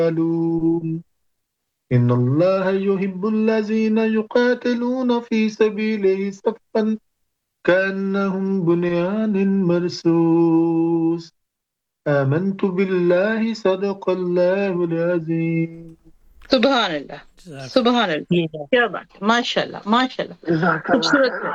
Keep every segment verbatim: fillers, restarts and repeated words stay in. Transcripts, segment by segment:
يفعلون إن الله يحب الذين يقاتلون في سبيله صفا كأنهم بنيان مرصوص آمنت بالله صدق الله العظيم सुभान अल्लाह सुभान अल्लाह क्या बात माशाल्लाह माशाल्लाह खूबसूरत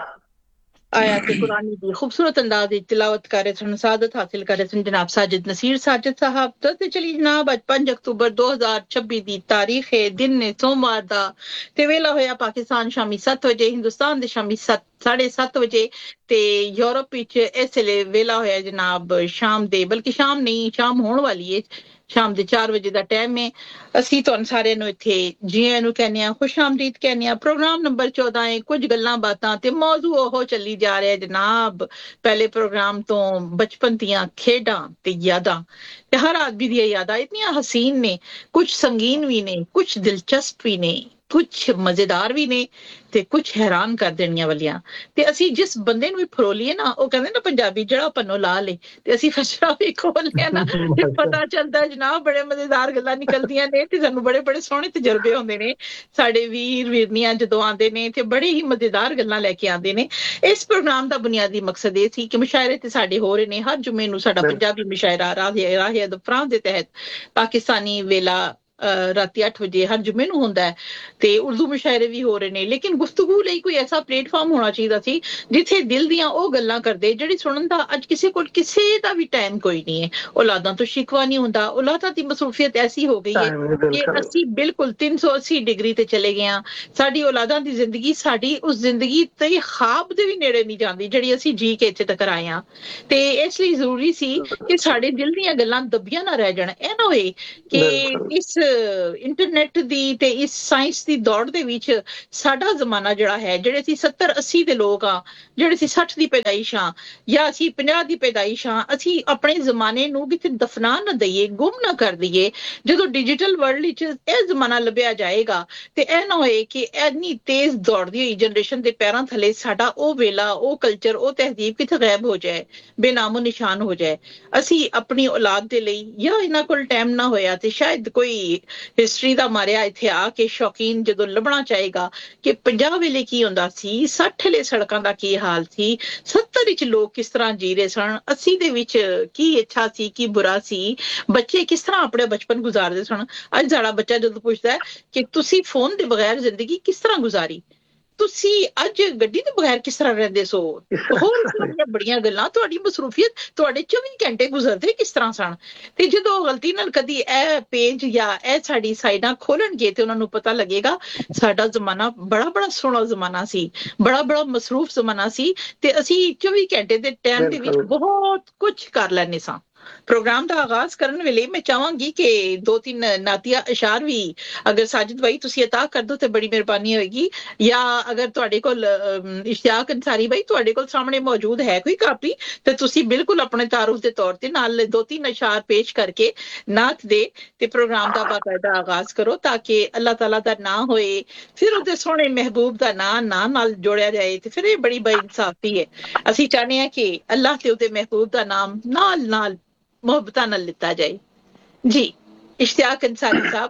आयात कुरानी दी खूबसूरत अंदाज दी तिलावत कर रहे सन सादत हासिल कर रहे सन जनाब साजिद नसीर साजिद साहब तो चली जनाब अज पांच अक्तूबर दो हज़ार छब्बीस दी तारीख है दिन ने सोमवार दा ते वेला होया पाकिस्तान शामी सत्त बजे हिंदुस्तान दे शामी सत्त साढ़े सत्त बजे ते यूरोप विच इसले वेला होया जनाब शाम दे बल्कि शाम नहीं शाम होने वाली है शाम ਦੇ चार ਵਜੇ ਦਾ ਟਾਈਮ ਹੈ ਅਸੀਂ ਤੁਹਾਨੂੰ ਸਾਰਿਆਂ ਨੂੰ ਇੱਥੇ ਜੀਆਂ ਨੂੰ ਕਹਿੰਦੇ ਆ ਖੁਸ਼ ਆਮਦੀਦ ਕਹਿੰਦੇ ਆ ਪ੍ਰੋਗਰਾਮ ਨੰਬਰ ਚੌਦਾਂ ਹੈ ਕੁਝ ਗੱਲਾਂ ਬਾਤਾਂ ਤੇ ਮੌਜੂ ਉਹ ਚੱਲੀ ਜਾ ਰਿਹਾ ਜਨਾਬ ਪਹਿਲੇ ਪ੍ਰੋਗਰਾਮ ਤੋਂ ਬਚਪਨ ਦੀਆਂ ਖੇਡਾਂ ਤੇ ਯਾਦਾਂ ਤੇ ਹਰ ਆਦਮੀ ਦੀਆਂ ਯਾਦਾਂ ਇਤਨੀਆਂ ਹਸੀਨ ਨੇ ਕੁਝ ਸੰਗੀਨ ਵੀ ਨੇ ਕੁਝ ਦਿਲਚਸਪ ਵੀ ਨੇ ਕੁਝ ਮਜ਼ੇਦਾਰ ਵੀ ਨੇ ਤੇ ਕੁਝ ਹੈਰਾਨ ਕਰ ਦੇਣੀਆਂ ਵਾਲੀਆਂ ਤੇ ਅਸੀਂ ਜਿਸ ਬੰਦੇ ਨੂੰ ਵੀ ਫਰੋਲੀਏ ਨਾ ਉਹ ਕਹਿੰਦੇ ਨਾ ਪੰਜਾਬੀ ਜਿਹੜਾ ਪੰਨੋ ਲਾ ਲੇ ਤੇ ਅਸੀਂ ਫਸਰਾ ਵੀ ਖੋਲ ਲਿਆ ਨਾ ਤੇ ਪਤਾ ਚੱਲਦਾ ਜਨਾਬ ਬੜੇ ਮਜ਼ੇਦਾਰ ਗੱਲਾਂ ਨਿਕਲਦੀਆਂ ਨੇ ਤੇ ਸਾਨੂੰ ਬੜੇ ਬੜੇ ਸੋਹਣੇ ਤਜਰਬੇ ਹੁੰਦੇ ਨੇ ਸਾਡੇ ਵੀਰ ਵੀਰਨੀਆਂ ਜਦੋਂ ਆਉਂਦੇ ਨੇ ਤੇ ਬੜੇ ਹੀ ਮਜ਼ੇਦਾਰ ਗੱਲਾਂ ਲੈ ਕੇ ਆਉਂਦੇ ਨੇ ਇਸ ਪ੍ਰੋਗਰਾਮ ਦਾ ਬੁਨਿਆਦੀ ਮਕਸਦ ਇਹ ਸੀ ਕਿ ਮੁਸ਼ਾਇਰੇ ਤੇ ਸਾਡੇ ਹੋ ਰਹੇ ਨੇ ਹਰ ਜੁਮੇ ਨੂੰ ਸਾਡਾ ਪੰਜਾਬੀ ਮੁਸ਼ਾਇਰਾ ਰਾਹੇ ਰਾਹੇ ਦਫਰਾਂਸ ਦੇ ਤਹਿਤ ਪਾਕਿਸਤਾਨੀ ਵੇਲਾ ਰਾਤੀ ਅੱਠ ਵਜੇ ਹਰ ਜੁਮੇ ਨੂੰ ਹੁੰਦਾ ਹੈ ਤੇ ਉਰਦੂ ਮੁਸ਼ਾਇਰੇ ਵੀ ਹੋ ਰਹੇ ਨੇ ਲੇਕਿਨ ਗੁਫ਼ਤਗੂ ਲਈ ਕੋਈ ਐਸਾ ਪਲੇਟਫਾਰਮ ਹੋਣਾ ਚਾਹੀਦਾ ਸੀ ਜਿੱਥੇ ਦਿਲ ਦੀਆਂ ਉਹ ਗੱਲਾਂ ਕਰਦੇ ਜਿਹੜੀ ਸੁਣਨ ਦਾ ਅੱਜ ਕਿਸੇ ਕੋਲ ਕਿਸੇ ਦਾ ਵੀ ਟਾਈਮ ਕੋਈ ਨਹੀਂ ਹੈ ਔਲਾਦਾਂ ਤੋਂ ਸ਼ਿਕਵਾ ਨਹੀਂ ਹੁੰਦਾ ਔਲਾਦਾਂ ਦੀ ਮਸਰੂਫੀਅਤ ਐਸੀ ਹੋ ਗਈ ਹੈ ਕਿ ਅਸੀਂ ਬਿਲਕੁਲ ਤਿੰਨ ਸੌ ਅੱਸੀ ਡਿਗਰੀ ਤੇ ਚਲੇ ਗਏ ਹਾਂ ਸਾਡੀ ਔਲਾਦਾਂ ਦੀ ਜ਼ਿੰਦਗੀ ਸਾਡੀ ਉਸ ਜ਼ਿੰਦਗੀ ਤੇ ਖਾਬ ਦੇ ਵੀ ਨੇੜੇ ਨਹੀਂ ਜਾਂਦੀ ਜਿਹੜੀ ਅਸੀਂ ਜੀ ਕੇ ਇੱਥੇ ਤੱਕ ਆਏ ਹਾਂ ਤੇ ਇਸ ਲਈ ਜ਼ਰੂਰੀ ਸੀ ਕਿ ਸਾਡੇ ਦਿਲ ਦੀਆਂ ਗੱਲਾਂ ਦੱਬੀਆਂ ਨਾ ਰਹਿ ਜਾਣ ਇਹ ਨਾ ਹੋਏ ਕਿ ਇਸ ਇੰਟਰਨੈਟ ਦੀ ਤੇ ਇਸ ਸਾਇੰਸ ਦੀ ਦੌੜ ਦੇ ਵਿੱਚ ਸਾਡਾ ਜ਼ਮਾਨਾ ਜਿਹੜਾ ਹੈ ਜਿਹੜੇ ਅਸੀਂ ਸੱਤਰ ਅੱਸੀ ਦੇ ਲੋਕ ਆ ਜਿਹੜੇ ਅਸੀਂ ਸੱਠ ਦੀ ਪੈਦਾਇਸ਼ ਆ ਜਾਂ ਅਸੀਂ ਪੰਜਾਹ ਦੀ ਪੈਦਾਇਸ਼ ਆ ਅਸੀਂ ਆਪਣੇ ਜ਼ਮਾਨੇ ਨੂੰ ਕਿਤੇ ਦਫਨਾ ਨਾ ਦਈਏ ਗੁੰਮ ਨਾ ਕਰ ਦਈਏ ਜਦੋਂ ਡਿਜੀਟਲ ਵਰਲਡ ਵਿੱਚ ਇਹ ਜ਼ਮਾਨਾ ਲੱਭਿਆ ਜਾਏਗਾ ਤੇ ਇਹ ਨਾ ਹੋਏ ਕਿ ਇੰਨੀ ਤੇਜ਼ ਦੌੜਦੀ ਹੋਈ ਜਨਰੇਸ਼ਨ ਦੇ ਪੈਰਾਂ ਥੱਲੇ ਸਾਡਾ ਉਹ ਵੇਲਾ ਉਹ ਕਲਚਰ ਉਹ ਤਹਿਜ਼ੀਬ ਕਿਤੇ ਗਾਇਬ ਹੋ ਜਾਏ ਬੇਨਾਮੋ ਨਿਸ਼ਾਨ ਹੋ ਜਾਏ ਅਸੀਂ ਆਪਣੀ ਔਲਾਦ ਦੇ ਲਈ ਜਾਂ ਇਹਨਾਂ ਕੋਲ ਟਾਈਮ ਨਾ ਹੋਇਆ ਤੇ ਸ਼ਾਇਦ ਕੋਈ ਹਿਸਟਰੀ ਦਾ ਮਾਰਿਆ ਇੱਥੇ ਆ ਕੇ ਸ਼ੌਕੀਨ ਜਦੋਂ ਲੱਭਣਾ ਚਾਹੇਗਾ ਕਿ ਪੰਜਾਹ ਵੇਲੇ ਕੀ ਹੁੰਦਾ ਸੀ ਸੱਠ ਵੇਲੇ ਸੜਕਾਂ ਦਾ ਕੀ ਹਾਲ ਸੀ ਸੱਤਰ ਵਿੱਚ ਲੋਕ ਕਿਸ ਤਰ੍ਹਾਂ ਜੀ ਰਹੇ ਸਨ ਅੱਸੀ ਦੇ ਵਿੱਚ ਕੀ ਅੱਛਾ ਸੀ ਕੀ ਬੁਰਾ ਸੀ ਬੱਚੇ ਕਿਸ ਤਰ੍ਹਾਂ ਆਪਣੇ ਬਚਪਨ ਗੁਜ਼ਾਰਦੇ ਸਨ ਅੱਜ ਸਾਡਾ ਬੱਚਾ ਜਦੋਂ ਪੁੱਛਦਾ ਕਿ ਤੁਸੀਂ ਫੋਨ ਦੇ ਬਗੈਰ ਜ਼ਿੰਦਗੀ ਕਿਸ ਤਰ੍ਹਾਂ ਗੁਜ਼ਾਰੀ ਤੁਸੀਂ ਅੱਜ ਗੱਡੀ ਦੇ ਬਗੈਰ ਕਿਸ ਤਰ੍ਹਾਂ ਰਹਿੰਦੇ ਸੋ ਹੋਰ ਸਾਰੀਆਂ ਬੜੀਆਂ ਗੱਲਾਂ ਤੁਹਾਡੀ ਮਸਰੂਫੀਅਤ ਤੁਹਾਡੇ ਚੌਵੀ ਘੰਟੇ ਗੁਜ਼ਰਦੇ ਕਿਸ ਤਰ੍ਹਾਂ ਸਨ ਤੇ ਜਦੋਂ ਗਲਤੀ ਨਾਲ ਕਦੀ ਇਹ ਪੇਜ ਜਾਂ ਇਹ ਸਾਡੀ ਸਾਈਡਾਂ ਖੋਲਣਗੇ ਤੇ ਉਹਨਾਂ ਨੂੰ ਪਤਾ ਲੱਗੇਗਾ ਸਾਡਾ ਜ਼ਮਾਨਾ ਬੜਾ ਬੜਾ ਸੋਹਣਾ ਜ਼ਮਾਨਾ ਸੀ ਬੜਾ ਬੜਾ ਮਸਰੂਫ ਜ਼ਮਾਨਾ ਸੀ ਤੇ ਅਸੀਂ ਚੌਵੀ ਘੰਟੇ ਦੇ ਟਾਈਮ ਦੇ ਵਿੱਚ ਬਹੁਤ ਕੁਝ ਕਰ ਲੈਂਦੇ ਸਾਂ ਪ੍ਰੋਗਰਾਮ ਦਾ ਆਗਾਜ਼ ਕਰਨ ਵੇਲੇ ਮੈਂ ਚਾਹਾਂਗੀ ਕਿ ਦੋ ਤਿੰਨ ਨਾਤੀਆ ਇਸ਼ਾਰ ਵੀ ਅਗਰ ਸਾਜਿਦ ਭਾਈ ਤੁਸੀਂ ਅਤਾ ਕਰ ਦੋ ਤੇ ਬੜੀ ਮਿਹਰਬਾਨੀ ਹੋਏਗੀ ਜਾਂ ਅਗਰ ਤੁਹਾਡੇ ਕੋਲ ਇਸ਼ਤਿਆਕ ਅੰਸਾਰੀ ਭਾਈ ਤੁਹਾਡੇ ਕੋਲ ਸਾਹਮਣੇ ਮੌਜੂਦ ਹੈ ਕੋਈ ਕਾਪੀ ਤੇ ਤੁਸੀਂ ਬਿਲਕੁਲ ਆਪਣੇ ਤਾਰੁਫ ਦੇ ਤੌਰ ਤੇ ਨਾਲ ਦੋ ਤਿੰਨ ਇਸ਼ਾਰ ਪੇਸ਼ ਕਰਕੇ ਨਾਤ ਦੇ ਤੇ ਪ੍ਰੋਗਰਾਮ ਦਾ ਬਾਕਾਇਦਾ ਆਗਾਜ਼ ਕਰੋ ਤਾਂ ਕਿ ਅੱਲਾਹ ਤਾਲਾ ਦਾ ਨਾਂ ਹੋਏ ਫਿਰ ਉਹਦੇ ਸੋਹਣੇ ਮਹਿਬੂਬ ਦਾ ਨਾਂ ਨਾਂ ਨਾਲ ਜੋੜਿਆ ਜਾਏ ਤੇ ਫਿਰ ਇਹ ਬੜੀ ਬੇਇਨਸਾਫੀ ਹੈ ਅਸੀਂ ਚਾਹੁੰਦੇ ਹਾਂ ਕਿ ਅੱਲਾਹ ਤੇ ਉਹਦੇ ਮਹਿਬੂਬ ਦਾ ਨਾਮ ਨਾਲ ਨਾਲ ਮੁਹੱਬਤਾਂ ਨਾਲ ਲਿੱਤਾ ਜਾਏ ਜੀ ਇਸ਼ਤਿਆਕ ਅੰਸਾਰੀ ਸਾਹਿਬ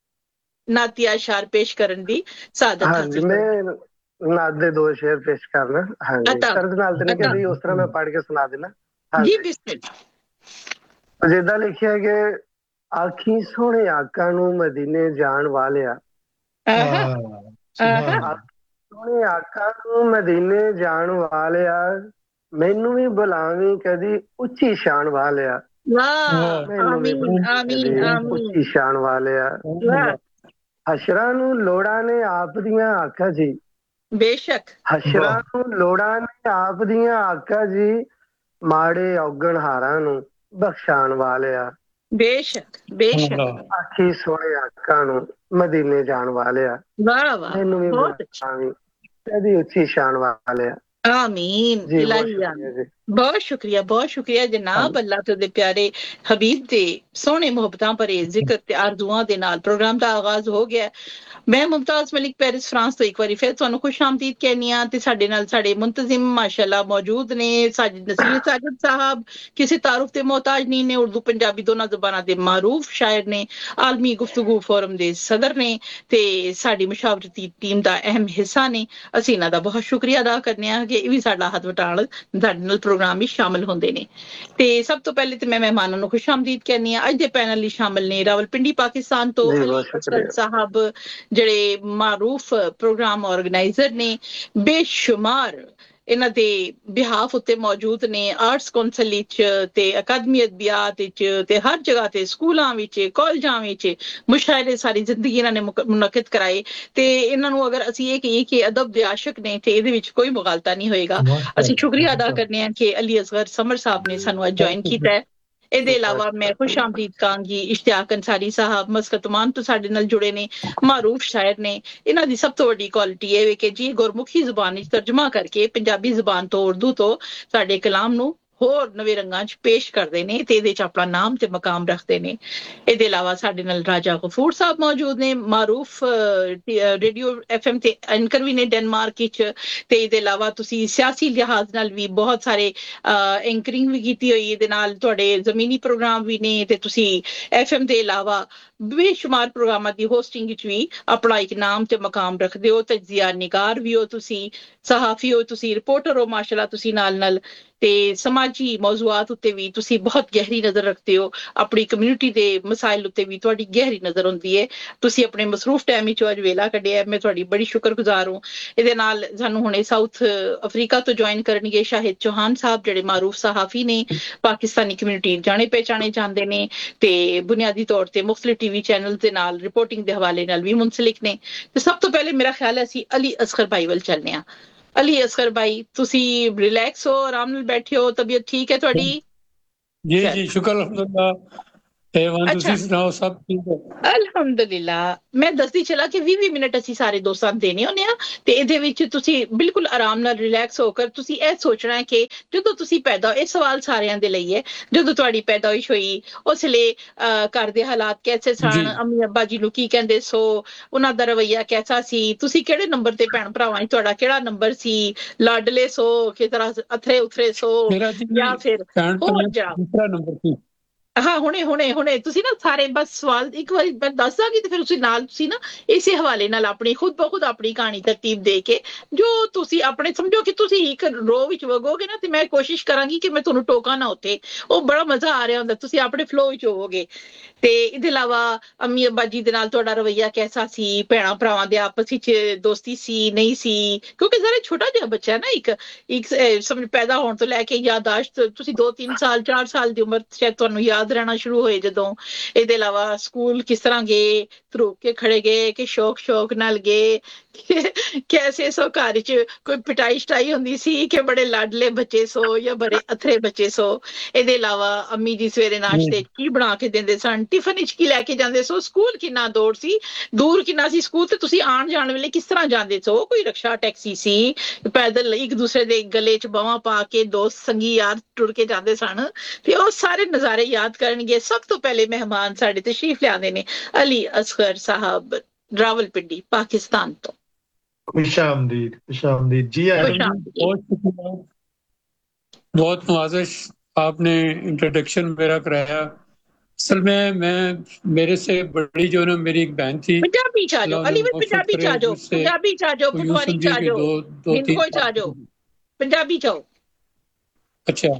ਨਾਤੀਆ ਸ਼ਾਰ ਪੇਸ਼ ਕਰਨ ਦੀ ਸਾਦਤ ਹਾਸਿਲ ਮੈਂ ਨਾਤ ਦੇ ਦੋ ਸ਼ੇਰ ਪੇਸ਼ ਕਰਨਾ ਹਾਂਜੀ ਸਰਦ ਨਾਲ ਤੇ ਨਹੀਂ ਕਿ ਉਸ ਤਰ੍ਹਾਂ ਮੈਂ ਪੜ੍ਹ ਕੇ ਸੁਣਾ ਦੇਣਾ ਜੀ ਬਿਸਮਿਲ੍ਲਾ ਜਿੱਦਾਂ ਲਿਖਿਆ ਕਿ ਆਖੀ ਸੋਹਣੇ ਆਕਾ ਨੂੰ ਮਦੀਨੇ ਜਾਣ ਵਾਲਿਆ ਸੋਹਣੇ ਆਕਾ ਨੂੰ ਮਦੀਨੇ ਜਾਣ ਵਾਲਿਆ ਮੈਨੂੰ ਵੀ ਬੁਲਾਵੀਂ ਕਦੀ ਉੱਚੀ ਸ਼ਾਨ ਵਾਲਿਆ ਵਾਹ ਆਮੀਨ ਆਮੀਨ ਆਮੀਨ ਉੱਚੀ ਸ਼ਾਨ ਵਾਲਿਆ ਹਸ਼ਰਾਂ ਨੂੰ ਲੋੜਾਂ ਨੇ ਆਪ ਦੀਆਂ ਆਖਾ ਜੀ ਬੇਸ਼ੱਕ ਹਸ਼ਰਾਂ ਨੂੰ ਲੋੜਾਂ ਨੇ ਆਪ ਦੀਆਂ ਆਖਾ ਜੀ ਮਾੜੇ ਔਗਣ ਹਾਰਾਂ ਨੂੰ ਬਖਸ਼ਾਣ ਵਾਲਿਆ ਬੇਸ਼ੱਕ ਬੇਸ਼ੱਕ ਆਖੀ ਸੋਹਣੇ ਆਕਾ ਨੂੰ ਮਦੀਨੇ ਜਾਣ ਵਾਲਿਆ ਵਾਹ ਵਾਹ ਮੈਨੂੰ ਵੀ ਬੁਲਾਵੀਂ ਕਦੀ ਉੱਚੀ ਸ਼ਾਨ ਵਾਲਿਆ ਆਮੀਨ ਇਲਾਹੀਆ ਬਹੁਤ ਸ਼ੁਕਰੀਆ ਬਹੁਤ ਸ਼ੁਕਰੀਆ ਜਨਾਬ। ਅੱਲਾਹ ਤੇ ਉਹਦੇ ਪਿਆਰੇ ਹਬੀਬ ਦੇ ਸੋਹਣੇ ਮੁਹੱਬਤਾਂ ਭਰੇ ਜ਼ਿਕਰ ਤੇ ਆਰਜ਼ੂਆਂ ਦੇ ਨਾਲ ਪ੍ਰੋਗਰਾਮ ਦਾ ਆਗਾਜ਼ ਹੋ ਗਿਆ। ਮੈਂ ਮੁਮਤਾਜ਼ ਮਲਿਕ ਪੈਰਿਸ ਫਰਾਂਸ ਤੋਂ ਇੱਕ ਵਾਰੀ ਫਿਰ ਤੁਹਾਨੂੰ ਖੁਸ਼ ਆਮਦੀਦ ਕਹਿੰਦੀ ਹਾਂ ਤੇ ਸਾਡੇ ਨਾਲ ਸਾਡੇ ਮੁੰਤਜ਼ਮ ਮਾਸ਼ਾਅੱਲਾ ਮੌਜੂਦ ਨੇ। ਸਾਜਿਦ ਨਸੀਰ ਸਾਜਿਦ ਸਾਹਿਬ ਕਿਸੇ ਤਾਰੁਫ ਦੇ ਮੁਹਤਾਜ ਨਹੀਂ ਨੇ, ਉਰਦੂ ਪੰਜਾਬੀ ਦੋਨਾਂ ਜ਼ਬਾਨਾਂ ਦੇ ਮਾਰੂਫ ਸ਼ਾਇਰ ਨੇ, ਆਲਮੀ ਗੁਫ਼ਤਗੂ ਫੋਰਮ ਦੇ ਸਦਰ ਨੇ ਤੇ ਸਾਡੀ ਮੁਸ਼ਾਵਰਤੀ ਟੀਮ ਦਾ ਅਹਿਮ ਹਿੱਸਾ ਨੇ। ਅਸੀਂ ਇਹਨਾਂ ਦਾ ਬਹੁਤ ਸ਼ੁਕਰੀਆ ਅਦਾ ਕਰਨੇ ਆ ਕਿ ਇਹ ਵੀ ਸਾਡਾ ਹੱਥ ਵਟਾਉਣ ਸਾਡੇ ਨਾਲ ਪ੍ਰੋਗਰਾਮ ਵਿੱਚ ਸ਼ਾਮਲ ਹੁੰਦੇ ਨੇ। ਤੇ ਸਭ ਤੋਂ ਪਹਿਲੇ ਤੇ ਮੈਂ ਮਹਿਮਾਨਾਂ ਨੂੰ ਖੁਸ਼ ਆਮਦੀਦ ਕਹਿੰਦੀ ਹਾਂ। ਅੱਜ ਦੇ ਪੈਨਲ ਲਈ ਸ਼ਾਮਲ ਨੇ ਰਾਵਲਪਿੰਡੀ ਪਾਕਿਸਤਾਨ ਤੋਂ ਅਲੀ ਅਸਗਰ ਸਾਹਿਬ ਜਿਹੜੇ ਮਾਰੂਫ ਪ੍ਰੋਗਰਾਮ ਆਰਗੇਨਾਈਜ਼ਰ ਨੇ, ਬੇਸ਼ੁਮਾਰ ਇਹਨਾਂ ਦੇ ਬਿਹਾਫ ਉੱਤੇ ਮੌਜੂਦ ਨੇ ਆਰਟਸ ਕੌਂਸਲ ਵਿੱਚ ਤੇ ਅਕਾਦਮੀ ਅਦਬੀਆਤ ਵਿੱਚ ਤੇ ਹਰ ਜਗ੍ਹਾ ਤੇ ਸਕੂਲਾਂ ਵਿੱਚ ਕਾਲਜਾਂ ਵਿੱਚ ਮੁਸ਼ਾਇਰੇ ਸਾਰੀ ਜ਼ਿੰਦਗੀ ਇਹਨਾਂ ਨੇ ਮੁਨੱਕਿਦ ਕਰਾਏ। ਤੇ ਇਹਨਾਂ ਨੂੰ ਅਗਰ ਅਸੀਂ ਇਹ ਕਹੀਏ ਕਿ ਅਦਬ ਦੇ ਆਸ਼ਿਕ ਨੇ ਤੇ ਇਹਦੇ ਵਿੱਚ ਕੋਈ ਮੁਗਾਲਤਾ ਨਹੀਂ ਹੋਏਗਾ। ਅਸੀਂ ਸ਼ੁਕਰੀਆ ਅਦਾ ਕਰਨੇ ਹਾਂ ਕਿ ਅਲੀ ਅਸਗਰ ਸਮਰ ਸਾਹਿਬ ਨੇ ਸਾਨੂੰ ਅੱਜ ਜੁਆਇਨ ਕੀਤਾ ਹੈ। ਇਹਦੇ ਇਲਾਵਾ ਮੈਂ ਖੁਸ਼ ਆਮਦੀਦ ਕਹਾਂਗੀ ਇਸ਼ਤਿਆਕ ਅੰਸਾਰੀ ਸਾਹਿਬ ਮਸਕਤ ਓਮਾਨ ਤੋਂ ਸਾਡੇ ਨਾਲ ਜੁੜੇ ਨੇ, ਮਾਰੂਫ ਸ਼ਾਇਰ ਨੇ। ਇਹਨਾਂ ਦੀ ਸਭ ਤੋਂ ਵੱਡੀ ਕੁਆਲਿਟੀ ਇਹ ਵੇ ਕਿ ਜੀ ਗੁਰਮੁਖੀ ਜ਼ੁਬਾਨ ਵਿੱਚ ਤਰਜਮਾ ਕਰਕੇ ਪੰਜਾਬੀ ਜ਼ੁਬਾਨ ਤੋਂ ਉਰਦੂ ਤੋਂ ਸਾਡੇ ਕਲਾਮ ਨੂੰ ਹੋਰ ਨਵੇਂ ਰੰਗਾਂ 'ਚ ਪੇਸ਼ ਕਰਦੇ ਨੇ ਤੇ ਇਹਦੇ 'ਚ ਆਪਣਾ ਨਾਮ ਤੇ ਮਕਾਮ ਰੱਖਦੇ ਨੇ। ਇਹਦੇ ਇਲਾਵਾ ਸਾਡੇ ਨਾਲ ਰਾਜਾ ਗਫੂਰ ਸਾਹਿਬ ਮੌਜੂਦ ਨੇ, ਮਾਰੂਫ ਰੇਡੀਓ ਐਫ ਐਮ ਤੇ ਐਂਕਰ ਵੀ ਨੇ ਡੈਨਮਾਰਕ ਵਿੱਚ। ਤੇ ਇਹਦੇ ਇਲਾਵਾ ਤੁਸੀਂ ਸਿਆਸੀ ਲਿਹਾਜ਼ ਨਾਲ ਵੀ ਬਹੁਤ ਸਾਰੇ ਐਂਕਰਿੰਗ ਵੀ ਕੀਤੀ ਹੋਈ, ਇਹਦੇ ਨਾਲ ਤੁਹਾਡੇ ਜ਼ਮੀਨੀ ਪ੍ਰੋਗਰਾਮ ਵੀ ਨੇ ਤੇ ਤੁਸੀਂ ਐਫ ਐਮ ਦੇ ਇਲਾਵਾ ਬੇਸ਼ੁਮਾਰ ਪ੍ਰੋਗਰਾਮਾਂ ਦੀ ਹੋਸਟਿੰਗ ਵਿੱਚ ਵੀ ਆਪਣਾ ਇੱਕ ਨਾਮ ਤੇ ਮਕਾਮ ਰੱਖਦੇ ਹੋ। ਤਜਜ਼ੀਆ ਨਿਗਾਰ ਵੀ ਹੋ ਤੁਸੀਂ, ਸਹਾਫੀ ਹੋ ਤੁਸੀਂ, ਰਿਪੋਰਟਰ ਹੋ ਮਾਸ਼ਾਅੱਲਾ ਤੁਸੀਂ ਨਾਲ ਨਾਲ, ਤੇ ਸਮਾਜੀ ਮੌਜ਼ੂਆਤ ਉੱਤੇ ਵੀ ਤੁਸੀਂ ਬਹੁਤ ਗਹਿਰੀ ਨਜ਼ਰ ਰੱਖਦੇ ਹੋ। ਆਪਣੀ ਕਮਿਊਨਿਟੀ ਦੇ ਮਸਾਇਲ ਉੱਤੇ ਵੀ ਤੁਹਾਡੀ ਗਹਿਰੀ ਨਜ਼ਰ ਹੁੰਦੀ ਹੈ। ਤੁਸੀਂ ਆਪਣੇ ਮਸਰੂਫ ਟਾਈਮ ਵਿੱਚੋਂ ਅੱਜ ਵੇਲਾ ਕੱਢਿਆ, ਮੈਂ ਤੁਹਾਡੀ ਬੜੀ ਸ਼ੁਕਰਗੁਜ਼ਾਰ ਹਾਂ। ਇਹਦੇ ਨਾਲ ਸਾਨੂੰ ਹੁਣੇ ਸਾਊਥ ਅਫਰੀਕਾ ਤੋਂ ਜੁਆਇਨ ਕਰਨਗੇ ਸ਼ਾਹਿਦ ਚੌਹਾਨ ਸਾਹਿਬ ਜਿਹੜੇ ਮਾਰੂਫ ਸਹਾਫੀ ਨੇ, ਪਾਕਿਸਤਾਨੀ ਕਮਿਊਨਿਟੀ ਜਾਣੇ ਪਹਿਚਾਣੇ ਜਾਂਦੇ ਨੇ ਤੇ ਬੁਨਿਆਦੀ ਤੌਰ ਤੇ ਮੁਖਤਲਿਫ ਟੀਵੀ ਚੈਨਲ ਦੇ ਨਾਲ ਰਿਪੋਰਟਿੰਗ ਦੇ ਹਵਾਲੇ ਨਾਲ ਵੀ ਮੁਨਸਲਿਕ ਨੇ। ਤੇ ਸਭ ਤੋਂ ਪਹਿਲੇ ਮੇਰਾ ਖਿਆਲ ਹੈ ਅਸੀਂ ਅਲੀ ਅਸਗਰ ਭਾਈ ਵੱਲ ਚੱਲਦੇ ਹਾਂ। ਅਲੀ ਅਸਗਰ ਭਾਈ ਤੁਸੀਂ ਰਿਲੈਕਸ ਹੋ, ਆਰਾਮ ਨਾਲ ਬੈਠੇ ਹੋ, ਤਬੀਅਤ ਠੀਕ ਹੈ ਤੁਹਾਡੀ? ਜੀ ਜੀ ਸ਼ੁਕਰ ਅਲਹਮਦੁਲਿਲਾ। ਤੁਸੀਂ ਸੁਣਾਓ ਸਭ ਠੀਕ ਹੈ? ਅਲਹਮਦੁਲਿਲਾ। ਮੈਂ ਦੱਸਦੀ ਚਲਾ ਕਿ ਵੀਹ ਵੀਹ ਮਿੰਟ ਅਸੀਂ ਸਾਰੇ ਦੋਸਤਾਂ ਨੂੰ ਦੇਣੇ ਹੁੰਦੇ ਆ ਤੇ ਇਹਦੇ ਵਿੱਚ ਤੁਸੀਂ ਬਿਲਕੁਲ ਆਰਾਮ ਨਾਲ ਰਿਲੈਕਸ ਹੋ ਕਰ ਤੁਸੀਂ ਇਹ ਸੋਚਣਾ ਹੈ ਕਿ ਜਦੋਂ ਤੁਸੀਂ ਪੈਦਾ ਹੋਏ, ਇਹ ਸਵਾਲ ਸਾਰਿਆਂ ਦੇ ਲਈ ਹੈ, ਜਦੋਂ ਤੁਹਾਡੀ ਪੈਦਾਇਸ਼ ਹੋਈ ਉਸ ਵੇਲੇ ਘਰ ਦੇ ਹਾਲਾਤ ਕੈਸੇ ਸਨ, ਅੰਮੀ ਅੱਬਾ ਜੀ ਨੂੰ ਕੀ ਕਹਿੰਦੇ ਸੋ, ਉਹਨਾਂ ਦਾ ਰਵੱਈਆ ਕੈਸਾ ਸੀ, ਤੁਸੀਂ ਕਿਹੜੇ ਨੰਬਰ ਤੇ ਭੈਣ ਭਰਾਵਾਂ ਤੁਹਾਡਾ ਕਿਹੜਾ ਨੰਬਰ ਸੀ, ਲਾਡਲੇ ਸੋ ਕਿ ਤਰ੍ਹਾਂ ਅਥਰੇ ਉਥਰੇ ਸੋ ਜਾਂ ਫਿਰ ਹੋਰ ਜਾ ਨੰਬਰ ਸੀ? ਹਾਂ ਹੁਣੇ ਹੁਣੇ ਹੁਣੇ ਤੁਸੀਂ ਨਾ ਸਾਰੇ ਬਸ ਸਵਾਲ ਇੱਕ ਵਾਰੀ ਮੈਂ ਦੱਸ ਦਾਂਗੀ ਤੇ ਫਿਰ ਤੁਸੀਂ ਨਾਲ ਤੁਸੀਂ ਨਾ ਇਸੇ ਹਵਾਲੇ ਨਾਲ ਆਪਣੀ ਖੁਦ ਬਖੁਦ ਆਪਣੀ ਕਹਾਣੀ ਤਰਤੀਬ ਦੇ ਕੇ ਜੋ ਤੁਸੀਂ ਆਪਣੇ ਸਮਝੋ ਕਿ ਤੁਸੀਂ ਇੱਕ ਰੋ ਵਿੱਚ ਵਗੋਗੇ ਨਾ ਤੇ ਮੈਂ ਕੋਸ਼ਿਸ਼ ਕਰਾਂਗੀ ਕਿ ਮੈਂ ਤੁਹਾਨੂੰ ਟੋਕਾ ਨਾ ਉੱਥੇ, ਉਹ ਬੜਾ ਮਜ਼ਾ ਆ ਰਿਹਾ ਹੁੰਦਾ, ਤੁਸੀਂ ਆਪਣੇ ਫਲੋ ਵਿੱਚ ਹੋਵੋਗੇ। ਤੇ ਇਹਦੇ ਇਲਾਵਾ ਅੰਮੀ ਅੱਬਾ ਜੀ ਦੇ ਨਾਲ ਤੁਹਾਡਾ ਰਵੱਈਆ ਕੈਸਾ ਸੀ, ਭੈਣਾਂ ਭਰਾਵਾਂ ਦੇ ਆਪਸ ਵਿੱਚ ਦੋਸਤੀ ਸੀ ਨਹੀਂ ਸੀ, ਕਿਉਂਕਿ ਜ਼ਰਾ ਛੋਟਾ ਜਿਹਾ ਬੱਚਾ ਨਾ ਇੱਕ ਇੱਕ ਸਮਝ ਪੈਦਾ ਹੋਣ ਤੋਂ ਲੈ ਕੇ ਯਾਦਾਸ਼ਤ ਤੁਸੀਂ ਦੋ ਤਿੰਨ ਸਾਲ ਚਾਰ ਸਾਲ ਦੀ ਉਮਰ ਸ਼ਾਇਦ ਤੁਹਾਨੂੰ ਯਾਦ ਰਹਿਣਾ ਸ਼ੁਰੂ ਹੋਏ ਜਦੋਂ। ਇਹਦੇ ਇਲਾਵਾ ਸਕੂਲ ਕਿਸ ਤਰ੍ਹਾਂ ਗਏ, ਧਰੂਕ ਕੇ ਖੜੇ ਗਏ ਕਿ ਸ਼ੌਕ ਸ਼ੌਕ ਨਾਲ ਗਏ, ਕੈਸੇ ਸੋ ਘਰ ਚ ਕੋਈ ਪਿਟਾਈ ਸ਼ਟਾਈ ਹੁੰਦੀ ਸੀ ਕਿ ਬੜੇ ਲਾਡਲੇ ਬੱਚੇ ਸੋ ਜਾਂ ਬੜੇ ਅਥਰੇ ਬੱਚੇ ਸੋ। ਇਹਦੇ ਇਲਾਵਾ ਅੰਮੀ ਜੀ ਸਵੇਰੇ ਨਾਸ਼ਤੇ ਕੀ ਬਣਾ ਕੇ ਦਿੰਦੇ ਸਨ, ਟਿਫਨ ਵਿੱਚ ਕੀ ਲੈ ਕੇ ਜਾਂਦੇ ਸੋ, ਸਕੂਲ ਕਿੰਨਾ ਦੂਰ ਸੀ ਦੂਰ ਕਿੰਨਾ ਸੀ ਸਕੂਲ ਤੇ ਤੁਸੀਂ ਆਉਣ ਜਾਣ ਵੇਲੇ ਕਿਸ ਤਰ੍ਹਾਂ ਜਾਂਦੇ ਸੋ, ਕੋਈ ਰਕਸ਼ਾ ਟੈਕਸੀ ਸੀ, ਪੈਦਲ ਇੱਕ ਦੂਸਰੇ ਦੇ ਗਲੇ ਚ ਬਾਹਾਂ ਪਾ ਕੇ ਦੋਸਤ ਸੰਗੀ ਯਾਰ ਟੁਰ ਕੇ ਜਾਂਦੇ ਸਨ। ਤੇ ਉਹ ਸਾਰੇ ਨਜ਼ਾਰੇ ਯਾਦ ਕਰਨਗੇ। ਸਭ ਤੋਂ ਪਹਿਲੇ ਮਹਿਮਾਨ ਸਾਡੇ ਤਸ਼ਰੀਫ ਲਿਆਉਂਦੇ ਨੇ ਅਲੀ ਅਸਗਰ ਸਾਹਿਬ ਰਾਵਲਪਿੰਡੀ ਪਾਕਿਸਤਾਨ ਤੋਂ। खुश आमदीद, खुश आमदीद जी। बहुत बहुत मुआज़िज़ आपने इंट्रोडक्शन मेरा कराया। असल में मैं मेरे से बड़ी जो ना मेरी एक बहन थी। पंजाबी चा जाओ अली भाई, पंजाबी चा जाओ, पंजाबी चा जाओ, पटवारी चा जाओ, हिंदू चा जाओ, पंजाबी चाओ। अच्छा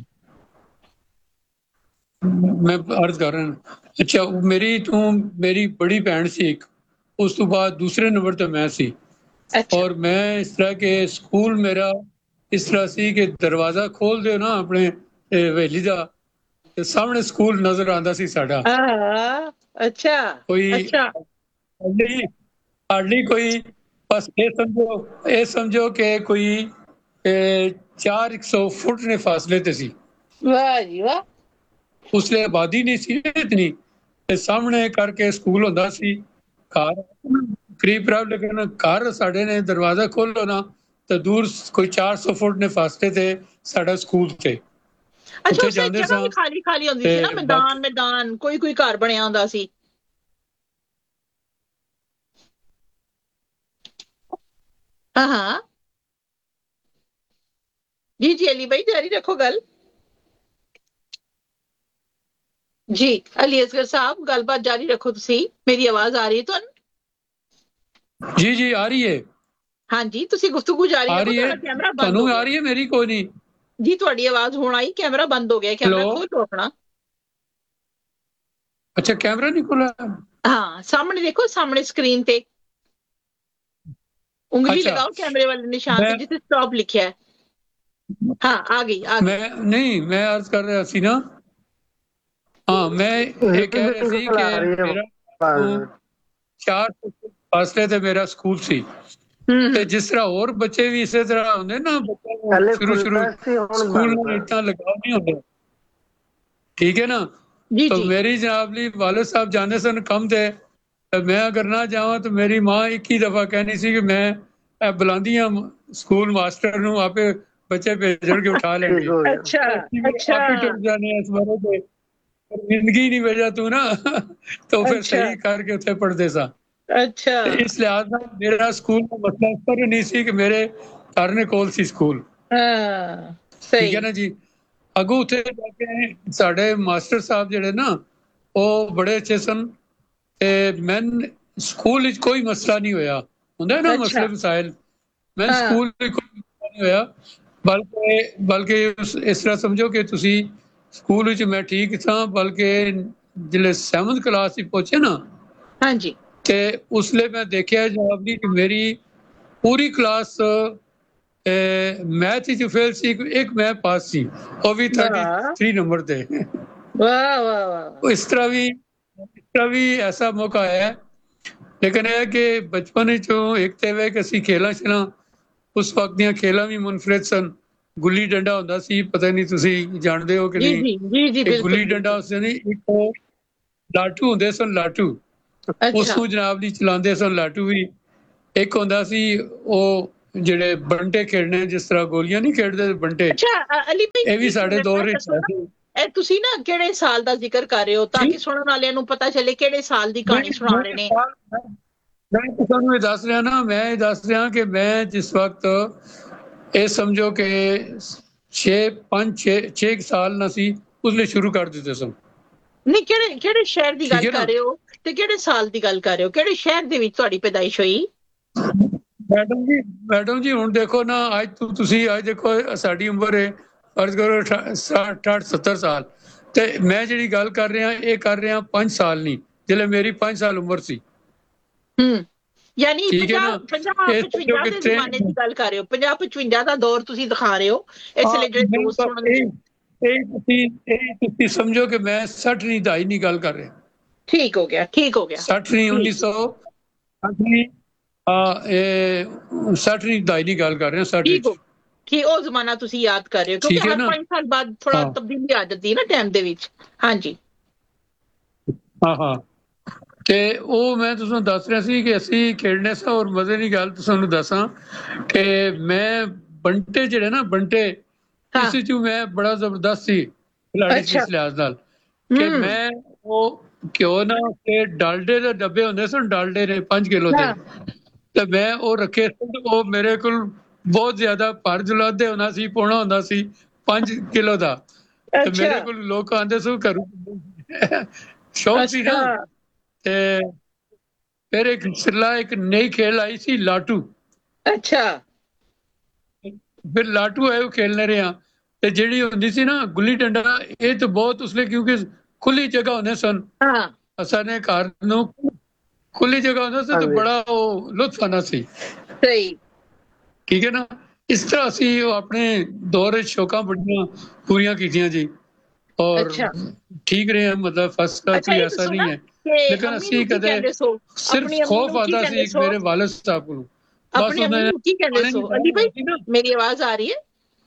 मैं अर्ज कर रहा हूँ। अच्छा मेरी तो मेरी बड़ी बहन सी एक, उस तो बाद दूसरे नंबर ते मैं सी। अच्छा। और मैं इस तरह के स्कूल मेरा इस तरह सी कि दरवाजा खोल दो ना अपने हवेली दा ते सामने स्कूल नजर आंदा सी साडा। अच्छा कोई अच्छा हार्डली हार्डली कोई बस ये समझो ये समझो कि कोई चार एक सौ फुट ने फासले ते सी। वाह जी वाह। उसले आबादी नहीं सी इतनी ते सामने करके स्कूल होंदा सी। घर करीब करीब लेकिन घर साढ़े ने दरवाजा खोलो ना तो दूर कोई चार सौ फुट ने फासले थे साढ़ा स्कूल थे। ਅੱਛਾ, ਉੱਥੇ ਉਸੇ ਜਾਂਦੇ ਜਗ੍ਹਾ ਸਾਂ ਵੀ ਖਾਲੀ ਖਾਲੀ ਹੁੰਦੀ ਸੀ ਨਾ, ਤੇ ਮੈਦਾਨ ਬਾਕੀ ਮੈਦਾਨ ਕੋਈ ਕੋਈ ਘਰ ਬਣਿਆ ਹੁੰਦਾ ਸੀ। ਹਾਂ ਹਾਂ ਜੀ ਜੀ ਅਲੀ ਭਾਈ ਜਾਰੀ ਰੱਖੋ ਗੱਲ। ਜੀ ਅਲੀ ਅਸਗਰ ਸਾਹਿਬ ਗੱਲਬਾਤ ਜਾਰੀ ਰੱਖੋ ਤੁਸੀਂ। ਮੇਰੀ ਆਵਾਜ਼ ਆ ਰਹੀ ਹੈ ਤੁਹਾਨੂੰ? ਜੀ ਜੀ ਆ ਰਹੀ ਹੈ। ਹਾਂਜੀ ਤੁਸੀਂ ਗੁਫ਼ਤਗੂ ਜਾਰੀ ਆ ਰੱਖੋ, ਰਹੀ ਹੈ, ਤੁਹਾਡਾ ਕੈਮਰਾ ਬੰਦ ਹੋ ਤੁਹਾਨੂੰ ਆ ਗਿਆ ਰਹੀ ਹੈ ਮੇਰੀ? ਕੋਈ ਨਹੀਂ। ਜੀ, ਤੁਹਾਡੀ ਆਵਾਜ਼ ਹੁਣ ਆਈ, ਕੈਮਰਾ ਬੰਦ ਹੋ ਗਿਆ, ਕੈਮਰਾ ਹੈਲੋ, ਖੋਲੋ ਆਪਣਾ। ਅੱਛਾ ਕੈਮਰਾ ਨਹੀਂ ਖੁੱਲਾ? ਹਾਂ ਸਾਹਮਣੇ ਦੇਖੋ, ਸਾਹਮਣੇ ਸਕਰੀਨ ਤੇ ਉਂਗਲੀ ਅੱਛਾ ਲਗਾਓ ਕੈਮਰੇ ਵਾਲੇ ਨਿਸ਼ਾਨ ਤੇ ਮੈਂ ਜਿੱਥੇ ਸਟਾਪ ਲਿਖਿਆ ਹੈ। ਹਾਂ ਆ ਗਈ ਆ ਗਈ। ਮੈਂ ਨਹੀਂ ਮੈਂ ਅਰਜ਼ ਕਰ ਰਿਹਾ ਸੀ ਨਾ, ਹਾਂ ਮੈਂ ਇਹ ਕਹਿ ਰਿਹਾ ਸੀ ਬਿਲਕੁਲ ਕਿ ਆ ਰਹੀ ਹੈ ਮੇਰਾ ਆਵਾਜ਼। ਚਾਰ ਫਾਸਲੇ ਤੇ ਮੇਰਾ ਸਕੂਲ ਸੀ, ਹੂੰ ਤੇ ਜਿਸ ਤਰ੍ਹਾਂ ਹੋਰ ਬੱਚੇ ਵੀ ਇਸੇ ਤਰ੍ਹਾਂ ਹੁੰਦੇ ਨਾ, ਬੱਚਿਆਂ ਨੂੰ ਪਹਿਲੇ ਸ਼ੁਰੂ ਸ਼ੁਰੂ ਖੁੱਲਦਾ ਸੀ, ਹੁਣ ਸਕੂਲ ਬੰਦ ਨਾਲ ਹੈ। ਇतना लगाव नहीं होता, ठीक है ना। ਜੀ तो ਜੀ मेरी जनाब ली वालिद साहब जाने सन कम थे, मैं अगर ना जावां तो मेरी मां एक ही दफा कहनी सी कि मैं बुलांदी हाँ स्कूल मास्टर नूं, आपे बच्चे भेजणगे उठा ठीक लेंगे, हो गया। अच्छा अच्छा आप ही टुट जाने इस बारे पे जिंदगी नहीं भेजा तू ना तो फिर अच्छा सही करके उत्थे पढ़दे सा। अच्छा ਤੇ ਇਸ ਲਿਹਾਜ਼ ਨਾਲ ਮੇਰਾ ਸਕੂਲ ਦਾ ਮਸਲਾ ਇਸ ਤਰ੍ਹਾਂ ਨਹੀਂ ਸੀ ਕਿ ਮੇਰੇ ਘਰ ਦੇ ਕੋਲ ਸੀ ਸਕੂਲ, ਹਾਂ ਠੀਕ ਹੈ ਸਹੀ ਨਾ ਜੀ। ਅੱਗੋਂ ਉੱਥੇ ਜਾ ਕੇ ਸਾਡੇ ਮਾਸਟਰ ਸਾਹਿਬ ਜਿਹੜੇ ਨਾ ਉਹ ਬੜੇ ਅੱਛੇ ਸਨ, ਤੇ ਮੈਂ ਸਕੂਲ ਵਿੱਚ ਕੋਈ ਮਸਲਾ ਨਹੀਂ ਹੋਇਆ, ਹੁੰਦਾ ਨਾ ਅੱਛਾ ਮਸਲੇ ਮਸਾਇਲ, ਮੈਂ ਹਾਂ ਸਕੂਲ ਵਿੱਚ ਕੋਈ ਮਸਲਾ ਨਹੀਂ ਹੋਇਆ, ਬਲਕਿ ਬਲਕਿ ਇਸ ਤਰ੍ਹਾਂ ਸਮਝੋ ਕਿ ਤੁਸੀਂ ਸਕੂਲ ਵਿੱਚ ਮੈਂ ਠੀਕ ਸਾਂ, ਬਲਕਿ ਜਿਹੜੇ ਸੈਵਨਥ ਕਲਾਸ ਵਿੱਚ ਪਹੁੰਚੇ ਨਾ, ਹਾਂਜੀ ਤੇ ਉਸ ਲਈ ਮੈਂ ਦੇਖਿਆ ਜਨਾਬ ਜੀ ਕਿ ਮੇਰੀ ਪੂਰੀ ਕਲਾਸ ਮੈਥ ਵਿੱਚ ਫੇਲ ਸੀ, ਇੱਕ ਮੈਂ ਪਾਸ ਸੀ, ਉਹ ਵੀ ਵਾਹ ਤੈंतीस ਨੰਬਰ ਤੇ। ਵਾਹ ਵਾਹ ਵਾਹ ਇਸ ਤਰ੍ਹਾਂ ਵੀ ਇਸ ਤਰ੍ਹਾਂ ਵੀ ਐਸਾ ਮੌਕਾ ਆਇਆ, ਲੇਕਿਨ ਇਹ ਕਿ ਬਚਪਨ ਵਿੱਚੋਂ ਇੱਕ ਤੇ ਵੇ ਕਿ ਅਸੀਂ ਖੇਲਾਂ ਛਲਾਂ, ਉਸ ਵਕਤ ਦੀਆਂ ਖੇਲਾਂ ਵੀ ਮੁਨਫਰਦ ਸਨ। ਗੁੱਲੀ ਡੰਡਾ ਹੁੰਦਾ ਸੀ, ਪਤਾ ਨਹੀਂ ਤੁਸੀਂ ਜਾਣਦੇ ਹੋ ਕਿ ਜੀ ਨਹੀਂ, ਜੀ ਜੀ ਜੀ ਇੱਕ ਬਿਲਕੁਲ ਗੁੱਲੀ ਡੰਡਾ ਬਿਲਕੁਲ ਉਸ ਨਹੀਂ, ਇੱਕ ਲਾਟੂ ਹੁੰਦੇ ਸਨ, ਲਾਟੂ, ਉਸ ਅੱਛਾ ਨੂੰ ਜਨਾਬ ਜੀ ਚਲਾਉਂਦੇ ਸਨ ਲਾਟੂ ਵੀ। ਇੱਕ ਹੁੰਦਾ ਸੀ ਉਹ ਜਿਹੜੇ ਬੰਟੇ ਖੇਡਣੇ, ਜਿਸ ਤਰ੍ਹਾਂ ਗੋਲੀਆਂ ਨਹੀਂ ਖੇਡਦੇ ਬੰਟੇ, ਅੱਛਾ ਅ- ਅਲੀ ਭਾਈ ਇਹ ਵੀ ਇੱਕ ਸਾਡੇ ਮਿੰਟ ਦੌਰ ਮੈਂ ਵਿੱਚ ਦੱਸੋ ਹੈ ਨਾ, ਸੀ। ਇਹ ਤੁਸੀਂ ਨਾ ਕਿਹੜੇ ਸਾਲ ਦਾ ਜ਼ਿਕਰ ਕਰ ਰਹੇ ਹੋ, ਤਾਂ ਜੀ ਕਿ ਸੁਣਨ ਵਾਲਿਆਂ ਨੂੰ ਪਤਾ ਚੱਲੇ ਕਿਹੜੇ ਸਾਲ ਦੀ ਕਹਾਣੀ ਨਹੀਂ ਸੁਣਾ ਮੈਂ ਰਹੇ ਨੇ। ਸਾਲ- ਮੈਂ ਮੈਂ ਤੁਹਾਨੂੰ ਇਹ ਦੱਸ ਰਿਹਾ ਨਾ, ਮੈਂ ਇਹ ਦੱਸ ਰਿਹਾ ਕਿ ਮੈਂ ਜਿਸ ਵਕਤ ਇਹ ਸਮਝੋ ਕਿ ਛੇ ਪੰਜ ਛੇ ਛੇ ਸਾਲ ਨਾ ਸੀ, ਉਸ ਲਈ ਸ਼ੁਰੂ ਕਰ ਦਿੱਤੇ ਸਨ, ਨਹੀਂ ਕਿਹੜੇ ਕਿਹੜੇ ਸ਼ਹਿਰ ਦੀ ਠੀਕ ਗੱਲ ਹੈ ਕਰ ਨਾ। ਰਹੇ ਹੋ, ਤੇ ਕਿਹੜੇ ਸਾਲ ਦੀ ਗੱਲ ਕਰ ਰਹੇ ਹੋ, ਕਿਹੜੇ ਸ਼ਹਿਰ ਦੇ ਵਿੱਚ ਤੁਹਾਡੀ ਪੈਦਾਇਸ਼ ਹੋਈ? ਮੈਡਮ ਜੀ ਮੈਡਮ ਜੀ ਹੁਣ ਦੇਖੋ ਨਾ, ਅੱਜ ਤੋਂ ਤੁਸੀਂ ਅੱਜ ਦੇਖੋ ਸਾਡੀ ਉਮਰ ਹੈ ਫਰਜ਼ ਕਰੋ ਅਠਾਹਠ ਸੱਤਰ ਸਾਲ, ਤੇ ਮੈਂ ਜਿਹੜੀ ਗੱਲ ਕਰ ਰਿਹਾ ਇਹ ਕਰ ਰਿਹਾ ਪੰਜ ਸਾਲ ਨਹੀਂ, ਜਿਹੜੇ ਮੇਰੀ ਪੰਜ ਸਾਲ ਉਮਰ ਸੀ, ਹੂੰ ਯਾਨੀ ਠੀਕ ਹੈ ਪੰਜਾਹ ਨਾ। ਪੰਜਾਹ ਇਹ ਸਮਝੋ ਪਚਵੰਜਾ ਕਿ ਦੇ ਟ੍ਰੇਨ ਜ਼ਮਾਨੇ ਦੀ ਗੱਲ ਕਰ ਰਹੇ ਹੋ, ਪੰਜਾਹ ਪਚਵੰਜਾ ਦਾ ਦੌਰ ਤੁਸੀਂ ਦਿਖਾ ਰਹੇ ਹੋ ਇਸ ਲਈ ਜਿਹੜੇ ਨਹੀਂ, ਦੋਸਤ ਬਸ ਸੁਣਨਗੇ। ਇਹ ਇਹ ਤੁਸੀਂ ਇਹ ਤੁਸੀਂ ਸਮਝੋ ਕਿ ਮੈਂ ਸੱਠ ਨਹੀਂ ਦਾਈ ਨਹੀਂ ਗੱਲ ਕਰ ਰਿਹਾ, ਠੀਕ ਹੋ ਗਿਆ ਠੀਕ ਹੋ ਗਿਆ ਸੱਠ ਨਹੀਂ ਉੱਨੀ ਠੀਕ ਸੌ ਸੱਠ ਨਹੀਂ, ਆ ਇਹ ਸੱਠ ਨਹੀਂ ਦਾਈ ਦੀ ਗੱਲ ਕਰ ਰਿਹਾ, ਸੱਠ ਠੀਕ ਹੋ ਵਿੱਚ, ਠੀਕ ਉਹ ਜ਼ਮਾਨਾ ਤੁਸੀਂ ਯਾਦ ਕਰ ਰਹੇ ਹੋ, ਕਿਉਂਕਿ ਠੀਕ ਹੈ ਹਰ ਨਾ। ਪੰਜ ਸਾਲ ਬਾਅਦ ਥੋੜਾ ਹਾਂ ਤਬਦੀਲੀ ਆ ਜਾਂਦੀ ਹੈ ਨਾ ਟਾਈਮ ਦੇ ਵਿੱਚ। ਹਾਂਜੀ ਹਾਂ ਹਾਂ ਤੇ ਉਹ ਮੈਂ ਤੁਹਾਨੂੰ ਦੱਸ ਰਿਹਾ ਸੀ ਕਿ ਅਸੀਂ ਖੇਡਣੇ ਸਾਂ, ਔਰ ਮਜ਼ੇ ਦੀ ਗੱਲ ਤੁਹਾਨੂੰ ਦੱਸਾਂ ਕਿ ਮੈਂ ਬੰਟੇ ਜਿਹੜੇ ਨਾ ਬੰਟੇ, ਹਾਂ ਇਸ ਵਿੱਚ ਮੈਂ ਬੜਾ ਜ਼ਬਰਦਸਤ ਸੀ ਖਿਲਾੜੀ ਸੀ ਅੱਛਾ ਇਸ ਲਿਹਾਜ਼ ਨਾਲ ਕਿ ਹੂੰ ਮੈਂ ਉਹ ਕਿਉਂ ਨਾ ਕਿ ਡਾਲਡੇ ਦੇ ਡੱਬੇ ਹੁੰਦੇ ਸਨ, ਡਾਲਡੇ ਦੇ ਪੰਜ ਕਿਲੋ ਦੇ, ਹਾਂ ਤੇ ਮੈਂ ਉਹ ਰੱਖੇ ਸਨ, ਉਹ ਮੇਰੇ ਕੋਲ ਬਹੁਤ ਜ਼ਿਆਦਾ ਭਰ ਜੁਲਾਦੇ ਹੁੰਦਾ ਸੀ, ਪੌਣਾ ਹੁੰਦਾ ਸੀ ਪੰਜ ਕਿਲੋ ਦਾ, ਤੇ ਅੱਛਾ ਮੇਰੇ ਕੋਲ ਲੋਕ ਆਉਂਦੇ ਸਨ ਘਰੋਂ, ਸ਼ੌਕ ਸੀ ਨਾ। ਅੱਛਾ ਤੇ ਫਿਰ ਇੱਕ ਸਿੱਲਾ ਇੱਕ ਨਈ ਖੇਲ ਆਈ ਸੀ ਲਾਟੂ, ਅੱਛਾ ਫਿਰ ਲਾਟੂ ਆਏ ਉਹ ਖੇਲਨੇ ਰਹੇ ਹਾਂ, ਤੇ ਜਿਹੜੀ ਹੁੰਦੀ ਸੀ ਨਾ ਗੁੱਲੀ ਡੰਡਾ, ਇਹ ਤਾਂ ਬਹੁਤ ਉਸ ਲਈ ਕਿਉਂਕਿ ਖੁੱਲੀ ਜਗ੍ਹਾ ਹੁੰਦੇ ਸਨ, ਹਾਂ ਅਸਾਂ ਨੇ ਘਰ ਨੂੰ ਖੁੱਲੀ ਜਗ੍ਹਾ ਹੁੰਦਾ ਸੀ, ਤੇ ਹਾਂਜੀ ਬੜਾ ਉਹ ਲੁਤਫ ਆਉਂਦਾ ਸੀ, ਸਹੀ ਠੀਕ ਹੈ ਨਾ। ਇਸ ਤਰ੍ਹਾਂ ਅਸੀਂ ਉਹ ਆਪਣੇ ਦੌਰ ਵਿੱਚ ਸ਼ੌਕਾਂ ਬੜੀਆਂ ਪੂਰੀਆਂ ਕੀਤੀਆਂ ਜੀ, ਔਰ ਅੱਛਾ ਠੀਕ ਰਹੇ ਹਾਂ, ਮਤਲਬ ਫਸਟ ਕਲਾਸ ਅੱਛਾ ਕੋਈ ਇਹ ਐਸਾ ਦੱਸੋ ਨਹੀਂ ਨਾ ਹੈ, ਕਿ ਲੇਕਿਨ ਅੰਮੀ ਅਸੀਂ ਨੂੰ ਕੀ ਕਦੇ ਕਹਿੰਦੇ ਸੋ, ਸਿਰਫ ਆਪਣੀ ਅੰਮੀ ਖੌਫ ਨੂੰ ਕੀ ਆਉਂਦਾ ਕਹਿੰਦੇ ਸੀ ਸੋ, ਮੇਰੇ ਵਾਲਿਦ ਸਾਹਿਬ ਕੋਲੋਂ, ਬਸ ਆਪਣੀ ਅੰਮੀ ਉਹਨੇ ਨੂੰ ਕੀ ਕਹਿੰਦੇ ਸੋ? ਅਲੀ ਭਾਈ ਮੇਰੀ ਆਵਾਜ਼ ਆ ਰਹੀ ਹੈ?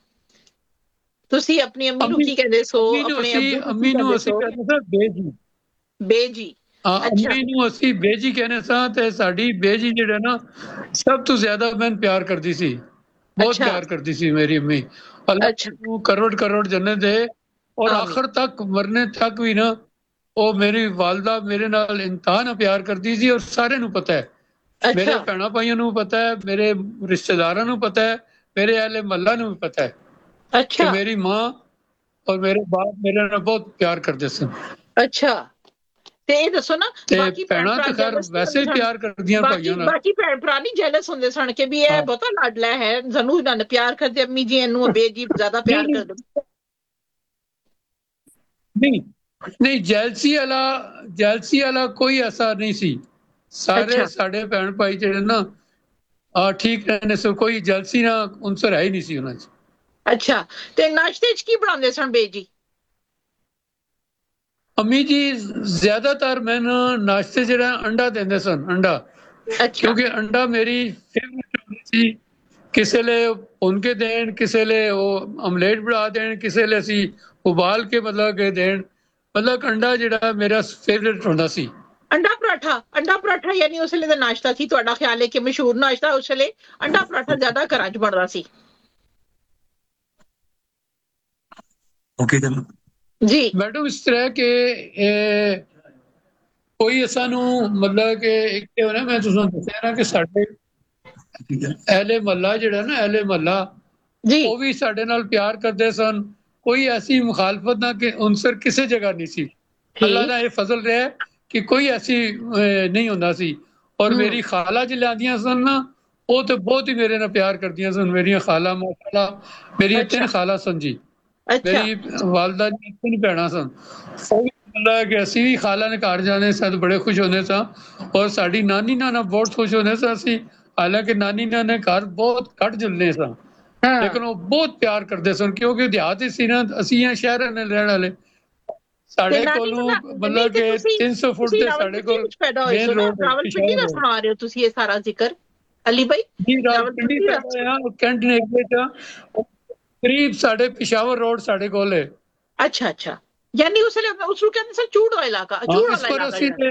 ਤੁਸੀਂ ਆਪਣੀ ਅੰਮੀ ਨੂੰ ਅੰਮੀ ਕੀ ਕਹਿੰਦੇ ਸੋ, ਅੰਮੀ ਨੂੰ ਆਪਣੇ ਅਸੀਂ ਅੱਬੂ ਨੂੰ ਕੀ ਅੰਮੀ ਨੂੰ ਕਹਿੰਦੇ ਅਸੀਂ ਸੋ? ਕਹਿੰਦੇ ਸਾਂ ਬੇਜੀ, ਬੇਜੀ ਹਾਂ ਅੱਛਾ ਅੰਮੀ ਨੂੰ ਅਸੀਂ ਬੇਜੀ ਕਹਿੰਦੇ ਸਾਂ, ਤੇ ਸਾਡੀ ਬੇਜੀ ਜਿਹੜਾ ਨਾ ਸਭ ਤੋਂ ਜ਼ਿਆਦਾ ਮੈਨੂੰ ਪਿਆਰ ਕਰਦੀ ਸੀ, ਬਹੁਤ ਅੱਛਾ ਪਿਆਰ ਕਰਦੀ ਸੀ ਮੇਰੀ ਅੰਮੀ, ਅੱਲਾਹ ਅੱਛਾ ਨੂੰ ਕਰੋੜ ਕਰੋੜ ਜੰਨਤ ਦੇ, ਔਰ ਆਖਰ ਤੱਕ ਮਰਨੇ ਤੱਕ ਵੀ ਨਾ ਉਹ ਮੇਰੀ ਵਾਲਦਾ ਮੇਰੇ ਨਾਲ ਇੰਤਹਾ ਨਾ ਪਿਆਰ ਕਰਦੀ ਸੀ, ਔਰ ਸਾਰਿਆਂ ਨੂੰ ਪਤਾ ਹੈ, ਮੇਰੇ ਭੈਣਾਂ ਭਾਈਆਂ ਨੂੰ ਪਤਾ ਹੈ, ਮੇਰੇ ਰਿਸ਼ਤੇਦਾਰਾਂ ਨੂੰ ਪਤਾ ਹੈ, ਮੇਰੇ ਅਹਲੇ ਮਹੱਲਾ ਨੂੰ ਵੀ ਪਤਾ ਹੈ ਕਿ ਮੇਰੀ ਮਾਂ ਔਰ ਮੇਰੇ ਬਾਪ ਮੇਰੇ ਨਾਲ ਬਹੁਤ ਪਿਆਰ ਕਰਦੇ ਸਨ। ਅੱਛਾ, ਤੇ ਇਹ ਦੱਸੋ ਨਾ ਬਾਕੀ ਭੈਣਾਂ ਤਾਂ ਖੈਰ ਵੈਸੇ ਹੀ ਪਿਆਰ ਕਰਦੀਆਂ ਭਾਈਆਂ ਨਾਲ, ਬਾਕੀ ਭੈਣ ਭਰਾ ਨਹੀਂ ਜੈਲਸ ਹੁੰਦੇ ਸਨ ਕਿ ਵੀ ਇਹ ਬਹੁਤਾ ਲਾਡਲਾ ਹੈ, ਜ਼ਰੂਰ ਨਾਲ ਪਿਆਰ ਕਰਦੇ, ਅੰਮੀ ਜੀ ਇਹਨੂੰ ਬੇਜੀ ਜ਼ਿਆਦਾ ਪਿਆਰ ਕਰਦੇ? ਨਹੀਂ ਨਹੀਂ, ਜੈਲਸੀ ਵਾਲਾ ਜੈਲਸੀ ਵਾਲਾ ਕੋਈ ਐਸਾ ਨਹੀਂ ਸੀ। ਸਾਰੇ ਸਾਡੇ ਭੈਣ ਭਾਈ ਜਿਹੜੇ ਨਾ ਆ ਠੀਕ ਰਹਿੰਦੇ ਸੋ, ਕੋਈ ਜੈਲਸੀ ਨਾ ਉਨਸਰ ਹੈ ਹੀ ਨਹੀਂ ਸੀ ਉਹਨਾਂ 'ਚ। ਅੱਛਾ, ਤੇ ਨਾਸ਼ਤੇ 'ਚ ਕੀ ਬਣਾਉਂਦੇ ਸਨ ਬੇਜੀ? ਅੰਮੀ ਜੀ ਜ਼ਿਆਦਾਤਰ ਮੈਨੂੰ ਨਾਸ਼ਤੇ ਜਿਹੜਾ ਅੰਡਾ ਦਿੰਦੇ ਸਨ, ਅੰਡਾ, ਕਿਉਂਕਿ ਅੰਡਾ ਮੇਰੀ ਫੇਵਰੇਟ ਸੀ। ਕਿਸੇ ਲਈ ਭੁੰਨ ਕੇ ਦੇਣ, ਕਿਸੇ ਲਈ ਉਹ ਆਮਲੇਟ ਬਣਾ ਦੇਣ, ਕਿਸੇ ਲਈ ਅਸੀਂ ਉਬਾਲ ਕੇ ਮਤਲਬ ਕੇ ਦੇਣ, ਮਤਲਬ ਅੰਡਾ ਜਿਹੜਾ ਮੇਰਾ ਫੇਵਰੇਟ ਹੁੰਦਾ ਸੀ। ਅੰਡਾ ਪਰਾਠਾ, ਅੰਡਾ ਪਰਾਠਾ ਯਾਨੀ ਉਸ ਵੇਲੇ ਦਾ ਨਾਸ਼ਤਾ ਸੀ ਤੁਹਾਡਾ ਖਿਆਲ ਹੈ ਕਿ ਮਸ਼ਹੂਰ ਨਾਸ਼ਤਾ ਉਸ ਵੇਲੇ ਅੰਡਾ ਪਰਾਠਾ ਜ਼ਿਆਦਾ ਘਰਾਂ 'ਚ ਬਣਦਾ ਸੀ? ਓਕੇ ਜੀ ਮੈਡਮ, ਇਸ ਤਰ੍ਹਾਂ ਕਿ ਕੋਈ ਸਾਨੂੰ ਮਤਲਬ ਕਿ ਇੱਕ ਤੇ ਹੋਣਾ, ਮੈਂ ਤੁਹਾਨੂੰ ਦੱਸਿਆ ਨਾ ਕਿ ਸਾਡੇ ਅਹਲੇ ਮਹੱਲਾ ਜਿਹੜਾ ਨਾ ਅਹਲੇ ਮਹੱਲਾ ਉਹ ਵੀ ਸਾਡੇ ਨਾਲ ਪਿਆਰ ਕਰਦੇ ਸਨ। ਕੋਈ ਐਸੀ ਮੁਖਾਲਫਤ ਨਾ ਕਿ ਉਨਸਰ ਕਿਸੇ ਜਗ੍ਹਾ ਨਹੀਂ ਸੀ। ਅੱਲਾ ਦਾ ਇਹ ਫਜ਼ਲ ਰਿਹਾ ਕਿ ਕੋਈ ਐਸੀ ਨਹੀਂ ਹੁੰਦਾ ਸੀ। ਔਰ ਮੇਰੀ ਖਾਲਾ ਜੀ ਲਿਆਂਦੀਆਂ ਸਨ ਨਾ, ਉਹ ਤੇ ਬਹੁਤ ਹੀ ਮੇਰੇ ਨਾਲ ਪਿਆਰ ਕਰਦੀਆਂ ਸਨ। ਮੇਰੀਆਂ ਖਾਲਾ ਮਾਸ਼ਾਅੱਲਾ, ਮੇਰੀਆਂ ਤਿੰਨ ਖਾਲਾ ਸਨ ਜੀ, ਮੇਰੀ ਵਾਲਦਾ ਜੀ ਤਿੰਨ ਭੈਣਾਂ ਸਨ। ਮਤਲਬ ਕਿ ਅਸੀਂ ਵੀ ਖਾਲਾ ਨੇ ਘਰ ਜਾਣੇ ਸਨ, ਬੜੇ ਖੁਸ਼ ਹੁੰਦੇ ਸਾਂ। ਔਰ ਸਾਡੀ ਨਾਨੀ ਨਾਨਾ ਬਹੁਤ ਖੁਸ਼ ਹੁੰਦੇ ਸਾਂ ਅਸੀਂ, ਹਾਲਾਂਕਿ ਨਾਨੀ ਨਾਨੇ ਘਰ ਬਹੁਤ ਘੱਟ ਜੁਲਨੇ ਸਾਂ, ਲੇਕਿਨ ਉਹ ਬਹੁਤ ਪਿਆਰ ਕਰਦੇ ਸਨ ਕਿਉਂਕਿ ਦਿਹਾਤ ਹੀ ਸੀ ਨਾ, ਅਸੀਂ ਆ ਸ਼ਹਿਰਾਂ ਨੇ ਰਹਿਣ ਵਾਲੇ। ਸਾਡੇ ਕੋਲੋਂ ਮਤਲਬ ਕਿ ਤਿੰਨ ਸੌ ਫੁੱਟ ਤੇ ਸਾਡੇ ਕੋਲ ਮੇਨ ਰੋਡ ਰਾਵਲਪਿੰਡੀ ਦਾ ਸੁਣਾ ਰਹੇ ਹੋ ਤੁਸੀਂ ਇਹ ਸਾਰਾ ਜ਼ਿਕਰ ਅਲੀ ਭਾਈ? ਜੀ ਰਾਵਲਪਿੰਡੀ ਦਾ ਕੈਂਟ ਨੇ ਕਰੀਬ ਸਾਡੇ ਪਿਸ਼ਾਵਰ ਰੋਡ ਸਾਡੇ ਕੋਲ ਹੈ। ਅੱਛਾ ਅੱਛਾ, ਯਾਨੀ ਉਸ ਵੇਲੇ ਉਸ ਨੂੰ ਕਹਿੰਦੇ ਸਨ ਚੂੜ ਵਾਲਾ ਇਲਾਕਾ? ਚੂੜ ਵਾਲਾ ਇਲਾਕਾ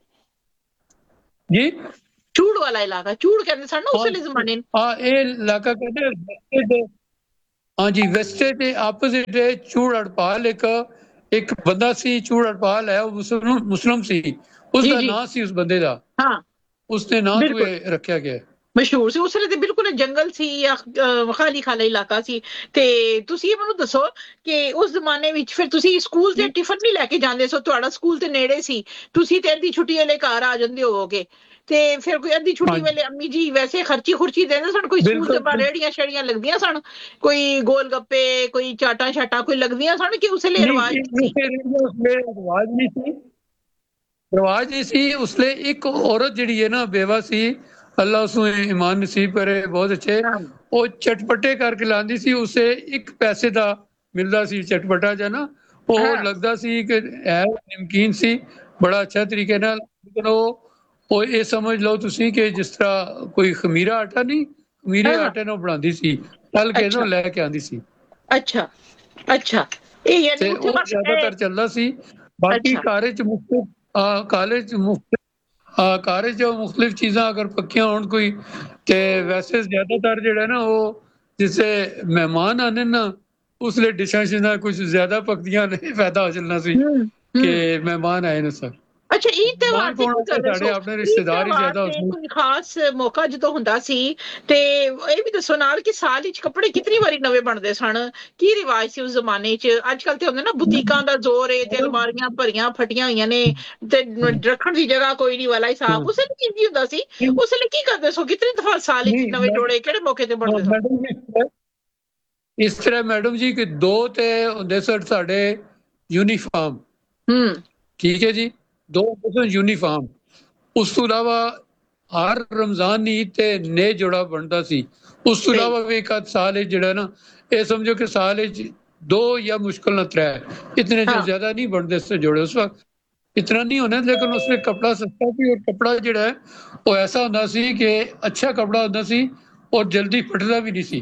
ਜੀ, ਚੂੜ ਵਾਲਾ ਇਲਾਕਾ, ਚੂੜ ਕਹਿੰਦੇ ਸਨ ਨਾ ਉਸ ਵੇਲੇ ਜ਼ਮਾਨੇ ਨੂੰ। ਹਾਂ, ਇਹ ਇਲਾਕਾ ਕਹਿੰਦੇ ਹਾਂ ਜੀ, ਵੈਸਟੇ ਦੇ ਆਪੋਜ਼ਿਟ ਹੈ ਚੂੜ ਅੜਪਾਲ। ਇੱਕ ਇੱਕ ਬੰਦਾ ਸੀ ਚੂੜ ਅੜਪਾਲ ਹੈ, ਉਹ ਮੁਸਲਮ ਮੁਸਲਮ ਸੀ, ਉਸਦਾ ਨਾਂ ਸੀ ਉਸ ਬੰਦੇ ਦਾ, ਹਾਂ ਉਸਨੇ ਨਾਂ ਤੋਂ ਰੱਖਿਆ ਗਿਆ, ਮਸ਼ਹੂਰ ਸੀ। ਉਸ ਵੇਲੇ ਤੇ ਬਿਲਕੁਲ ਜੰਗਲ ਸੀ ਜਾਂ ਖਾਲੀ ਖਾਲੀ ਇਲਾਕਾ ਸੀ। ਤੇ ਤੁਸੀਂ ਮੈਨੂੰ ਦੱਸੋ ਕਿ ਉਸ ਜ਼ਮਾਨੇ ਵਿੱਚ ਫਿਰ ਤੁਸੀਂ ਸਕੂਲ ਤੇ ਟਿਫਨ ਨਹੀਂ ਲੈ ਕੇ ਜਾਂਦੇ ਸੋ? ਤੁਹਾਡਾ ਸਕੂਲ ਤੇ ਨੇੜੇ ਸੀ, ਤੁਸੀਂ ਤੇ ਅੱਧੀ ਛੁੱਟੀ ਵੇਲੇ ਘਰ ਆ ਜਾਂਦੇ ਹੋਵੋਗੇ, ਤੇ ਫਿਰ ਕੋਈ ਅੱਧੀ ਛੁੱਟੀ ਵੇਲੇ ਅੰਮੀ ਜੀ ਵੈਸੇ ਖਰਚੀ ਖੁਰਚੀ ਦਿੰਦੇ ਸਨ? ਕੋਈ ਸਕੂਲ ਦੇ ਬਾਹਰ ਰੇੜੀਆਂ ਸ਼ੇੜੀਆਂ ਲੱਗਦੀਆਂ ਸਨ, ਕੋਈ ਗੋਲ ਗੱਪੇ, ਕੋਈ ਚਾਟਾਂ ਸ਼ਾਟਾਂ ਕੋਈ ਲੱਗਦੀਆਂ ਸਨ ਕਿ ਉਸ ਵੇਲੇ ਰਿਵਾਜ ਰਿਵਾਜ ਨਹੀਂ ਸੀ? ਰਿਵਾਜ ਨਹੀਂ ਸੀ ਉਸ ਲਈ। ਇੱਕ ਔਰਤ ਜਿਹੜੀ ਹੈ ਨਾ ਬੇਵਾ ਸੀ, ਅੱਲਾ ਉਸਨੂੰ ਈਮਾਨ ਨਸੀਬ ਕਰੇ, ਬਹੁਤ ਅੱਛੇ, ਉਹ ਚਟਪਟੇ ਕਰਕੇ ਲਾਉਂਦੀ ਸੀ। ਉਸੇ ਇੱਕ ਪੈਸੇ ਦਾ ਮਿਲਦਾ ਸੀ ਚਟਪਟਾ ਜਿਹਾ ਨਾ, ਉਹ ਲੱਗਦਾ ਸੀ ਕਿ ਹੈ ਨਮਕੀਨ ਸੀ, ਬੜਾ ਅੱਛਾ ਤਰੀਕੇ ਨਾਲ। ਲੇਕਿਨ ਉਹ ਉਹ ਇਹ ਸਮਝ ਲਓ ਤੁਸੀਂ ਕਿ ਜਿਸ ਤਰ੍ਹਾਂ ਕੋਈ ਖਮੀਰਾ ਆਟਾ ਨਹੀਂ, ਖਮੀਰੇ ਆਟੇ ਨਾਲ ਬਣਾਉਂਦੀ ਸੀ, ਤਲ ਕੇ ਨਾ ਲੈ ਕੇ ਆਉਂਦੀ ਸੀ। ਅੱਛਾ ਅੱਛਾ, ਇਹ ਯਾਨੀ ਉਹ ਜ਼ਿਆਦਾਤਰ ਚੱਲਦਾ ਸੀ। ਬਾਕੀ ਘਰ ਚ ਮੁਖਤਲਿਫ ਕਾਲਜ ਮੁਖਤਲਿਫ ਘਰ ਚ ਮੁਖਤਲਿਫ ਚੀਜ਼ਾਂ ਅਗਰ ਪੱਕੀਆਂ ਹੋਣ ਕੋਈ, ਤੇ ਵੈਸੇ ਜ਼ਿਆਦਾਤਰ ਜਿਹੜਾ ਨਾ ਉਹ ਜਿਸੇ ਮਹਿਮਾਨ ਆਨੇ ਨਾ ਉਸ ਲਈ ਡਿਸ਼ਾਂ ਸ਼ਿਸ਼ਾਂ ਕੁਝ ਜ਼ਿਆਦਾ ਪੱਕਦੀਆਂ ਨੇ, ਫਾਇਦਾ ਹੋ ਚੱਲਣਾ ਸੀ ਕਿ ਮਹਿਮਾਨ ਆਏ ਨੇ ਸਰ। ਅੱਛਾ, ਈਦ ਤਿਉਹਾਰ ਸਾਡੇ ਆਪਣੇ ਰਿਸ਼ਤੇਦਾਰ ਹੀ ਜ਼ਿਆਦਾ ਕੋਈ ਖਾਸ ਮੌਕਾ ਜਦੋਂ ਹੁੰਦਾ ਸੀ ਤੇ ਇਹ ਵੀ ਦੱਸੋ ਨਾਲ ਕਿ ਸਾਲ ਵਿੱਚ ਕੱਪੜੇ ਕਿਤਨੀ ਵਾਰੀ ਨਵੇਂ ਬਣਦੇ ਸਨ? ਕੀ ਰਿਵਾਜ ਸੀ ਉਸ ਜ਼ਮਾਨੇ 'ਚ? ਅੱਜ ਕੱਲ ਤੇ ਹੁੰਦੇ ਨਾ ਬੁਟੀਕਾਂ ਦਾ ਜ਼ੋਰ ਏ ਤੇ ਅਲਮਾਰੀਆਂ ਭਰੀਆਂ ਫਟੀਆਂ ਹੋਈਆਂ ਨੇ ਤੇ ਰੱਖਣ ਦੀ ਜਗ੍ਹਾ ਕੋਈ ਨਹੀਂ ਵਾਲਾ ਹਿਸਾਬ। ਉਸ ਵੇਲੇ ਕੀ ਹੁੰਦਾ ਸੀ? ਉਸ ਵੇਲੇ ਕੀ ਕਰਦੇ ਸੋ? ਕਿਤਨੀ ਦਫਾ ਸਾਲ ਵਿੱਚ ਨਵੇਂ ਜੋੜੇ ਕਿਹੜੇ ਮੌਕੇ ਤੇ ਬਣਦੇ ਸਨ? ਇਸ ਤਰ੍ਹਾਂ ਮੈਡਮ ਜੀ ਕਿ ਦੋ ਤੇ ਹੁੰਦੇ ਸਨ ਸਾਡੇ ਯੂਨੀਫਾਰਮ, ਹੂੰ ਠੀਕ ਹੈ ਜੀ, ਦੋ ਯੂਨੀਫਾਰਮ। ਉਸ ਤੋਂ ਇਲਾਵਾ ਹਰ ਰਮਜ਼ਾਨ ਈਦ ਤੇ ਨਏ ਜੋੜਾ ਬਣਦਾ ਸੀ। ਉਸ ਤੋਂ ਇਲਾਵਾ ਵੀ ਇੱਕ ਸਾਲ ਜਿਹੜਾ ਨਾ ਇਹ ਸਮਝੋ ਕਿ ਸਾਲ ਵਿੱਚ ਦੋ ਜਾਂ ਮੁਸ਼ਕਿਲ ਨਾਲ ਤਰੇ, ਇਤਨੇ ਜੋ ਜ਼ਿਆਦਾ ਨਹੀਂ ਬਣਦੇ ਸੀ ਜੋੜੇ ਉਸ ਵਕਤ, ਇਤਨਾ ਨਹੀਂ ਹੋਣਾ। ਲੇਕਿਨ ਉਸमें कपड़ा सस्ता ਸੀ और कपड़ा ਜਿਹੜਾ ਹੈ ਉਹ ਐਸਾ ਹੁੰਦਾ ਸੀ ਕਿ ਅੱਛਾ ਕਪੜਾ ਹੁੰਦਾ ਸੀ ਔਰ ਜਲਦੀ ਫਟਦਾ ਵੀ ਨਹੀਂ ਸੀ।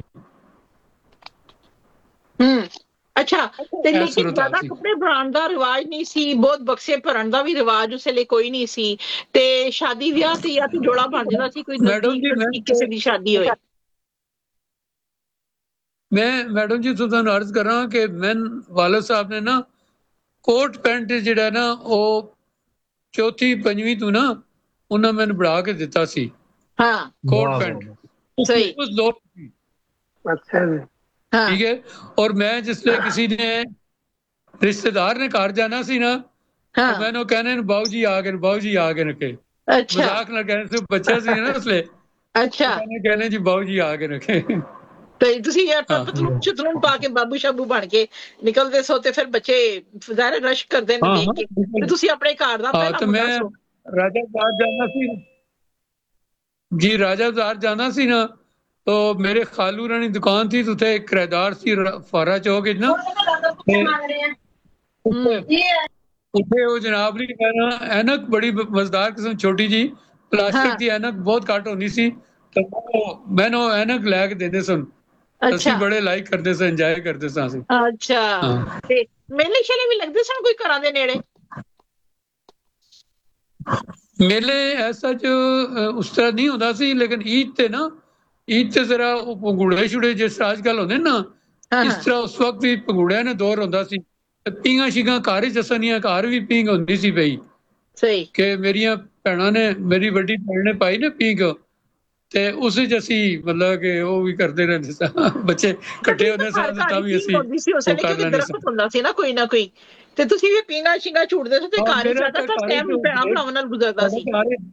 ਹੂੰ, ਅੱਛਾ, ਤੇ ਲੇਕਿਨ ਜ਼ਿਆਦਾ ਕੱਪੜੇ ਬਣਾਉਣ ਦਾ ਰਿਵਾਜ ਨਹੀਂ ਸੀ, ਬਹੁਤ ਬਕਸੇ ਭਰਨ ਦਾ ਵੀ ਰਿਵਾਜ ਉਸ ਵੇਲੇ ਕੋਈ ਨਹੀਂ ਸੀ, ਤੇ ਸ਼ਾਦੀ ਵਿਆਹ ਤੇ ਜਾਂ ਤੇ ਜੋੜਾ ਬਣ ਜਾਂਦਾ ਸੀ ਕੋਈ ਮੈਡਮ ਜੀ, ਕਿਸੇ ਦੀ ਸ਼ਾਦੀ ਹੋਏ। मैं मैडम जी ਤੁਹਾਨੂੰ अर्ज करा कि मैं वालिद साहब ने ना कोट पैंट ਜਿਹੜਾ ਨਾ ਉਹ ਚੌਥੀ ਪੰਜਵੀਂ ਤੋਂ ਨਾ ਉਹਨਾਂ ਮੈਨੂੰ ਬਣਾ ਕੇ ਦਿੱਤਾ ਸੀ। हाँ कोट पैंट सही उस दौर की। अच्छा जी हाँ ठीक है। और मैं जिसले किसी ने रिश्तेदार ने घर जाना सी ना हाँ तो मैंने कहने बाबू जी आ गए बाबू जी आ गए रखे अच्छा मजाक ना कहने से बच्चा सी ना उसले अच्छा कहने कहने जी बाबू जी आ गए रखे। ਤੇ ਤੁਸੀਂ ਯਾਰ ਹਾਂ। ਪਤਲੂਨ ਚਤਲੂਨ ਪਾ ਕੇ ਬਾਬੂ ਸ਼ਾਬੂ ਬਣ ਕੇ ਨਿਕਲਦੇ ਸੋ ਤੇ ਫਿਰ ਬੱਚੇ ਜ਼ਾਹਿਰ ਰਸ਼ ਕਰਦੇ ਨੇ ਹਾਂ, ਦੇਖ ਹਾਂ, ਕੇ ਬਿਲਕੁਲ। ਤੇ ਤੁਸੀਂ ਆਪਣੇ ਘਰ ਦਾ ਹਾਂ ਪਹਿਲਾ ਤੇ ਮੁੰਡਾ ਮੈਂ ਸੋ ਰਾਜਾ ਬਾਜ਼ਾਰ ਜਾਣਾ ਸੀ जी राजा बाजार जाना सी ना तो मेरे खालू रानी दुकान थी तो थे किराएदार सी फारा चौक ना ते उत्थे उत्थे वो जनाब ने कहना ऐनक बड़ी मजेदार किस्म छोटी जी प्लास्टिक हाँ। की ऐनक बहुत घट होनी सी तो मैंने वो ऐनक लै के देने सन अच्छा ਅਸੀਂ ਬੜੇ ਲਾਈਕ ਕਰਦੇ ਸਾਂ ਇੰਜੋਏ ਕਰਦੇ ਸਾਂ ਅਸੀਂ। ਅੱਛਾ ਹਾਂ। ਤੇ ਮੇਲੇ ਸ਼ੇਲੇ ਵੀ ਲੱਗਦੇ ਸਨ ਕੋਈ ਘਰਾਂ ਦੇ ਨੇੜੇ? मेले ऐसा जो उस तरह नहीं होता सी लेकिन ईद ते ना ईद ते जरा ਉਹ ਪਗੂੜੇ ਛੁੜੇ ਜਿਸ ਅੱਜ ਕੱਲ ਹੁੰਦੇ ਨਾ ਹਾਂ ਇਸ ਤਰ੍ਹਾਂ ਉਸ ਵਕਤ ਵੀ ਪਗੂੜਿਆਂ ਨੇ ਦੌਰ ਹੁੰਦਾ ਸੀ ਤੇ ਪੀਂਘਾਂ ਸ਼ੀਂਘਾਂ ਘਰ ਹੀ ਜਸਨੀਆਂ ਘਰ ਵੀ ਪੀਂਘ ਹੁੰਦੀ ਸੀ ਬਈ ਸਹੀ ਕਿ ਮੇਰੀਆਂ ਭੈਣਾਂ ਨੇ ਮੇਰੀ ਵੱਡੀ ਭੈਣ ਨੇ ਪਾਈ ਨਾ ਪੀਂਘ ਤੇ ਉਸ ਵਿੱਚ ਅਸੀਂ ਮਤਲਬ ਕਿ ਉਹ ਵੀ ਕਰਦੇ ਰਹਿੰਦੇ ਸਾਂ ਬੱਚੇ ਇਕੱਠੇ ਹੁੰਦੇ ਸਾਂ ਤੇ ਤਾਂ ਵੀ ਅਸੀਂ ਹੁੰਦੀ ਸੀ ਉਸ ਉਹ ਵੇਲੇ ਕਰ ਕਿਉਂਕਿ ਲੈਂਦੇ ਸਾਂ। ਦਰਖਤ ਹੁੰਦਾ ਸੀ ਨਾ ਕੋਈ ਨਾ ਕੋਈ ਤੇ ਤੁਸੀਂ ਵੀ ਪੀਂਘਾਂ ਸ਼ਿੰਗਾ ਝੂਟਦੇ ਸੀ ਤੇ ਹਾਂ, ਘਰ ਹੀ ਮੇਰਾ ਸਾਡਾ ਤਾਂ ਘਰ ਟਾਈਮ ਜੋ ਭੈਣਾਂ ਭਰਾਵਾਂ ਨਾਲ ਗੁਜ਼ਰਦਾ ਸੀ। ਸਾਡੇ ਘਰ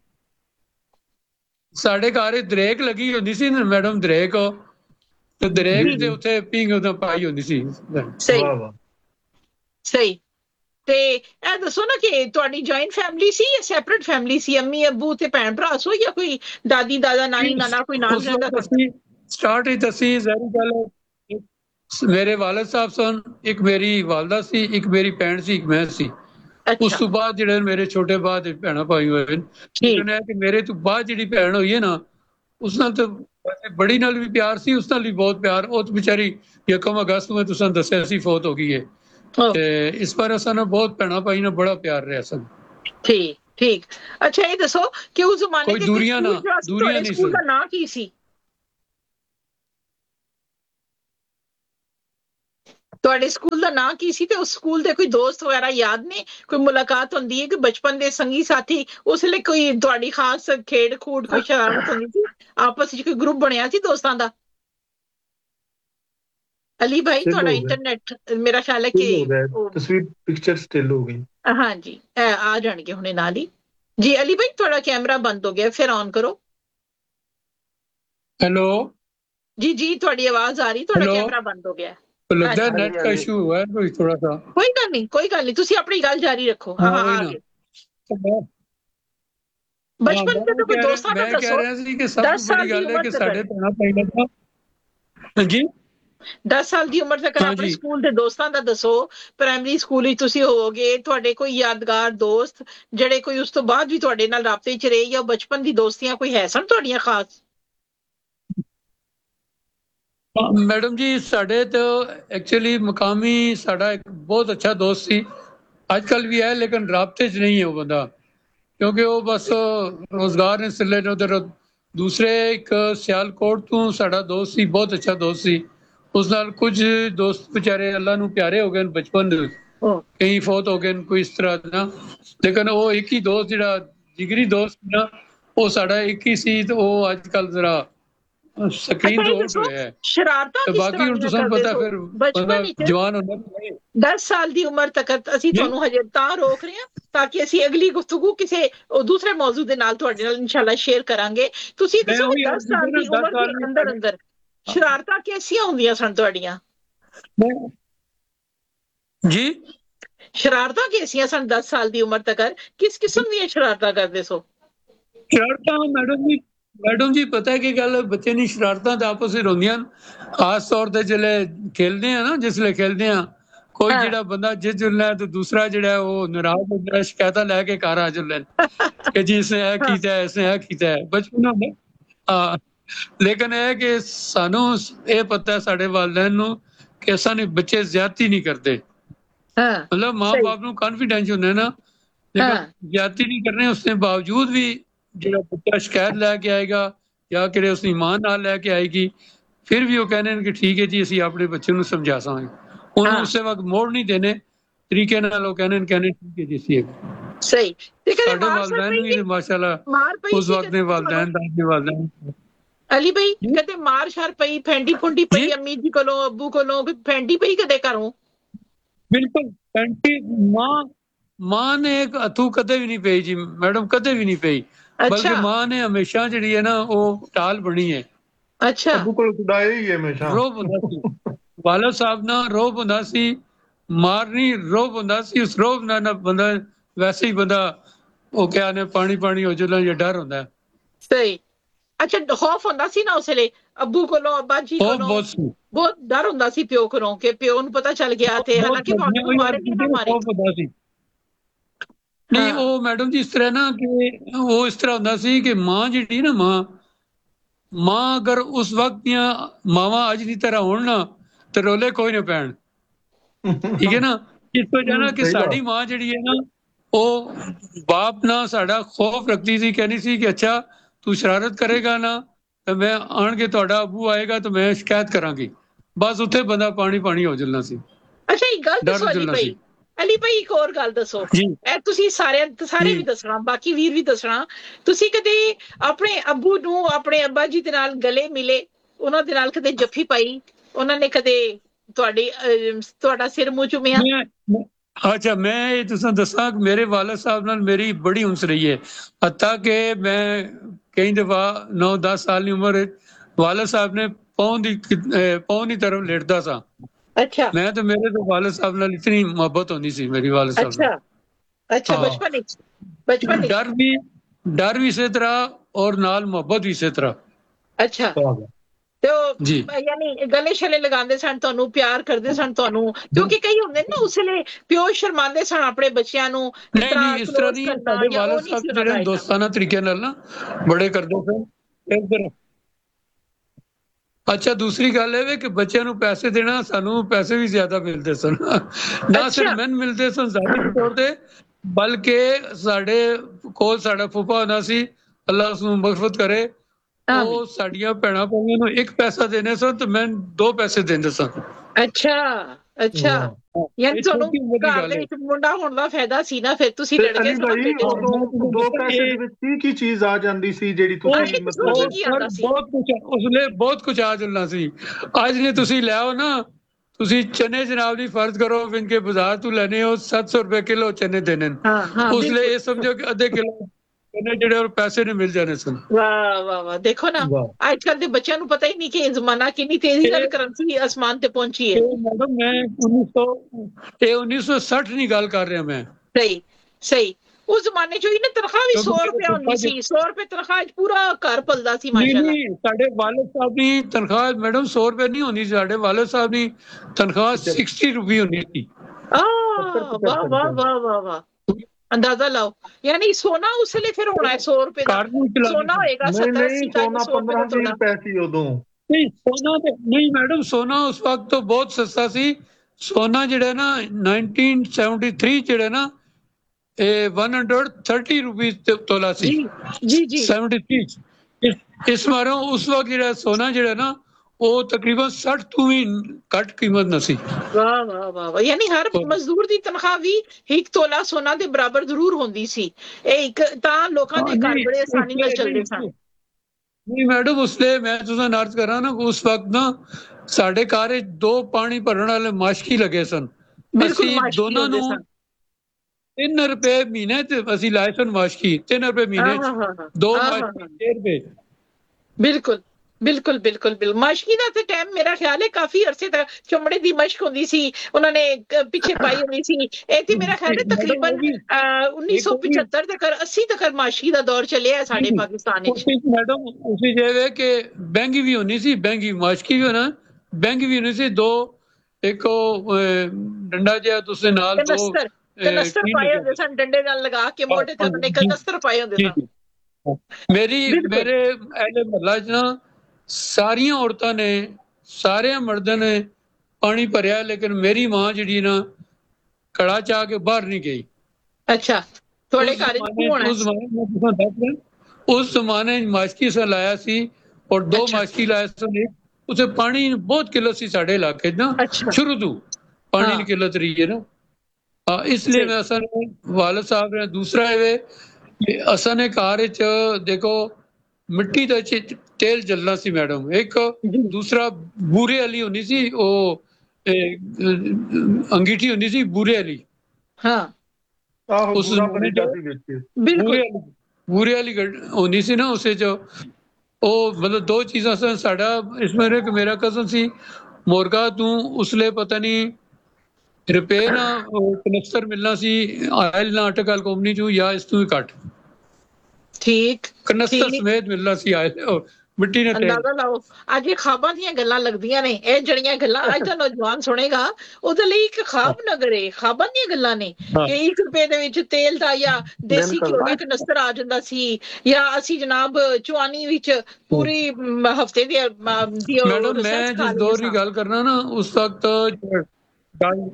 ਸਾਡੇ ਘਰ ਇਹ ਦਰੇਕ ਲੱਗੀ ਹੁੰਦੀ ਸੀ ਨਾ ਮੈਡਮ ਦਰੇਕ ਤੇ ਦਰੇਕ ਜੀ, ਦੇ ਜੀ। ਉੱਤੇ ਪੀਂਘ ਉਹਦਾ ਪਾਈ ਹੁੰਦੀ ਸੀ। ਸਹੀ ਵਾਹ ਵਾਹ ਸਹੀ ਤੇ ਇਹ ਦੱਸੋ ਨਾ ਕਿ ਤੁਹਾਡੀ ਜੁਆਇੰਟ ਫੈਮਿਲੀ ਸੀ ਜਾਂ ਸੈਪਰੇਟ ਫੈਮਿਲੀ ਸੀ? ਅੰਮੀ ਅੱਬੂ ਤੇ ਭੈਣ ਭਰਾ ਸੋ ਜਾਂ ਕੋਈ ਦਾਦੀ ਦਾਦਾ ਨਾਨੀ ਨਾਨਾ ਕੋਈ ਨਾਲ ਉਸ ਰਹਿੰਦਾ ਵਕਤ ਸੀ? ਅਸੀਂ ਸਟਾਰਟ ਹੀ ਦੱਸੀ ਜ਼ਰੀ ਗੱਲ ਮੇਰੇ ਵਾਲਿਦ ਸਾਹਿਬ ਸਨ ਇੱਕ ਮੇਰੀ ਵਾਲਦਾ ਸੀ ਇੱਕ ਮੇਰੀ ਭੈਣ ਸੀ ਇੱਕ ਮੈਂ ਸੀ। ਉਸ ਅੱਛਾ ਤੋਂ ਬਾਅਦ ਜਿਹੜੇ ਮੇਰੇ ਛੋਟੇ ਬਾਅਦ ਭੈਣਾਂ ਭਾਈ ਹੋਏ ਨੇ ਠੀਕ ਲੇਕਿਨ ਇਹ ਕਿ ਮੇਰੇ ਤੋਂ ਬਾਅਦ ਜਿਹੜੀ ਭੈਣ ਹੋਈ ਹੈ ਨਾ ਉਸ ਨਾਲ ਤਾਂ ਵੈਸੇ ਬੜੀ ਨਾਲ ਵੀ ਪਿਆਰ ਸੀ ਉਸ ਨਾਲ ਵੀ ਬਹੁਤ ਪਿਆਰ ਉਹ ਤਾਂ ਵਿਚਾਰੀ ਯਕਮ ਅਗਸਤ ਨੂੰ ਤੁਸੀਂ ਦੱਸਿਆ ਸੀ ਫੌਤ ਹੋ ਗਈ ਹੈ ਓ, ਤੇ ਇਸ ਪਰ ਅਸਾਂ ਨਾਲ ਬਹੁਤ ਭੈਣਾਂ ਭਾਈ ਨਾਲ ਬੜਾ ਪਿਆਰ ਰਿਹਾ ਸਨ। ਠੀਕ ਠੀਕ ਅੱਛਾ ਇਹ ਦੱਸੋ ਕਿ ਉਸ ਜ਼ਮਾਨੇ ਕੋਈ ਦੇ ਦੂਰੀਆਂ ਨਾ- ਸਕੂਲ ਜਿਹੜਾ ਸੀ, ਦੂਰੀਆਂ ਤੁਹਾਡੇ ਨਹੀਂ ਸਕੂਲ ਸੀ। ਦਾ ਨਾਂ ਕੀ ਸੀ? ਤੁਹਾਡੇ ਸਕੂਲ ਦਾ ਨਾਂ ਕੀ ਸੀ ਤੇ ਉਸ ਸਕੂਲ ਦੇ ਕੋਈ ਦੋਸਤ ਵਗੈਰਾ ਯਾਦ ਨੇ? ਕੋਈ ਮੁਲਾਕਾਤ ਹੁੰਦੀ ਹੈ ਕਿ ਬਚਪਨ ਦੇ ਸੰਗੀ ਸਾਥੀ ਉਸ ਲਈ ਕੋਈ ਤੁਹਾਡੀ ਖਾਸ ਖੇਡ ਖੂਡ ਕੋਈ ਸ਼ਰਾਰਤ ਹੁੰਦੀ ਸੀ ਆਪਸ ਵਿੱਚ ਕੋਈ ਗਰੁੱਪ ਬਣਿਆ ਸੀ ਦੋਸਤਾਂ ਦਾ? ਅਲੀ ਭਾਈ Still ਤੁਹਾਡਾ ਹੋ ਗਿਆ। ਇੰਟਰਨੈਟ ਮੇਰਾ ਖਿਆਲ ਹੈ Still हो ਕਿ गया ਉਹ- तस्वीर पिक्चर स्टिल हो गई। ਹਾਂਜੀ ਇਹ ਆ ਜਾਣਗੇ ਹੁਣੇ ਨਾਲ ਹੀ। ਜੀ ਅਲੀ ਭਾਈ ਤੁਹਾਡਾ ਕੈਮਰਾ ਬੰਦ ਹੋ ਗਿਆ ਫਿਰ ਔਨ ਕਰੋ। ਹੈਲੋ ਜੀ ਜੀ ਤੁਹਾਡੀ ਆਵਾਜ਼ ਆ ਰਹੀ ਤੁਹਾਡਾ Hello? ਕੈਮਰਾ ਬੰਦ ਹੋ ਗਿਆ। लगता है हाँ नेट जी, का हाँ जी। इशू हुआ है कोई थोड़ा सा। ਕੋਈ ਗੱਲ ਨਹੀਂ ਕੋਈ ਗੱਲ ਨਹੀਂ ਤੁਸੀਂ ਆਪਣੀ ਗੱਲ ਜਾਰੀ ਰੱਖੋ। ਹਾਂ हाँ, ਹਾਂ वही ਆ ना। ਗਏ। तो मैं- ਬਚਪਨ हाँ, ਦੇ मैं ਤਾਂ ਕੋਈ कह रहा- ਦੋਸਤਾਂ ਦਾ मैं कह ਦੱਸੋ। रहा ਸੀ कि सब दस तो बड़ी साल की गल है उम्र कि तक साढ़े भैणा भाई का जी ਦਸ ਸਾਲ ਦੀ ਉਮਰ ਤੱਕ ਹਾਂ ਆਪਣੇ ਜੀ। ਸਕੂਲ ਦੇ ਦੋਸਤਾਂ ਦਾ ਦੱਸੋ। ਪ੍ਰਾਇਮਰੀ ਸਕੂਲ ਵਿੱਚ ਤੁਸੀਂ ਹੋਵੋਗੇ ਤੁਹਾਡੇ ਕੋਈ ਯਾਦਗਾਰ ਦੋਸਤ ਜਿਹੜੇ ਕੋਈ ਉਸ ਤੋਂ ਬਾਅਦ ਵੀ ਤੁਹਾਡੇ ਨਾਲ ਰਾਬਤੇ 'ਚ ਰਹੇ ਜਾਂ ਬਚਪਨ ਦੀ ਦੋਸਤੀਆਂ ਕੋਈ ਹੈ ਸਨ ਤੁਹਾਡੀਆਂ ਖਾਸ? ਮੈਡਮ ਜੀ ਸਾਡੇ ਤਾਂ ਐਕਚੁਅਲੀ ਮੁਕਾਮੀ ਸਾਡਾ ਇੱਕ ਬਹੁਤ ਅੱਛਾ ਦੋਸਤ ਸੀ ਅੱਜ ਕੱਲ ਵੀ ਹੈ ਲੇਕਿਨ ਰਾਬਤੇ 'ਚ ਨਹੀਂ ਹੈ ਉਹ ਬੰਦਾ ਕਿਉਂਕਿ ਉਹ ਬਸ ਰੋਜ਼ਗਾਰ ਨੇ ਸਿਲੇ ਨੇ ਉਧਰ ਦੂਸਰੇ ਇੱਕ ਸਿਆਲਕੋਟ ਤੋਂ ਸਾਡਾ ਦੋਸਤ ਸੀ ਬਹੁਤ ਅੱਛਾ ਦੋਸਤ ਸੀ ਉਸ ਨਾਲ ਕੁਝ ਦੋਸਤ ਵਿਚਾਰੇ ਅੱਲਾ ਨੂੰ ਪਿਆਰੇ ਹੋ ਗਏ ਬਚਪਨ ਦੇ ਉਹ ਕਈ ਫੌਤ ਹੋ ਗਏ ਕੋਈ ਇਸ ਤਰ੍ਹਾਂ ਦਾ ਲੇਕਿਨ ਉਹ ਇੱਕ ਹੀ ਦੋਸਤ ਜਿਹੜਾ ਜਿਗਰੀ ਦੋਸਤ ਸੀ ਨਾ ਉਹ ਸਾਡਾ ਇੱਕ ਹੀ ਸੀ ਤੇ ਉਹ ਅੱਜ ਕੱਲ ਜ਼ਰਾ ਸਕਰੀਨ ਅੱਛਾ, ਤੋਂ ਇਹ ਆਊਟ ਦੱਸੋ, ਹੋਇਆ ਹੈ ਸ਼ਰਾਰਤਾਂ ਤੇ ਕਿਸ ਬਾਕੀ ਤਰ੍ਹਾਂ ਹੁਣ ਦੀਆਂ ਤੁਹਾਨੂੰ ਕਰਦੇ ਪਤਾ ਸੋ? ਫਿਰ ਬਚਪਨ ਬੰਦਾ ਵਿੱਚ ਜਵਾਨ ਹੁੰਦਾ ਨਹੀਂ। ਦਸ ਸਾਲ ਦੀ ਉਮਰ ਤੱਕ ਅਸੀਂ ਜੀ। ਤੁਹਾਨੂੰ ਹਜੇ ਤਾਂ ਰੋਕ ਰਹੇ ਹਾਂ ਤਾਂ ਕਿ ਅਸੀਂ ਅਗਲੀ ਗੁਫ਼ਤਗੂ ਕਿਸੇ ਉਹ ਦੂਸਰੇ ਮੌਜੂ ਦੇ ਨਾਲ ਤੁਹਾਡੇ ਨਾਲ ਇਨਸ਼ਾਅੱਲਾ ਸ਼ੇਅਰ ਕਰਾਂਗੇ। ਤੁਸੀਂ ਮੈਂ ਦੱਸੋ ਉਹੀ ਦਸ ਅੱਜ ਸਾਲ ਨਾ ਦੀ ਦਸ ਉਮਰ ਸਾਲ ਦੇ ਦੀ ਅੰਦਰ ਅੰਦਰ ਸ਼ਰਾਰਤਾਂ ਕੈਸੀਆਂ ਹੁੰਦੀਆਂ ਸਨ ਤੁਹਾਡੀਆਂ? ਮੈਂ- ਜੀ ਸ਼ਰਾਰਤਾਂ ਕੈਸੀਆਂ ਸਨ ਦਸ ਸਾਲ ਦੀ ਉਮਰ ਤੱਕ? ਕਿਸ ਕਿਸਮ ਦੀਆਂ ਸ਼ਰਾਰਤਾਂ ਕਰਦੇ ਸੋ? ਸ਼ਰਾਰਤਾਂ ਮੈਡਮ ਜੀ ਮੈਡਮ ਜੀ ਪਤਾ ਕੀ ਗੱਲ ਬੱਚੇ ਦੀ ਸ਼ਰਾਰਤਾਂ ਤਾਂ ਆਪਸ ਵਿੱਚ ਹੁੰਦੀਆਂ ਹਨ ਖਾਸ ਤੌਰ ਤੇ ਜਿਹੜੇ ਖੇਲਦੇ ਆ ਨਾ ਜਿਸਲੇ ਖੇਲਦੇ ਆ ਕੋਈ ਹਾਂ। ਜਿਹੜਾ ਬੰਦਾ ਜਿਸ ਜੁਲਣਾ ਤੇ ਦੂਸਰਾ ਜਿਹੜਾ ਉਹ ਨਾਰਾਜ਼ ਹੁੰਦਾ ਹੈ, ਸ਼ਿਕਾਇਤਾਂ ਲੈ ਕੇ ਘਰ ਆ ਜਾਂਦੇ ਨੇ ਕਿ ਜੀ ਇਸਨੇ ਇਹ ਕੀਤਾ ਹੈ ਇਸਨੇ ਇਹ ਕੀਤਾ ਹੈ ਬਚਪਨ ਹੁੰਦਾ ਹਾਂ ਲੇਕਿਨ ਇਹ ਕਿ ਸਾਨੂੰ ਇਹ ਪਤਾ ਹੈ ਸਾਡੇ ਵਾਲਿदैन ਨੂੰ ਕਿ ਸਾਨੂੰ ਬੱਚੇ ਜ਼ਿਆਦਤੀ ਨਹੀਂ ਕਰਦੇ ਹਾਂ मतलब माँ सही। बाप ਨੂੰ कॉन्फिडेंस ਹੁੰਦਾ ਹੈ ਨਾ ਲੇਕਿਨ ਹਾਂ। ਜ਼ਿਆਦਤੀ ਨਹੀਂ ਕਰਨੇ ਉਸਦੇ ਬਾਵਜੂਦ ਵੀ ਜਿਹੜਾ ਬੱਚਾ ਸ਼ਿਕਾਇਤ ਲੈ ਕੇ ਆਏਗਾ ਜਾਂ ਕਿਹੜੇ ਉਸਦੀ ਮਾਂ ਨਾਲ ਲੈ ਕੇ ਆਏਗੀ ਫਿਰ ਵੀ ਉਹ ਕਹਿੰਦੇ ਨੇ ਕਿ ਠੀਕ ਹੈ ਜੀ ਅਸੀਂ ਆਪਣੇ ਬੱਚੇ ਨੂੰ ਸਮਝਾ ਸਾਂਗੇ ਉਹਨੂੰ ਉਸੇ ਵਕਤ ਮੋੜ ਨਹੀਂ ਦੇਣੇ ਤਰੀਕੇ ਨਾਲ ਉਹ ਕਹਿੰਦੇ ਨੇ ਕਹਿੰਦੇ ਠੀਕ ਹੈ ਜੀ ਅਸੀਂ ਸਹੀ ਤੇ ਕਹਿੰਦੇ ਸਾਡੇ ਮਾਰ ਸਰ ਵਾਲदैन ਵੀ ਪਈ ਮਾਸ਼ਾਅੱਲਾ ਮਾਰ ਪਈ ਉਸ ਵਕਤ ਦੇ ਵਾਲदैन ਦਾਦੇ ਵਾਲदैन ਅਲੀ ਭਾਈ ਕਹਿੰਦੇ ਮਾਰ ਸ਼ਾਰ ਪਈ ਫੈਂਡੀ ਫੁੰਡੀ ਪਈ ਅੰਮੀ ਜੀ ਕੋਲੋਂ ਅੱਬੂ ਕੋਲੋਂ ਫੈਂਡੀ ਪਈ ਕਦੇ ਘਰੋਂ ਬਿਲਕੁਲ ਫੈਂਡੀ ਮਾਂ ਮਾਂ ਨੇ ਇੱਕ ਹੱਥੂ ਕਦੇ ਵੀ ਨਹੀਂ ਪਈ ਜੀ ਮੈਡਮ ਕਦੇ ਵੀ ਨਹੀਂ ਪਈ ਬਲਕਿ ਮਾਂ ਨੇ ਹਮੇਸ਼ਾ ਜਿਹੜੀ ਹੈ ਨਾ ਉਹ ਢਾਲ ਬਣੀ ਹੈ ਅੱਛਾ ਅੱਬੂ ਕੋਲ ਖੁਦਾਇਆ ਹੀ ਹੈ ਹਮੇਸ਼ਾ ਰੋਬ ਹੁੰਦਾ ਸੀ ਵਾਲਦ ਸਾਹਿਬ ਨਾਲ ਰੋਬ ਹੁੰਦਾ ਸੀ ਮਾਰਨੀ ਰੋਬ ਹੁੰਦਾ ਸੀ ਉਸ ਰੋਬ ਨਾਲ ਨਾ ਬੰਦਾ ਵੈਸੇ ਹੀ ਬੰਦਾ ਉਹ ਕਿਹਾ ਨੇ ਪਾਣੀ ਪਾਣੀ ਹੋ ਜਾਂਦਾ ਜਾਂ ਡਰ ਹੁੰਦਾ ਸਹੀ ਅੱਛਾ ਖੌਫ ਹੁੰਦਾ ਸੀ ਨਾ ਉਸ ਵੇਲੇ ਅੱਬੂ ਕੋਲੋਂ ਅੱਬਾ ਜੀ ਕੋਲੋਂ ਬਹੁਤ ਡਰ ਹੁੰਦਾ ਸੀ ਪਿਓ ਕੋਲੋਂ ਕਿ ਪਿਓ ਨੂੰ ਪਤਾ ਚੱਲ ਗਿਆ ਤੇ ਹਾਲਾਂਕਿ ਤੁਹਾਨੂੰ ਮਾਰੇ ਨਹੀਂ ਨਾ ਮਾਰੇ ਨਹੀਂ ਉਹ ਮੈਡਮ ਜੀ ਇਸ ਤਰ੍ਹਾਂ ਨਾ ਕਿ ਉਹ ਇਸ ਤਰ੍ਹਾਂ ਹੁੰਦਾ ਸੀ ਕਿ ਮਾਂ ਜਿਹੜੀ ਨਾ ਮਾਂ ਮਾਂ ਅਗਰ ਉਸ ਵਕਤ ਦੀਆਂ ਮਾਵਾਂ ਅੱਜ ਦੀ ਤਰ੍ਹਾਂ ਹੋਣ ਨਾ ਤੇ ਰੋਲੇ ਕੋਈ ਨਾ ਪੈਣ ਠੀਕ ਹੈ ਨਾ ਇਸ ਤੋਂ ਜਾਣਾ ਕਿ ਸਾਡੀ ਮਾਂ ਜਿਹੜੀ ਹੈ ਨਾ ਉਹ ਬਾਪ ਨਾਲ ਸਾਡਾ ਖੌਫ ਰੱਖਦੀ ਸੀ ਕਹਿੰਦੀ ਸੀ ਕਿ ਅੱਛਾ ਤੂੰ ਸ਼ਰਾਰਤ ਕਰੇਗਾ ਨਾ ਤੇ ਮੈਂ ਆਣ ਕੇ ਤੁਹਾਡਾ ਅੱਬੂ ਆਏਗਾ ਤਾਂ ਮੈਂ ਸ਼ਿਕਾਇਤ ਕਰਾਂਗੀ ਬਸ ਉੱਥੇ ਬੰਦਾ ਪਾਣੀ ਪਾਣੀ ਹੋ ਜਲਣਾ ਸੀ ਅੱਛਾ ਇੱਕ ਗੱਲ ਦੱਸੋ ਅਲੀ ਭਾਈ ਅਲੀ ਭਾਈ ਇੱਕ ਹੋਰ ਗੱਲ ਦੱਸੋ ਇਹ ਤੁਸੀਂ ਸਾਰੇ ਸਾਰੇ ਵੀ ਦੱਸਣਾ ਬਾਕੀ ਵੀਰ ਵੀ ਦੱਸਣਾ ਤੁਸੀਂ ਕਦੇ ਆਪਣੇ ਅੱਬੂ ਨੂੰ ਆਪਣੇ ਅੱਬਾ ਜੀ ਦੇ ਨਾਲ ਗਲੇ ਮਿਲੇ ਉਹਨਾਂ ਦੇ ਨਾਲ ਕਦੇ ਜੱਫੀ ਪਾਈ ਉਹਨਾਂ ਨੇ ਕਦੇ ਤੁਹਾਡੀ ਤੁਹਾਡਾ ਸਿਰ ਮੂੰਹ ਚੁੰਮਿਆ ਅੱਛਾ ਮੈਂ ਇਹ ਤੁਸੀਂ ਦੱਸਾਂ ਕਿ ਮੇਰੇ ਵਾਲਦ ਸਾਹਿਬ ਨਾਲ ਮੇਰੀ ਬੜੀ ਉਨਸ ਰਹੀ ਹੈ ਹੱਤਾ ਕਿ ਮੈਂ ਕਈ ਦਫਾ ਨੌ ਦਸ ਸਾਲ ਦੀ ਉਮਰ ਵਾਲਦ ਸਾਹਿਬ ਨੇ ਪੌਂ ਦੀ ਪੌਂ ਦੀ ਤਰਫ ਲੇਟਦਾ ਸਾਂ ਅੱਛਾ ਮੈਂ ਤਾਂ ਮੇਰੇ ਤੋਂ ਵਾਲਦ ਸਾਹਿਬ ਨਾਲ ਇਤਨੀ ਮੁਹੱਬਤ ਹੁੰਦੀ ਸੀ ਮੇਰੀ ਵਾਲਦ ਸਾਹਿਬ ਅੱਛਾ ਅੱਛਾ ਬਚਪਨ ਵਿੱਚ ਬਚਪਨ ਵਿੱਚ ਡਰ ਵੀ ਡਰ ਵੀ ਇਸੇ ਤਰ੍ਹਾਂ ਔਰ ਨਾਲ ਮੁਹੱਬਤ ਵੀ ਇਸੇ ਤਰ੍ਹਾਂ ਅੱਛਾ ਤੇ ਉਹ ਯਾਨੀ ਗਲੇ ਛਲੇ ਲਗਾਉਂਦੇ ਸਨ ਤੁਹਾਨੂੰ ਪਿਆਰ ਕਰਦੇ ਸਨ ਤੁਹਾਨੂੰ ਕਿਉਂਕਿ ਕਈ ਹੁੰਦੇ ਨਾ ਉਸ ਵੇਲੇ ਪਿਓ ਸ਼ਰਮਾਉਂਦੇ ਸਨ ਆਪਣੇ ਬੱਚਿਆਂ ਨੂੰ ਨਹੀਂ ਨਹੀਂ ਇਸ ਤਰ੍ਹਾਂ ਨਹੀਂ ਸਾਡੇ ਵਾਲਦ ਸਾਹਿਬ ਜਿਹੜੇ ਦੋਸਤਾਨਾ ਤਰੀਕੇ ਨਾਲ ਨਾ ਬੜੇ ਕਰਦੇ ਸਨ ਅੱਛਾ ਦੂਸਰੀ ਗੱਲ ਇਹ ਵੇ ਕਿ ਬੱਚਿਆਂ ਨੂੰ ਪੈਸੇ ਦੇਣਾ ਸਾਨੂੰ ਪੈਸੇ ਵੀ ਜ਼ਿਆਦਾ ਮਿਲਦੇ ਸਨ ਨਾ ਸਿਰਫ ਮੈਨੂੰ ਮਿਲਦੇ ਸਨ ਜ਼ਾਹਿਰੀ ਤੌਰ ਤੇ ਬਲਕਿ ਸਾਡੇ ਕੋਲ ਸਾਡਾ ਫੁੱਫਾ ਹੁੰਦਾ ਸੀ ਅੱਲਾਹ ਉਸਨੂੰ ਮਗਫਰਤ ਕਰੇ ਉਹ ਸਾਡੀਆਂ ਭੈਣਾਂ ਭਾਈਆਂ ਨੂੰ ਇੱਕ ਪੈਸਾ ਦੇਣੇ ਸਨ ਤੇ ਮੈਂ ਦੋ ਪੈਸੇ ਦਿੰਦੇ ਸਨ ਅੱਛਾ ਅੱਛਾ ਯਾਨੀ ਤੁਹਾਨੂੰ ਘਰ ਦੇ ਵਿੱਚ ਮੁੰਡਾ ਹੋਣ ਦਾ ਫਾਇਦਾ ਸੀ ਨਾ ਫਿਰ ਤੁਸੀਂ ਲੜਕੇ ਦੋ ਪੈਸੇ ਦੇ ਵਿੱਚ ਕੀ ਕੀ ਚੀਜ਼ ਆ ਜਾਂਦੀ ਸੀ ਜਿਹੜੀ ਤੁਸੀਂ ਮਤਲਬ ਬਹੁਤ ਕੁਝ ਉਸ ਵੇਲੇ ਬਹੁਤ ਕੁਝ ਆ ਜਾਂਦਾ ਸੀ ਅੱਜ ਨੇ ਤੁਸੀਂ ਲਿਆਓ ਨਾ ਤੁਸੀਂ ਚਨੇ ਜਨਾਬ ਦੀ ਫਰਜ਼ ਕਰੋ ਇਨਕੇ ਬਾਜ਼ਾਰ ਤੋਂ ਲੈਣੇ ਹੋ ਸੱਤ ਸੌ ਰੁਪਏ ਕਿਲੋ ਚਨੇ ਦੇਣੇ ਉਸ ਲਈ ਇਹ ਸਮਝੋ ਕਿ ਅੱਧੇ ਕਿਲੋ ਚਨੇ ਜਿਹੜੇ ਔਰ ਪੈਸੇ ਨੇ ਮਿਲ ਜਾਣੇ ਸਨ ਵਾਹ ਵਾਹ ਵਾਹ ਦੇਖੋ ਨਾ ਅੱਜ ਕੱਲ ਦੇ ਬੱਚਿਆਂ ਨੂੰ ਪਤਾ ਹੀ ਨਹੀਂ ਕਿ ਇਹ ਜ਼ਮਾਨਾ ਕਿੰਨੀ ਤੇਜ਼ੀ ਨਾਲ ਕਰੰਸੀ ਅਸਮਾਨ ਤੇ ਪਹੁੰਚੀ ਹੈ ਮੈਡਮ ਮੈਂ ਉੱਨੀ ਸੌ ਇਹ ਉੱਨੀ ਸੌ ਸੱਠ ਦੀ ਗੱਲ ਕਰ ਰਿਹਾ ਮੈਂ ਸਹੀ ਸਹੀ ਉਸ ਜ਼ਮਾਨੇ ਚ ਨਾ ਤਨਖਾਹ ਵੀ ਸੌ ਰੁਪਏ ਹੁੰਦੀ ਸੀ ਸੌ ਰੁਪਏ ਤਨਖਾਹ ਚ ਪੂਰਾ ਘਰ ਪਲਦਾ ਸੀ ਮਾਸ਼ਾਅੱਲਾ ਸਾਡੇ ਵਾਲਦ ਸਾਹਿਬ ਦੀ ਤਨਖਾਹ ਮੈਡਮ ਸੌ ਰੁਪਏ ਨਹੀਂ ਹੁੰਦੀ ਸੀ ਸਾਡੇ ਵਾਲਦ ਸਾਹਿਬ ਦੀ ਤਨਖਾਹ ਸਾठ ਰੁਪਏ ਹੁੰਦੀ ਸੀ ਆਹ ਵਾਹ ਵਾਹ ਵਾਹ ਵਾਹ ਵਾਹ ਅੰਦਾਜ਼ਾ ਲਾਓ ਯਾਨੀ ਸੋਨਾ ਉਸ ਲਈ ਫਿਰ ਹੋਣਾ ਹੈ ਸੌ ਰੁਪਏ ਦਾ ਸੋਨਾ ਹੋਏਗਾ ਸੱਤਰ ਅੱਸੀ ਸੋਨਾ ਪੰਦਰਾਂ ਵੀਹ ਰੁਪਏ ਸੀ ਉਦੋਂ ਨਹੀਂ ਸੋਨਾ ਤੇ ਨਹੀਂ ਮੈਡਮ ਸੋਨਾ ਉਸ ਵਕਤ ਤੋਂ ਬਹੁਤ ਸਸਤਾ ਸੀ ਸੋਨਾ ਜਿਹੜਾ ਨਾ ਨਾਈਨਟੀਨ ਸੈਵਨਟੀ ਥ੍ਰੀ ਜਿਹੜਾ ਨਾ ਇਹ ਇੱਕ ਸੌ ਤੀਸ ਰੁਪਏ ਤੋਲਾ ਸੀ ਜੀ ਜੀ ਸੈਵਨਟੀ ਥ੍ਰੀ ਇਸ ਮਾਰੋਂ ਉਸ ਵਕਤ ਜਿਹੜਾ ਸੋਨਾ ਜਿਹੜਾ ਨਾ ਉਹ ਤਕਰੀਬਨ ਸੱਠ ਤੋਂ ਵੀ ਘੱਟ ਕੀਮਤ ਨਾ ਸੀ ਵਾਹ ਵਾਹ ਵਾਹ ਯਾਨੀ ਹਰ ਮਜ਼ਦੂਰ ਦੀ ਤਨਖਾਹ ਵੀ ਇੱਕ ਤੋਲਾ ਸੋਨਾ ਦੇ ਬਰਾਬਰ ਜ਼ਰੂਰ ਹੁੰਦੀ ਸੀ ਇਹ ਇੱਕ ਤਾਂ ਲੋਕਾਂ ਦੇ ਘਰ ਬੜੇ ਆਸਾਨੀ ਨਾਲ ਚੱਲਦੇ ਸਨ ਨਹੀਂ ਮੈਡਮ ਉਸ ਲਈ ਮੈਂ ਤੁਹਾਨੂੰ ਅਰਜ਼ ਕਰਾਂ ਨਾ ਉਸ ਵਕਤ ਨਾ ਸਾਡੇ ਘਰ ਦੋ ਪਾਣੀ ਭਰਨ ਵਾਲੇ ਮਾਸ਼ਕੀ ਲੱਗੇ ਸਨ ਅਸੀਂ ਦੋਨਾਂ ਨੂੰ ਤਿੰਨ ਰੁਪਏ ਮਹੀਨੇ ਤੇ ਅਸੀਂ ਲਾਏ ਸਨ ਮਾਸ਼ਕੀ ਤਿੰਨ ਰੁਪਏ ਮਹੀਨੇ ਦੋ ਮਾਸ਼ਕੀ ਛੇ ਰੁਪਏ ਬਿਲਕੁਲ ਬਿਲਕੁਲ ਬਿਲਕੁਲ ਬਿਲਕੁਲ ਮਸ਼ਕੀ ਦਾ ਤੇ ਟਾਈਮ ਮੇਰਾ ਖਿਆਲ ਹੈ ਕਾਫੀ ਅਰਸੇ ਤੱਕ ਚਮੜੇ ਦੀ ਮਸ਼ਕ ਹੁੰਦੀ ਸੀ ਉਹਨਾਂ ਨੇ ਪਿੱਛੇ ਪਾਈ ਹੁੰਦੀ ਸੀ ਇਹ ਤੇ ਮੇਰਾ ਖਿਆਲ ਹੈ ਤਕਰੀਬਨ ਉੱਨੀ ਸੌ ਪਚੱਤਰ ਤੱਕ अस्सी ਤੱਕ ਮਸ਼ਕੀ ਦਾ ਦੌਰ ਚੱਲਿਆ ਸਾਡੇ ਪਾਕਿਸਤਾਨ ਵਿੱਚ ਮੈਡਮ ਉਸੇ ਜਿਵੇਂ ਕਿ ਬੈਂਗੀ ਵੀ ਹੋਣੀ ਸੀ ਬੈਂਗੀ ਮਸ਼ਕੀ ਵੀ ਹੋਣਾ ਬੈਂਗੀ ਵੀ ਹੋਣੀ ਸੀ ਦੋ ਇੱਕ ਡੰਡਾ ਜਿਹਾ ਤੁਸੀਂ ਨਾਲ ਦੋ ਕਨਸਟਰ ਪਾਏ ਹੁੰਦੇ ਸਨ ਡੰਡੇ ਨਾਲ ਲਗਾ ਕੇ ਮੋਢੇ ਤੇ ਉਹਨੇ ਕਨਸਟਰ ਪਾਏ ਹੁੰਦੇ ਸਨ ਮੇਰੀ ਮੇਰੇ ਅਹਿਲੇ ਮਹੱਲਾ ਚ ਨਾ ਸਾਰੀਆਂ ਔਰਤਾਂ ਨੇ ਸਾਰਿਆਂ ਮਰਦਾਂ ਨੇ ਪਾਣੀ ਭਰਿਆ ਲੇਕਿਨ ਮੇਰੀ ਮਾਂ ਜਿਹੜੀ ਨਾ ਕੜਾ ਚਾਹ ਕੇ ਬਾਹਰ ਨਹੀਂ ਗਈ ਅੱਛਾ ਤੁਹਾਡੇ ਘਰ ਕੀ ਹੋਣਾ ਉਸ ਜ਼ਮਾਨੇ ਉਸ ਜ਼ਮਾਨੇ ਮਾਸ਼ਕੀ ਸੇ ਲਾਇਆ ਸੀ ਔਰ ਦੋ ਮਾਸ਼ਕੀ ਲਾਇਆ ਸਨ ਉੱਥੇ ਪਾਣੀ ਬਹੁਤ ਕਿੱਲਤ ਸੀ ਸਾਡੇ ਇਲਾਕੇ 'ਚ ਨਾ ਅੱਛਾ ਸ਼ੁਰੂ ਤੋਂ ਪਾਣੀ ਹਾਂ ਦੀ ਕਿੱਲਤ ਰਹੀ ਹੈ ਨਾ ਹਾਂ ਇਸ ਲਈ ਸਹੀ ਮੈਂ ਅਸਾਂ ਨੇ ਵਾਲਦ ਸਾਹਿਬ ਨੇ ਦੂਸਰਾ ਇਹ ਕਿ ਅਸਾਂ ਨੇ ਘਰ ਵਿੱਚ ਦੇਖੋ ਮਿੱਟੀ ਦਾ ਚ- ਤੇਲ ਜਲਣਾ ਸੀ ਮੈਡਮ ਇੱਕ ਜੀ ਦੂਸਰਾ ਬੂਰੇ ਵਾਲੀ ਹੁੰਦੀ ਸੀ ਉਹ ਇਹ, ਅਹ, ਅੰਗੀਠੀ ਹੁੰਦੀ ਸੀ ਬੂਰੇ ਵਾਲੀ ਹਾਂ ਆਹੋ ਉਸ ਬੁਰਾ ਜ਼ਮਾਨੇ ਭਰੀਦਾ 'ਚ ਸੀ ਵਿੱਚ ਬਿਲਕੁਲ ਬੂਰੇ ਵਾਲੀ ਬੂਰੇ ਵਾਲੀ ਗੱਡ- ਹੁੰਦੀ ਸੀ ਨਾ ਉਸੇ 'ਚ ਉਹ ਮਤਲਬ ਦੋ ਚੀਜ਼ਾਂ ਸਨ ਸਾਡਾ ਇਸ ਮੇਰੇ ਇੱਕ ਮੇਰਾ ਕਜ਼ਨ ਸੀ ਮੋਰਗਾ ਤੂੰ ਉਸਲੇ ਪਤਾ ਨਹੀਂ ਰੁਪਏ ਨਾ ਉਹ ਕਨੈਕਟਰ ਮਿਲਣਾ ਸੀ ਆਇਲ ਨਾ ਅਟਕਲ ਕੰਪਨੀ ਚੋਂ ਜਾਂ ਇਸ ਤੋਂ ਵੀ ਘੱਟ ਠੀਕ ਕਨੈਕਟਰ ਠੀਕ ਸਮੇਤ ਮਿਲਣਾ ਸੀ ਆਇਲ ਉਹ ਮਿੱਟੀ ਦਾ ਤੇਲ ਅੰਦਾਜ਼ਾ ਲਾਓ ਅੱਜ ਇਹ ਖਾਬਾਂ ਦੀਆਂ ਗੱਲਾਂ ਲੱਗਦੀਆਂ ਨੇ ਇਹ ਜਿਹੜੀਆਂ ਗੱਲਾਂ ਅੱਜ ਦਾ ਨੌਜਵਾਨ ਸੁਣੇਗਾ ਉਹਦੇ ਲਈ ਇੱਕ ਖਾਬ ਨਗਰ ਹੈ ਖਾਬਾਂ ਦੀਆਂ ਗੱਲਾਂ ਨੇ ਹਾਂ ਕਿ ਇੱਕ ਰੁਪਏ ਦੇ ਵਿੱਚ ਤੇਲ ਦਾ ਜਾਂ ਦੇਸੀ ਬਿਲਕੁਲ ਘਿਓ ਦਾ ਕਨਸਤਰ ਆ ਜਾਂਦਾ ਸੀ ਜਾਂ ਅਸੀਂ ਜਨਾਬ ਚੁਆਨੀ ਵਿੱਚ ਪੂਰੀ ਹਫਤੇ ਦੀ ਅਮ, ਦੀ ਮੈਡਮ ਰਿਸਰਚ ਮੈਂ ਖਾ ਜਿਸ ਲਈਏ ਦੌਰ ਦੀ ਸਾਂ ਗੱਲ ਕਰਨਾ ਨਾ ਉਸ ਵਕਤ ਗੱਲ-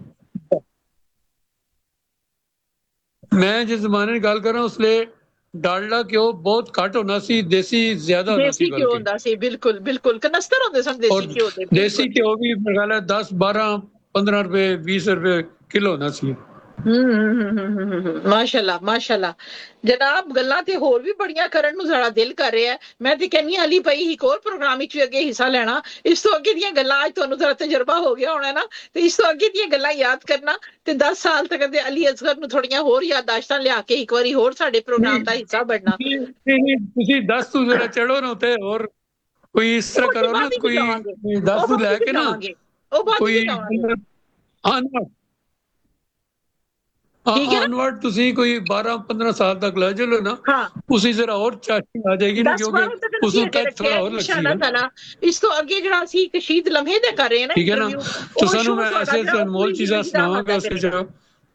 ਮੈਂ ਜਿਸ ਜ਼ਮਾਨੇ ਦੀ ਗੱਲ ਕਰ ਰਹਾ ਉਸ ਲਈ ਡਾਲਡਾ ਘਿਓ ਬਹੁਤ ਘੱਟ ਹੋਣਾ ਸੀ ਦੇਸੀ ਜ਼ਿਆਦਾ ਹੋਣਾ ਸੀ ਦੇਸੀ ਘਿਓ ਬਲਕਿ ਹੁੰਦਾ ਸੀ ਬਿਲਕੁਲ ਬਿਲਕੁਲ ਕਨਸਤਰ ਹੁੰਦੇ ਸਨ ਔਰ ਦੇਸੀ ਘਿਓ ਦੇ ਦੇਸੀ ਬਿਲਕੁਲ ਘਿਓ ਵੀ ਮੇਰੇ ਖਿਆਲ ਹੈ ਦਸ ਬਾਰਾਂ ਪੰਦਰਾਂ ਰੁਪਏ ਵੀਸ ਰੁਪਏ ਕਿਲੋ ਹੋਣਾ ਸੀ ਹਮ ਹਮ ਹਮ ਹਮ ਹਮ ਹਮ ਮਾਸ਼ਾਅੱਲਾ ਮਾਸ਼ਾਅੱਲਾ ਜਨਾਬ ਗੱਲਾਂ ਤੇ ਹੋਰ ਵੀ ਬੜੀਆਂ ਕਰਨ ਨੂੰ ਸਾਡਾ ਦਿਲ ਕਰ ਰਿਹਾ ਹੈ ਮੈਂ ਤੇ ਕਹਿੰਨੀ ਹਾਂ ਅਲੀ ਭਾਈ ਇੱਕ ਹੋਰ ਪ੍ਰੋਗਰਾਮ ਵਿੱਚ ਵੀ ਅੱਗੇ ਹਿੱਸਾ ਲੈਣਾ ਇਸ ਤੋਂ ਅੱਗੇ ਦੀਆਂ ਗੱਲਾਂ ਅੱਜ ਤੁਹਾਨੂੰ ਜ਼ਰਾ ਤਜਰਬਾ ਹੋ ਗਿਆ ਹੋਣਾ ਨਾ ਤੇ ਇਸ ਤੋਂ ਅੱਗੇ ਦੀਆਂ ਗੱਲਾਂ ਯਾਦ ਕਰਨਾ ਤੇ ਦਸ ਸਾਲ ਤੱਕ ਦੇ ਅਲੀ ਅਸਗਰ ਨੂੰ ਥੋੜੀਆਂ ਹੋਰ ਯਾਦਾਸ਼ਤਾਂ ਲਿਆ ਕੇ ਇੱਕ ਵਾਰੀ ਹੋਰ ਸਾਡੇ ਪ੍ਰੋਗਰਾਮ ਦਾ ਹਿੱਸਾ ਬਣਨਾ ਨਹੀਂ, ਨਹੀਂ, ਨਹੀਂ, ਤੁਸੀਂ ਦਸ ਤੋਂ ਜ਼ਰਾ ਚੜੋ ਨਾ ਉਤੇ ਹੋਰ ਕੋਈ ਇਸ ਤਰ੍ਹਾਂ ਉਹ ਕਰੋ ਨਾ ਬਾਅਦ ਵਿੱਚ ਕੋਈ ਜਾਵਾਂਗੇ ਦਸ ਉਹ ਤੋਂ ਬਾਅਦ ਲੈ ਵਿੱਚ ਕੇ ਨਾ ਜਾਵਾਂਗੇ ਉਹ ਬਾਅਦ ਕੋਈ ਵਿੱਚ ਜਾਵਾਂਗੇ ਅਨਵਰਡ ਠੀਕ ਹੈ ਨਾ ਅਨਵਰਡ ਤੁਸੀਂ ਕੋਈ ਬਾਰਾਂ ਪੰਦਰਾਂ ਸਾਲ ਤੱਕ ਲੈ ਚਲੋ ਨਾ ਹਾਂ ਉसी ਜ਼ਰਾ ਹੋਰ ਚਾਸ਼ਨੀ ਆ ਜਾਏਗੀ ਨਾ ਦਸ ਕਿਉਂਕਿ ਬਾਰਾਂ ਤੱਕ ਉਸ ਅਸੀਂ ਨੂੰ ਅੱਗੇ ਟੱਚ ਥੋੜਾ ਰੱਖਿਆ ਹੋਰ ਲੱਗਦੀ ਇਨਸ਼ਾਅੱਲਾ ਹੈ ਤਾਲਾ ਇਸ ਤੋਂ ਅੱਗੇ ਜਿਹੜਾ ਅਸੀਂ ਇੱਕ ਸ਼ਹੀਦ ਲਮਹੇ ਦੇ ਕਰ ਰਹੇ ਹਾਂ ਨਾ ਠੀਕ ਹੈ ਨਾ ਇੰਟਰਵਿਊ तो ਉਹ ਸਾਨੂੰ ਸ਼ੋਅ ਮੈਂ ਤੁਹਾਡਾ ਐਸੇ ਜਿਹੜਾ ਉਹ ਅਨਮੋਲ ਪੂਰੀ ਚੀਜ਼ਾਂ ਜ਼ਿੰਦਗੀ ਦਾ ਸੁਣਾਵਾਂਗਾ ਅਹਾਤਾ ਉਸ ਕਰੇਗਾ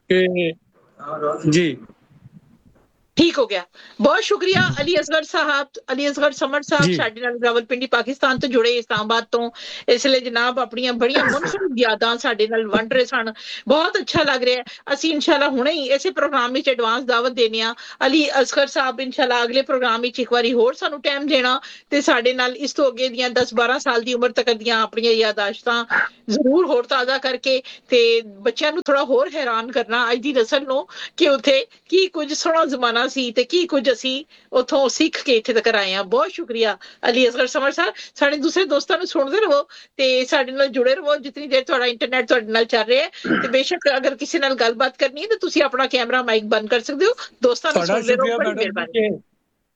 ਵਿੱਚ ਕਿ ਜੀ ਠੀਕ ਹੋ ਗਿਆ ਬਹੁਤ ਸ਼ੁਕਰੀਆ ਅਲੀ ਅਸਗਰ ਸਾਹਿਬ ਅਲੀ ਅਸਗਰ ਸਮਰ ਸਾਹਿਬ ਜੀ ਸਾਡੇ ਨਾਲ ਰਾਵਲਪਿੰਡੀ ਪਾਕਿਸਤਾਨ ਤੋਂ ਜੁੜੇ ਇਸਲਾਮਾਬਾਦ ਤੋਂ ਇਸ ਲਈ ਜਨਾਬ ਆਪਣੀਆਂ ਬੜੀਆਂ ਮੁਨਫਰਦ ਯਾਦਾਂ ਸਾਡੇ ਨਾਲ ਵੰਡ ਰਹੇ ਸਨ ਬਹੁਤ ਅੱਛਾ ਲੱਗ ਰਿਹਾ ਹੈ ਅਸੀਂ ਇਨਸ਼ਾਅੱਲਾ ਹੁਣੇ ਹੀ ਇਸੇ ਪ੍ਰੋਗਰਾਮ ਵਿੱਚ ਐਡਵਾਂਸ ਦਾਵਤ ਦੇਣੀ ਆ ਅਲੀ ਅਸਗਰ ਸਾਹਿਬ ਇਨਸ਼ਾਅੱਲਾ ਅਗਲੇ ਪ੍ਰੋਗਰਾਮ ਵਿੱਚ ਇੱਕ ਵਾਰੀ ਹੋਰ ਸਾਨੂੰ ਟਾਈਮ ਦੇਣਾ ਤੇ ਸਾਡੇ ਨਾਲ ਇਸ ਤੋਂ ਅੱਗੇ ਦੀਆਂ ਦਸ ਬਾਰਾਂ ਸਾਲ ਦੀ ਉਮਰ ਤੱਕ ਦੀਆਂ ਆਪਣੀਆਂ ਯਾਦਾਸ਼ਤਾਂ ਜ਼ਰੂਰ ਹੋਰ ਤਾਜ਼ਾ ਕਰਕੇ ਤੇ ਬੱਚਿਆਂ ਨੂੰ ਥੋੜਾ ਹੋਰ ਹੈਰਾਨ ਕਰਨਾ ਅੱਜ ਦੀ ਨਸਲ ਨੂੰ ਕਿ ਉੱਥੇ ਕੀ ਕੁਝ ਸੋਹਣਾ ਜ਼ਮਾਨਾ ਸੀ ਤੇ ਕੀ ਕੁਝ ਅਸੀਂ ਉਥੋਂ ਸਿੱਖ ਕੇ ਇੱਥੇ ਤੱਕ ਆਏ ਆ ਬਹੁਤ ਸ਼ੁਕਰੀਆ ਅਲੀ ਅਸਗਰ ਸਮਰ ਸਾਹਿਬ ਸਾਡੇ ਦੂਸਰੇ ਦੋਸਤਾਂ ਨੂੰ ਸੁਣਦੇ ਰਹੋ ਤੇ ਸਾਡੇ ਨਾਲ ਜੁੜੇ ਰਹੋ ਜਿੰਨੀ ਦੇਰ ਤੁਹਾਡਾ ਇੰਟਰਨੈਟ ਤੁਹਾਡੇ ਨਾਲ ਚੱਲ ਰਿਹਾ ਹੈ ਤੇ ਬੇਸ਼ੱਕ ਅਗਰ ਕਿਸੇ ਨਾਲ ਗੱਲਬਾਤ ਕਰਨੀ ਹੈ ਤਾਂ ਤੁਸੀਂ ਆਪਣਾ ਕੈਮਰਾ ਮਾਈਕ ਬੰਦ ਕਰ ਸਕਦੇ ਹੋ ਦੋਸਤਾਂ ਨੂੰ ਤੁਹਾਡਾ ਸੁਣਦੇ ਰਹੋ ਸ਼ੁਕਰੀਆ ਬੜੀ ਮੈਡਮ ਮਿਹਰਬਾਨੀ ਜੀ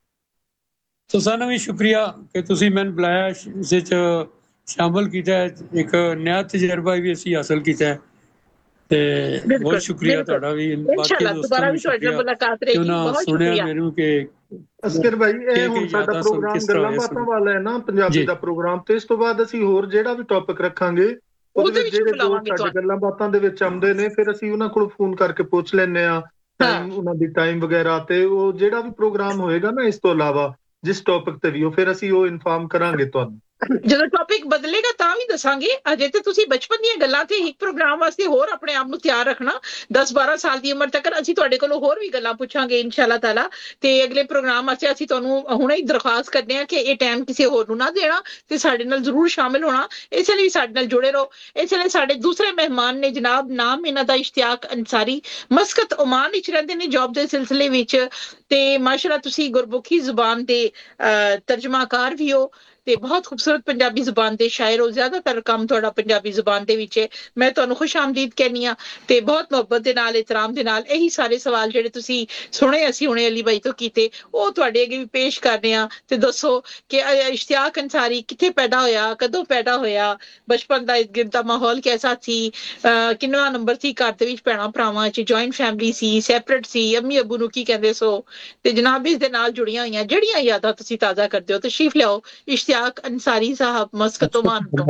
ਤੁਸਾਂ ਨੂੰ ਵੀ ਸ਼ੁਕਰੀਆ ਕਿ ਤੁਸੀਂ ਮੈਨੂੰ ਬੁਲਾਇਆ ਇਸ ਵਿੱਚ ਸ਼ਾਮਲ ਕੀਤਾ ਹੈ। ਇੱਕ ਨया ਤਜਰਬਾ ਵੀ ਅਸੀਂ ਹਾਸਲ ਕੀਤਾ ਹੈ ਤੇ ਬਹੁਤ ਬਿਲਕੁਲ ਸ਼ੁਕਰੀਆ ਬਿਲਕੁਲ ਤੁਹਾਡਾ ਵੀ ਬਾਕੀ ਇਨਸ਼ਾਅੱਲਾ ਦੋਸਤਾਂ ਦੁਬਾਰਾ ਨੂੰ ਵੀ ਤੁਹਾਡੇ ਨਾਲ ਸ਼ੁਕਰੀਆ ਮੁਲਾਕਾਤ ਕਿ ਰਹੇਗੀ ਉਹਨਾਂ ਬਹੁਤ ਸੁਣਿਆ ਸ਼ੁਕਰੀਆ ਮੈਨੂੰ ਕਿ ਅਸਕਰ ਭਾਈ ਇਹ ਕਿ ਹੁਣ ਸਾਡਾ ਯਾਦਾਂ ਸਭ ਪ੍ਰੋਗਰਾਮ ਕਿਸ ਤਰ੍ਹਾਂ ਗੱਲਾਂ ਹੋਇਆ ਬਾਤਾਂ ਸਾਨੂੰ ਵਾਲਾ ਹੈ ਨਾ ਪੰਜਾਬੀ ਜੀ ਦਾ ਪ੍ਰੋਗਰਾਮ ਤੇ ਇਸ ਤੋਂ ਬਾਅਦ ਅਸੀਂ ਹੋਰ ਜਿਹੜਾ ਵੀ ਟੌਪਿਕ ਰੱਖਾਂਗੇ ਉਹਦੇ ਉਹਦੇ ਵਿੱਚ ਵਿੱਚ ਜਿਹੜੇ ਦੋਸਤ ਬੁਲਾਵਾਂਗੇ ਸਾਡੇ ਤੁਹਾਨੂੰ ਗੱਲਾਂ ਬਾਤਾਂ ਦੇ ਵਿੱਚ ਆਉਂਦੇ ਨੇ ਫਿਰ ਅਸੀਂ ਉਹਨਾਂ ਕੋਲ ਫੋਨ ਕਰਕੇ ਪੁੱਛ ਲੈਂਦੇ ਆ ਹਾਂ ਟਾਈਮ ਉਹਨਾਂ ਦੀ ਟਾਈਮ ਵਗੈਰਾ ਤੇ ਉਹ ਜਿਹੜਾ ਵੀ ਪ੍ਰੋਗਰਾਮ ਹੋਏਗਾ ਨਾ ਇਸ ਤੋਂ ਇਲਾਵਾ ਜਿਸ ਟੌਪਿਕ ਤੇ ਵੀ ਉਹ ਫਿਰ ਅਸੀਂ ਉਹ ਇਨਫਾਰਮ ਕਰਾਂਗੇ ਤੁਹਾਨੂੰ ਜਦੋਂ ਟੌਪਿਕ ਬਦਲੇਗਾ ਤਾਂ ਵੀ ਦੱਸਾਂਗੇ ਅਜੇ ਤੇ ਤੁਸੀਂ ਬਚਪਨ ਦੀਆਂ ਗੱਲਾਂ ਤੇ ਇੱਕ ਪ੍ਰੋਗਰਾਮ ਵਾਸਤੇ ਹੋਰ ਆਪਣੇ ਆਪ ਨੂੰ ਤਿਆਰ ਰੱਖਣਾ ਦਸ ਬਾਰਾਂ ਸਾਲ ਦੀ ਉਮਰ ਤੱਕ ਅਸੀਂ ਤੁਹਾਡੇ ਕੋਲੋਂ ਹੋਰ ਵੀ ਗੱਲਾਂ ਪੁੱਛਾਂਗੇ ਇਨਸ਼ਾਅੱਲਾ ਤਾਲਾ ਤੇ ਅਗਲੇ ਪ੍ਰੋਗਰਾਮ ਵਾਸਤੇ ਅਸੀਂ ਤੁਹਾਨੂੰ ਹੁਣੇ ਹੀ ਦਰਖਾਸਤ ਕਰਦੇ ਹਾਂ ਕਿ ਇਹ ਟਾਈਮ ਕਿਸੇ ਹੋਰ ਨੂੰ ਨਾ ਦੇਣਾ ਤੇ ਸਾਡੇ ਨਾਲ ਜ਼ਰੂਰ ਸ਼ਾਮਿਲ ਹੋਣਾ ਇਸ ਲਈ ਸਾਡੇ ਨਾਲ ਜੁੜੇ ਰਹੋ ਇਸ ਲਈ ਸਾਡੇ ਦੂਸਰੇ ਮਹਿਮਾਨ ਨੇ ਜਨਾਬ ਨਾਮ ਇਹਨਾਂ ਦਾ ਇਸ਼ਤਿਆਕ ਅੰਸਾਰੀ ਮਸਕਤ ਓਮਾਨ ਵਿੱਚ ਰਹਿੰਦੇ ਨੇ ਜੌਬ ਦੇ ਸਿਲਸਿਲੇ ਵਿੱਚ ਤੇ ਮਾਸ਼ਾਅੱਲਾ ਤੁਸੀਂ ਗੁਰਮੁਖੀ ਜ਼ੁਬਾਨ ਦੇ ਤਰਜਮਾਕਾਰ ਵੀ ਹੋ ਤੇ ਬਹੁਤ ਖੂਬਸੂਰਤ ਪੰਜਾਬੀ ਜ਼ੁਬਾਨ ਦੇ ਸ਼ਾਇਰ ਹੋ ਜ਼ਿਆਦਾਤਰ ਕੰਮ ਤੁਹਾਡਾ ਪੰਜਾਬੀ ਜ਼ੁਬਾਨ ਦੇ ਵਿੱਚ ਹੈ ਮੈਂ ਤੁਹਾਨੂੰ ਖੁਸ਼ ਆਮਦੀਦ ਕਹਿੰਦੀ ਆ ਤੇ ਬਹੁਤ ਮੁਹੱਬਤ ਦੇ ਨਾਲ ਇਤਰਾਮ ਦੇ ਨਾਲ ਇਹੀ ਸਾਰੇ ਸਵਾਲ ਜਿਹੜੇ ਤੁਸੀਂ ਸੁਣੇ ਅਸੀਂ ਹੁਣੇ ਅਲੀ ਬਾਈ ਤੋਂ ਕੀਤੇ ਉਹ ਤੁਹਾਡੇ ਅੱਗੇ ਵੀ ਪੇਸ਼ ਕਰਨੇ ਆ ਤੇ ਦੱਸੋ ਕਿ ਇਸ਼ਤਿਆਕ ਅੰਸਾਰੀ ਕਿੱਥੇ ਪੈਦਾ ਹੋਇਆ ਕਦੋਂ ਪੈਦਾ ਹੋਇਆ ਬਚਪਨ ਦਾ ਇਰਦ ਗਿਰਦ ਦਾ ਮਾਹੌਲ ਕੈਸਾ ਸੀ ਕਿੰਨਵਾਂ ਨੰਬਰ ਸੀ ਘਰ ਦੇ ਵਿੱਚ ਭੈਣਾਂ ਭਰਾਵਾਂ 'ਚ ਜੁਆਇੰਟ ਫੈਮਿਲੀ ਸੀ ਸੈਪਰੇਟ ਸੀ ਅੰਮੀ ਅੱਬੂ ਨੂੰ ਕੀ ਕਹਿੰਦੇ ਸੋ ਤੇ ਜਨਾਬ ਇਸ ਦੇ ਨਾਲ ਜੁੜੀਆਂ ਹੋਈਆਂ ਜਿਹੜੀਆਂ ਯਾਦਾਂ ਤੁਸੀਂ ਤਾਜ਼ਾ ਕਰਦੇ ਹੋ ਤਸ਼ਰੀਫ ਲਿਆਓ इश्तियाक अंसारी साहब मस्कत ओमान तो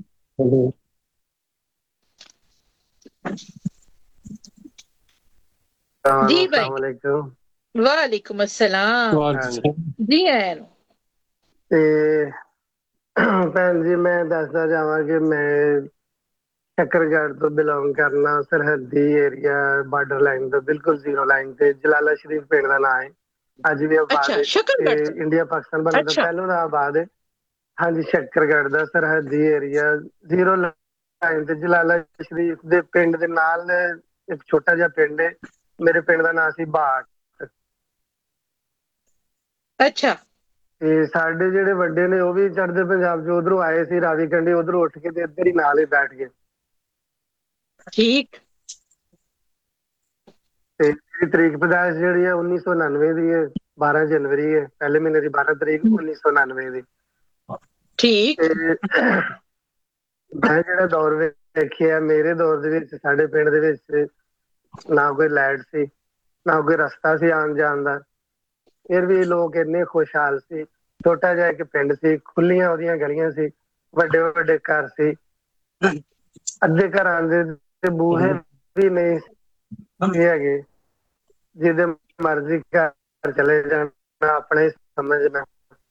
जी भाई वालेकुम अस्सलाम जी है ਤੇ ਭੈਣ ਜੀ ਮੈਂ ਦੱਸਦਾ ਜਾਵਾਂ ਕਿ ਮੈਂ ਸ਼ੱਕਰਗੜ੍ਹ ਤੋਂ ਬਿਲੋਂਗ ਕਰਨਾ ਸਰਹੱਦੀ ਏਰੀਆ ਬਾਰਡਰ ਲਾਈਨ ਤੋਂ ਬਿਲਕੁਲ ਜ਼ੀਰੋ ਲਾਈਨ ਤੇ ਜਲਾਲਾ ਸ਼ਰੀਫ ਪਿੰਡ ਦਾ ਨਾਂ ਹੈ ਅੱਜ ਵੀ ਆਬਾਦ ਹੈ ਇੰਡੀਆ ਪਾਕਿਸਤਾਨ ਬਣਨ ਤੋਂ ਪਹਿਲਾਂ ਦਾ ਆਬਾਦ ਹੈ ਹਾਂਜੀ ਸ਼ੱਕਰਗੜ੍ਹ ਦਾ ਸਰਹੱਦੀ ਏਰੀਆ ਜ਼ੀਰੋ ਲਾਈਨ ਤੇ ਜਲਾਲਾ ਸ਼ਰੀਫ ਦੇ ਪਿੰਡ ਦੇ ਨਾਲ ਇੱਕ ਛੋਟਾ ਜਿਹਾ ਪਿੰਡ ਹੈ। ਮੇਰੇ ਪਿੰਡ ਦਾ ਨਾਂ ਸੀ ਬਾਟ। ਅੱਛਾ। ਤੇ ਸਾਡੇ ਜਿਹੜੇ ਵੱਡੇ ਨੇ ਉਹ ਵੀ ਚੜ੍ਹਦੇ ਪੰਜਾਬ ਚ ਉਧਰੋਂ ਆਏ ਸੀ, ਰਾਵੀ ਕੰਡੀ ਉਧਰੋਂ ਉੱਠ ਕੇ ਤੇ ਇੱਧਰ ਹੀ ਨਾਲ ਹੀ ਬੈਠ ਗਏ। ਠੀਕ। ਤੇ ਤਰੀਕ ਪੈਦਾਇਸ਼ ਜਿਹੜੀ ਹੈ ਉੱਨੀ ਸੌ ਉਨਾਨਵੇਂ ਦੀ ਹੈ, ਬਾਰਾਂ ਜਨਵਰੀ ਹੈ, ਪਹਿਲੇ ਮਹੀਨੇ ਦੀ ਬਾਰਾਂ ਤਰੀਕ ਉੱਨੀ ਸੌ ਉਨਾਨਵੇਂ ਦੀ। ਠੀਕ। ਤੇ ਮੈਂ ਜਿਹੜਾ ਦੌਰ ਵੇਖਿਆ, ਮੇਰੇ ਦੌਰ ਦੇ ਵਿੱਚ ਸਾਡੇ ਪਿੰਡ ਦੇ ਵਿੱਚ ਨਾ ਕੋਈ ਲਾਈਟ ਸੀ, ਨਾ ਕੋਈ ਰਸਤਾ ਸੀ ਆਉਣ ਜਾਣ ਦਾ, ਫਿਰ ਵੀ ਲੋਕ ਇੰਨੇ ਖੁਸ਼ਹਾਲ ਸੀ। ਛੋਟਾ ਜਿਹਾ ਇੱਕ ਪਿੰਡ ਸੀ, ਖੁੱਲੀਆਂ ਉਹਦੀਆਂ ਗਲੀਆਂ ਸੀ, ਵੱਡੇ ਵੱਡੇ ਘਰ ਸੀ, ਅੱਧੇ ਘਰਾਂ ਦੇ ਬੂਹੇ ਵੀ ਨਹੀਂ ਸੀ ਹੈਗੇ, ਜਿਹਦੇ ਮਰਜ਼ੀ ਘਰ ਚਲੇ ਜਾਣਾ, ਆਪਣੇ ਸਮਝਣਾ।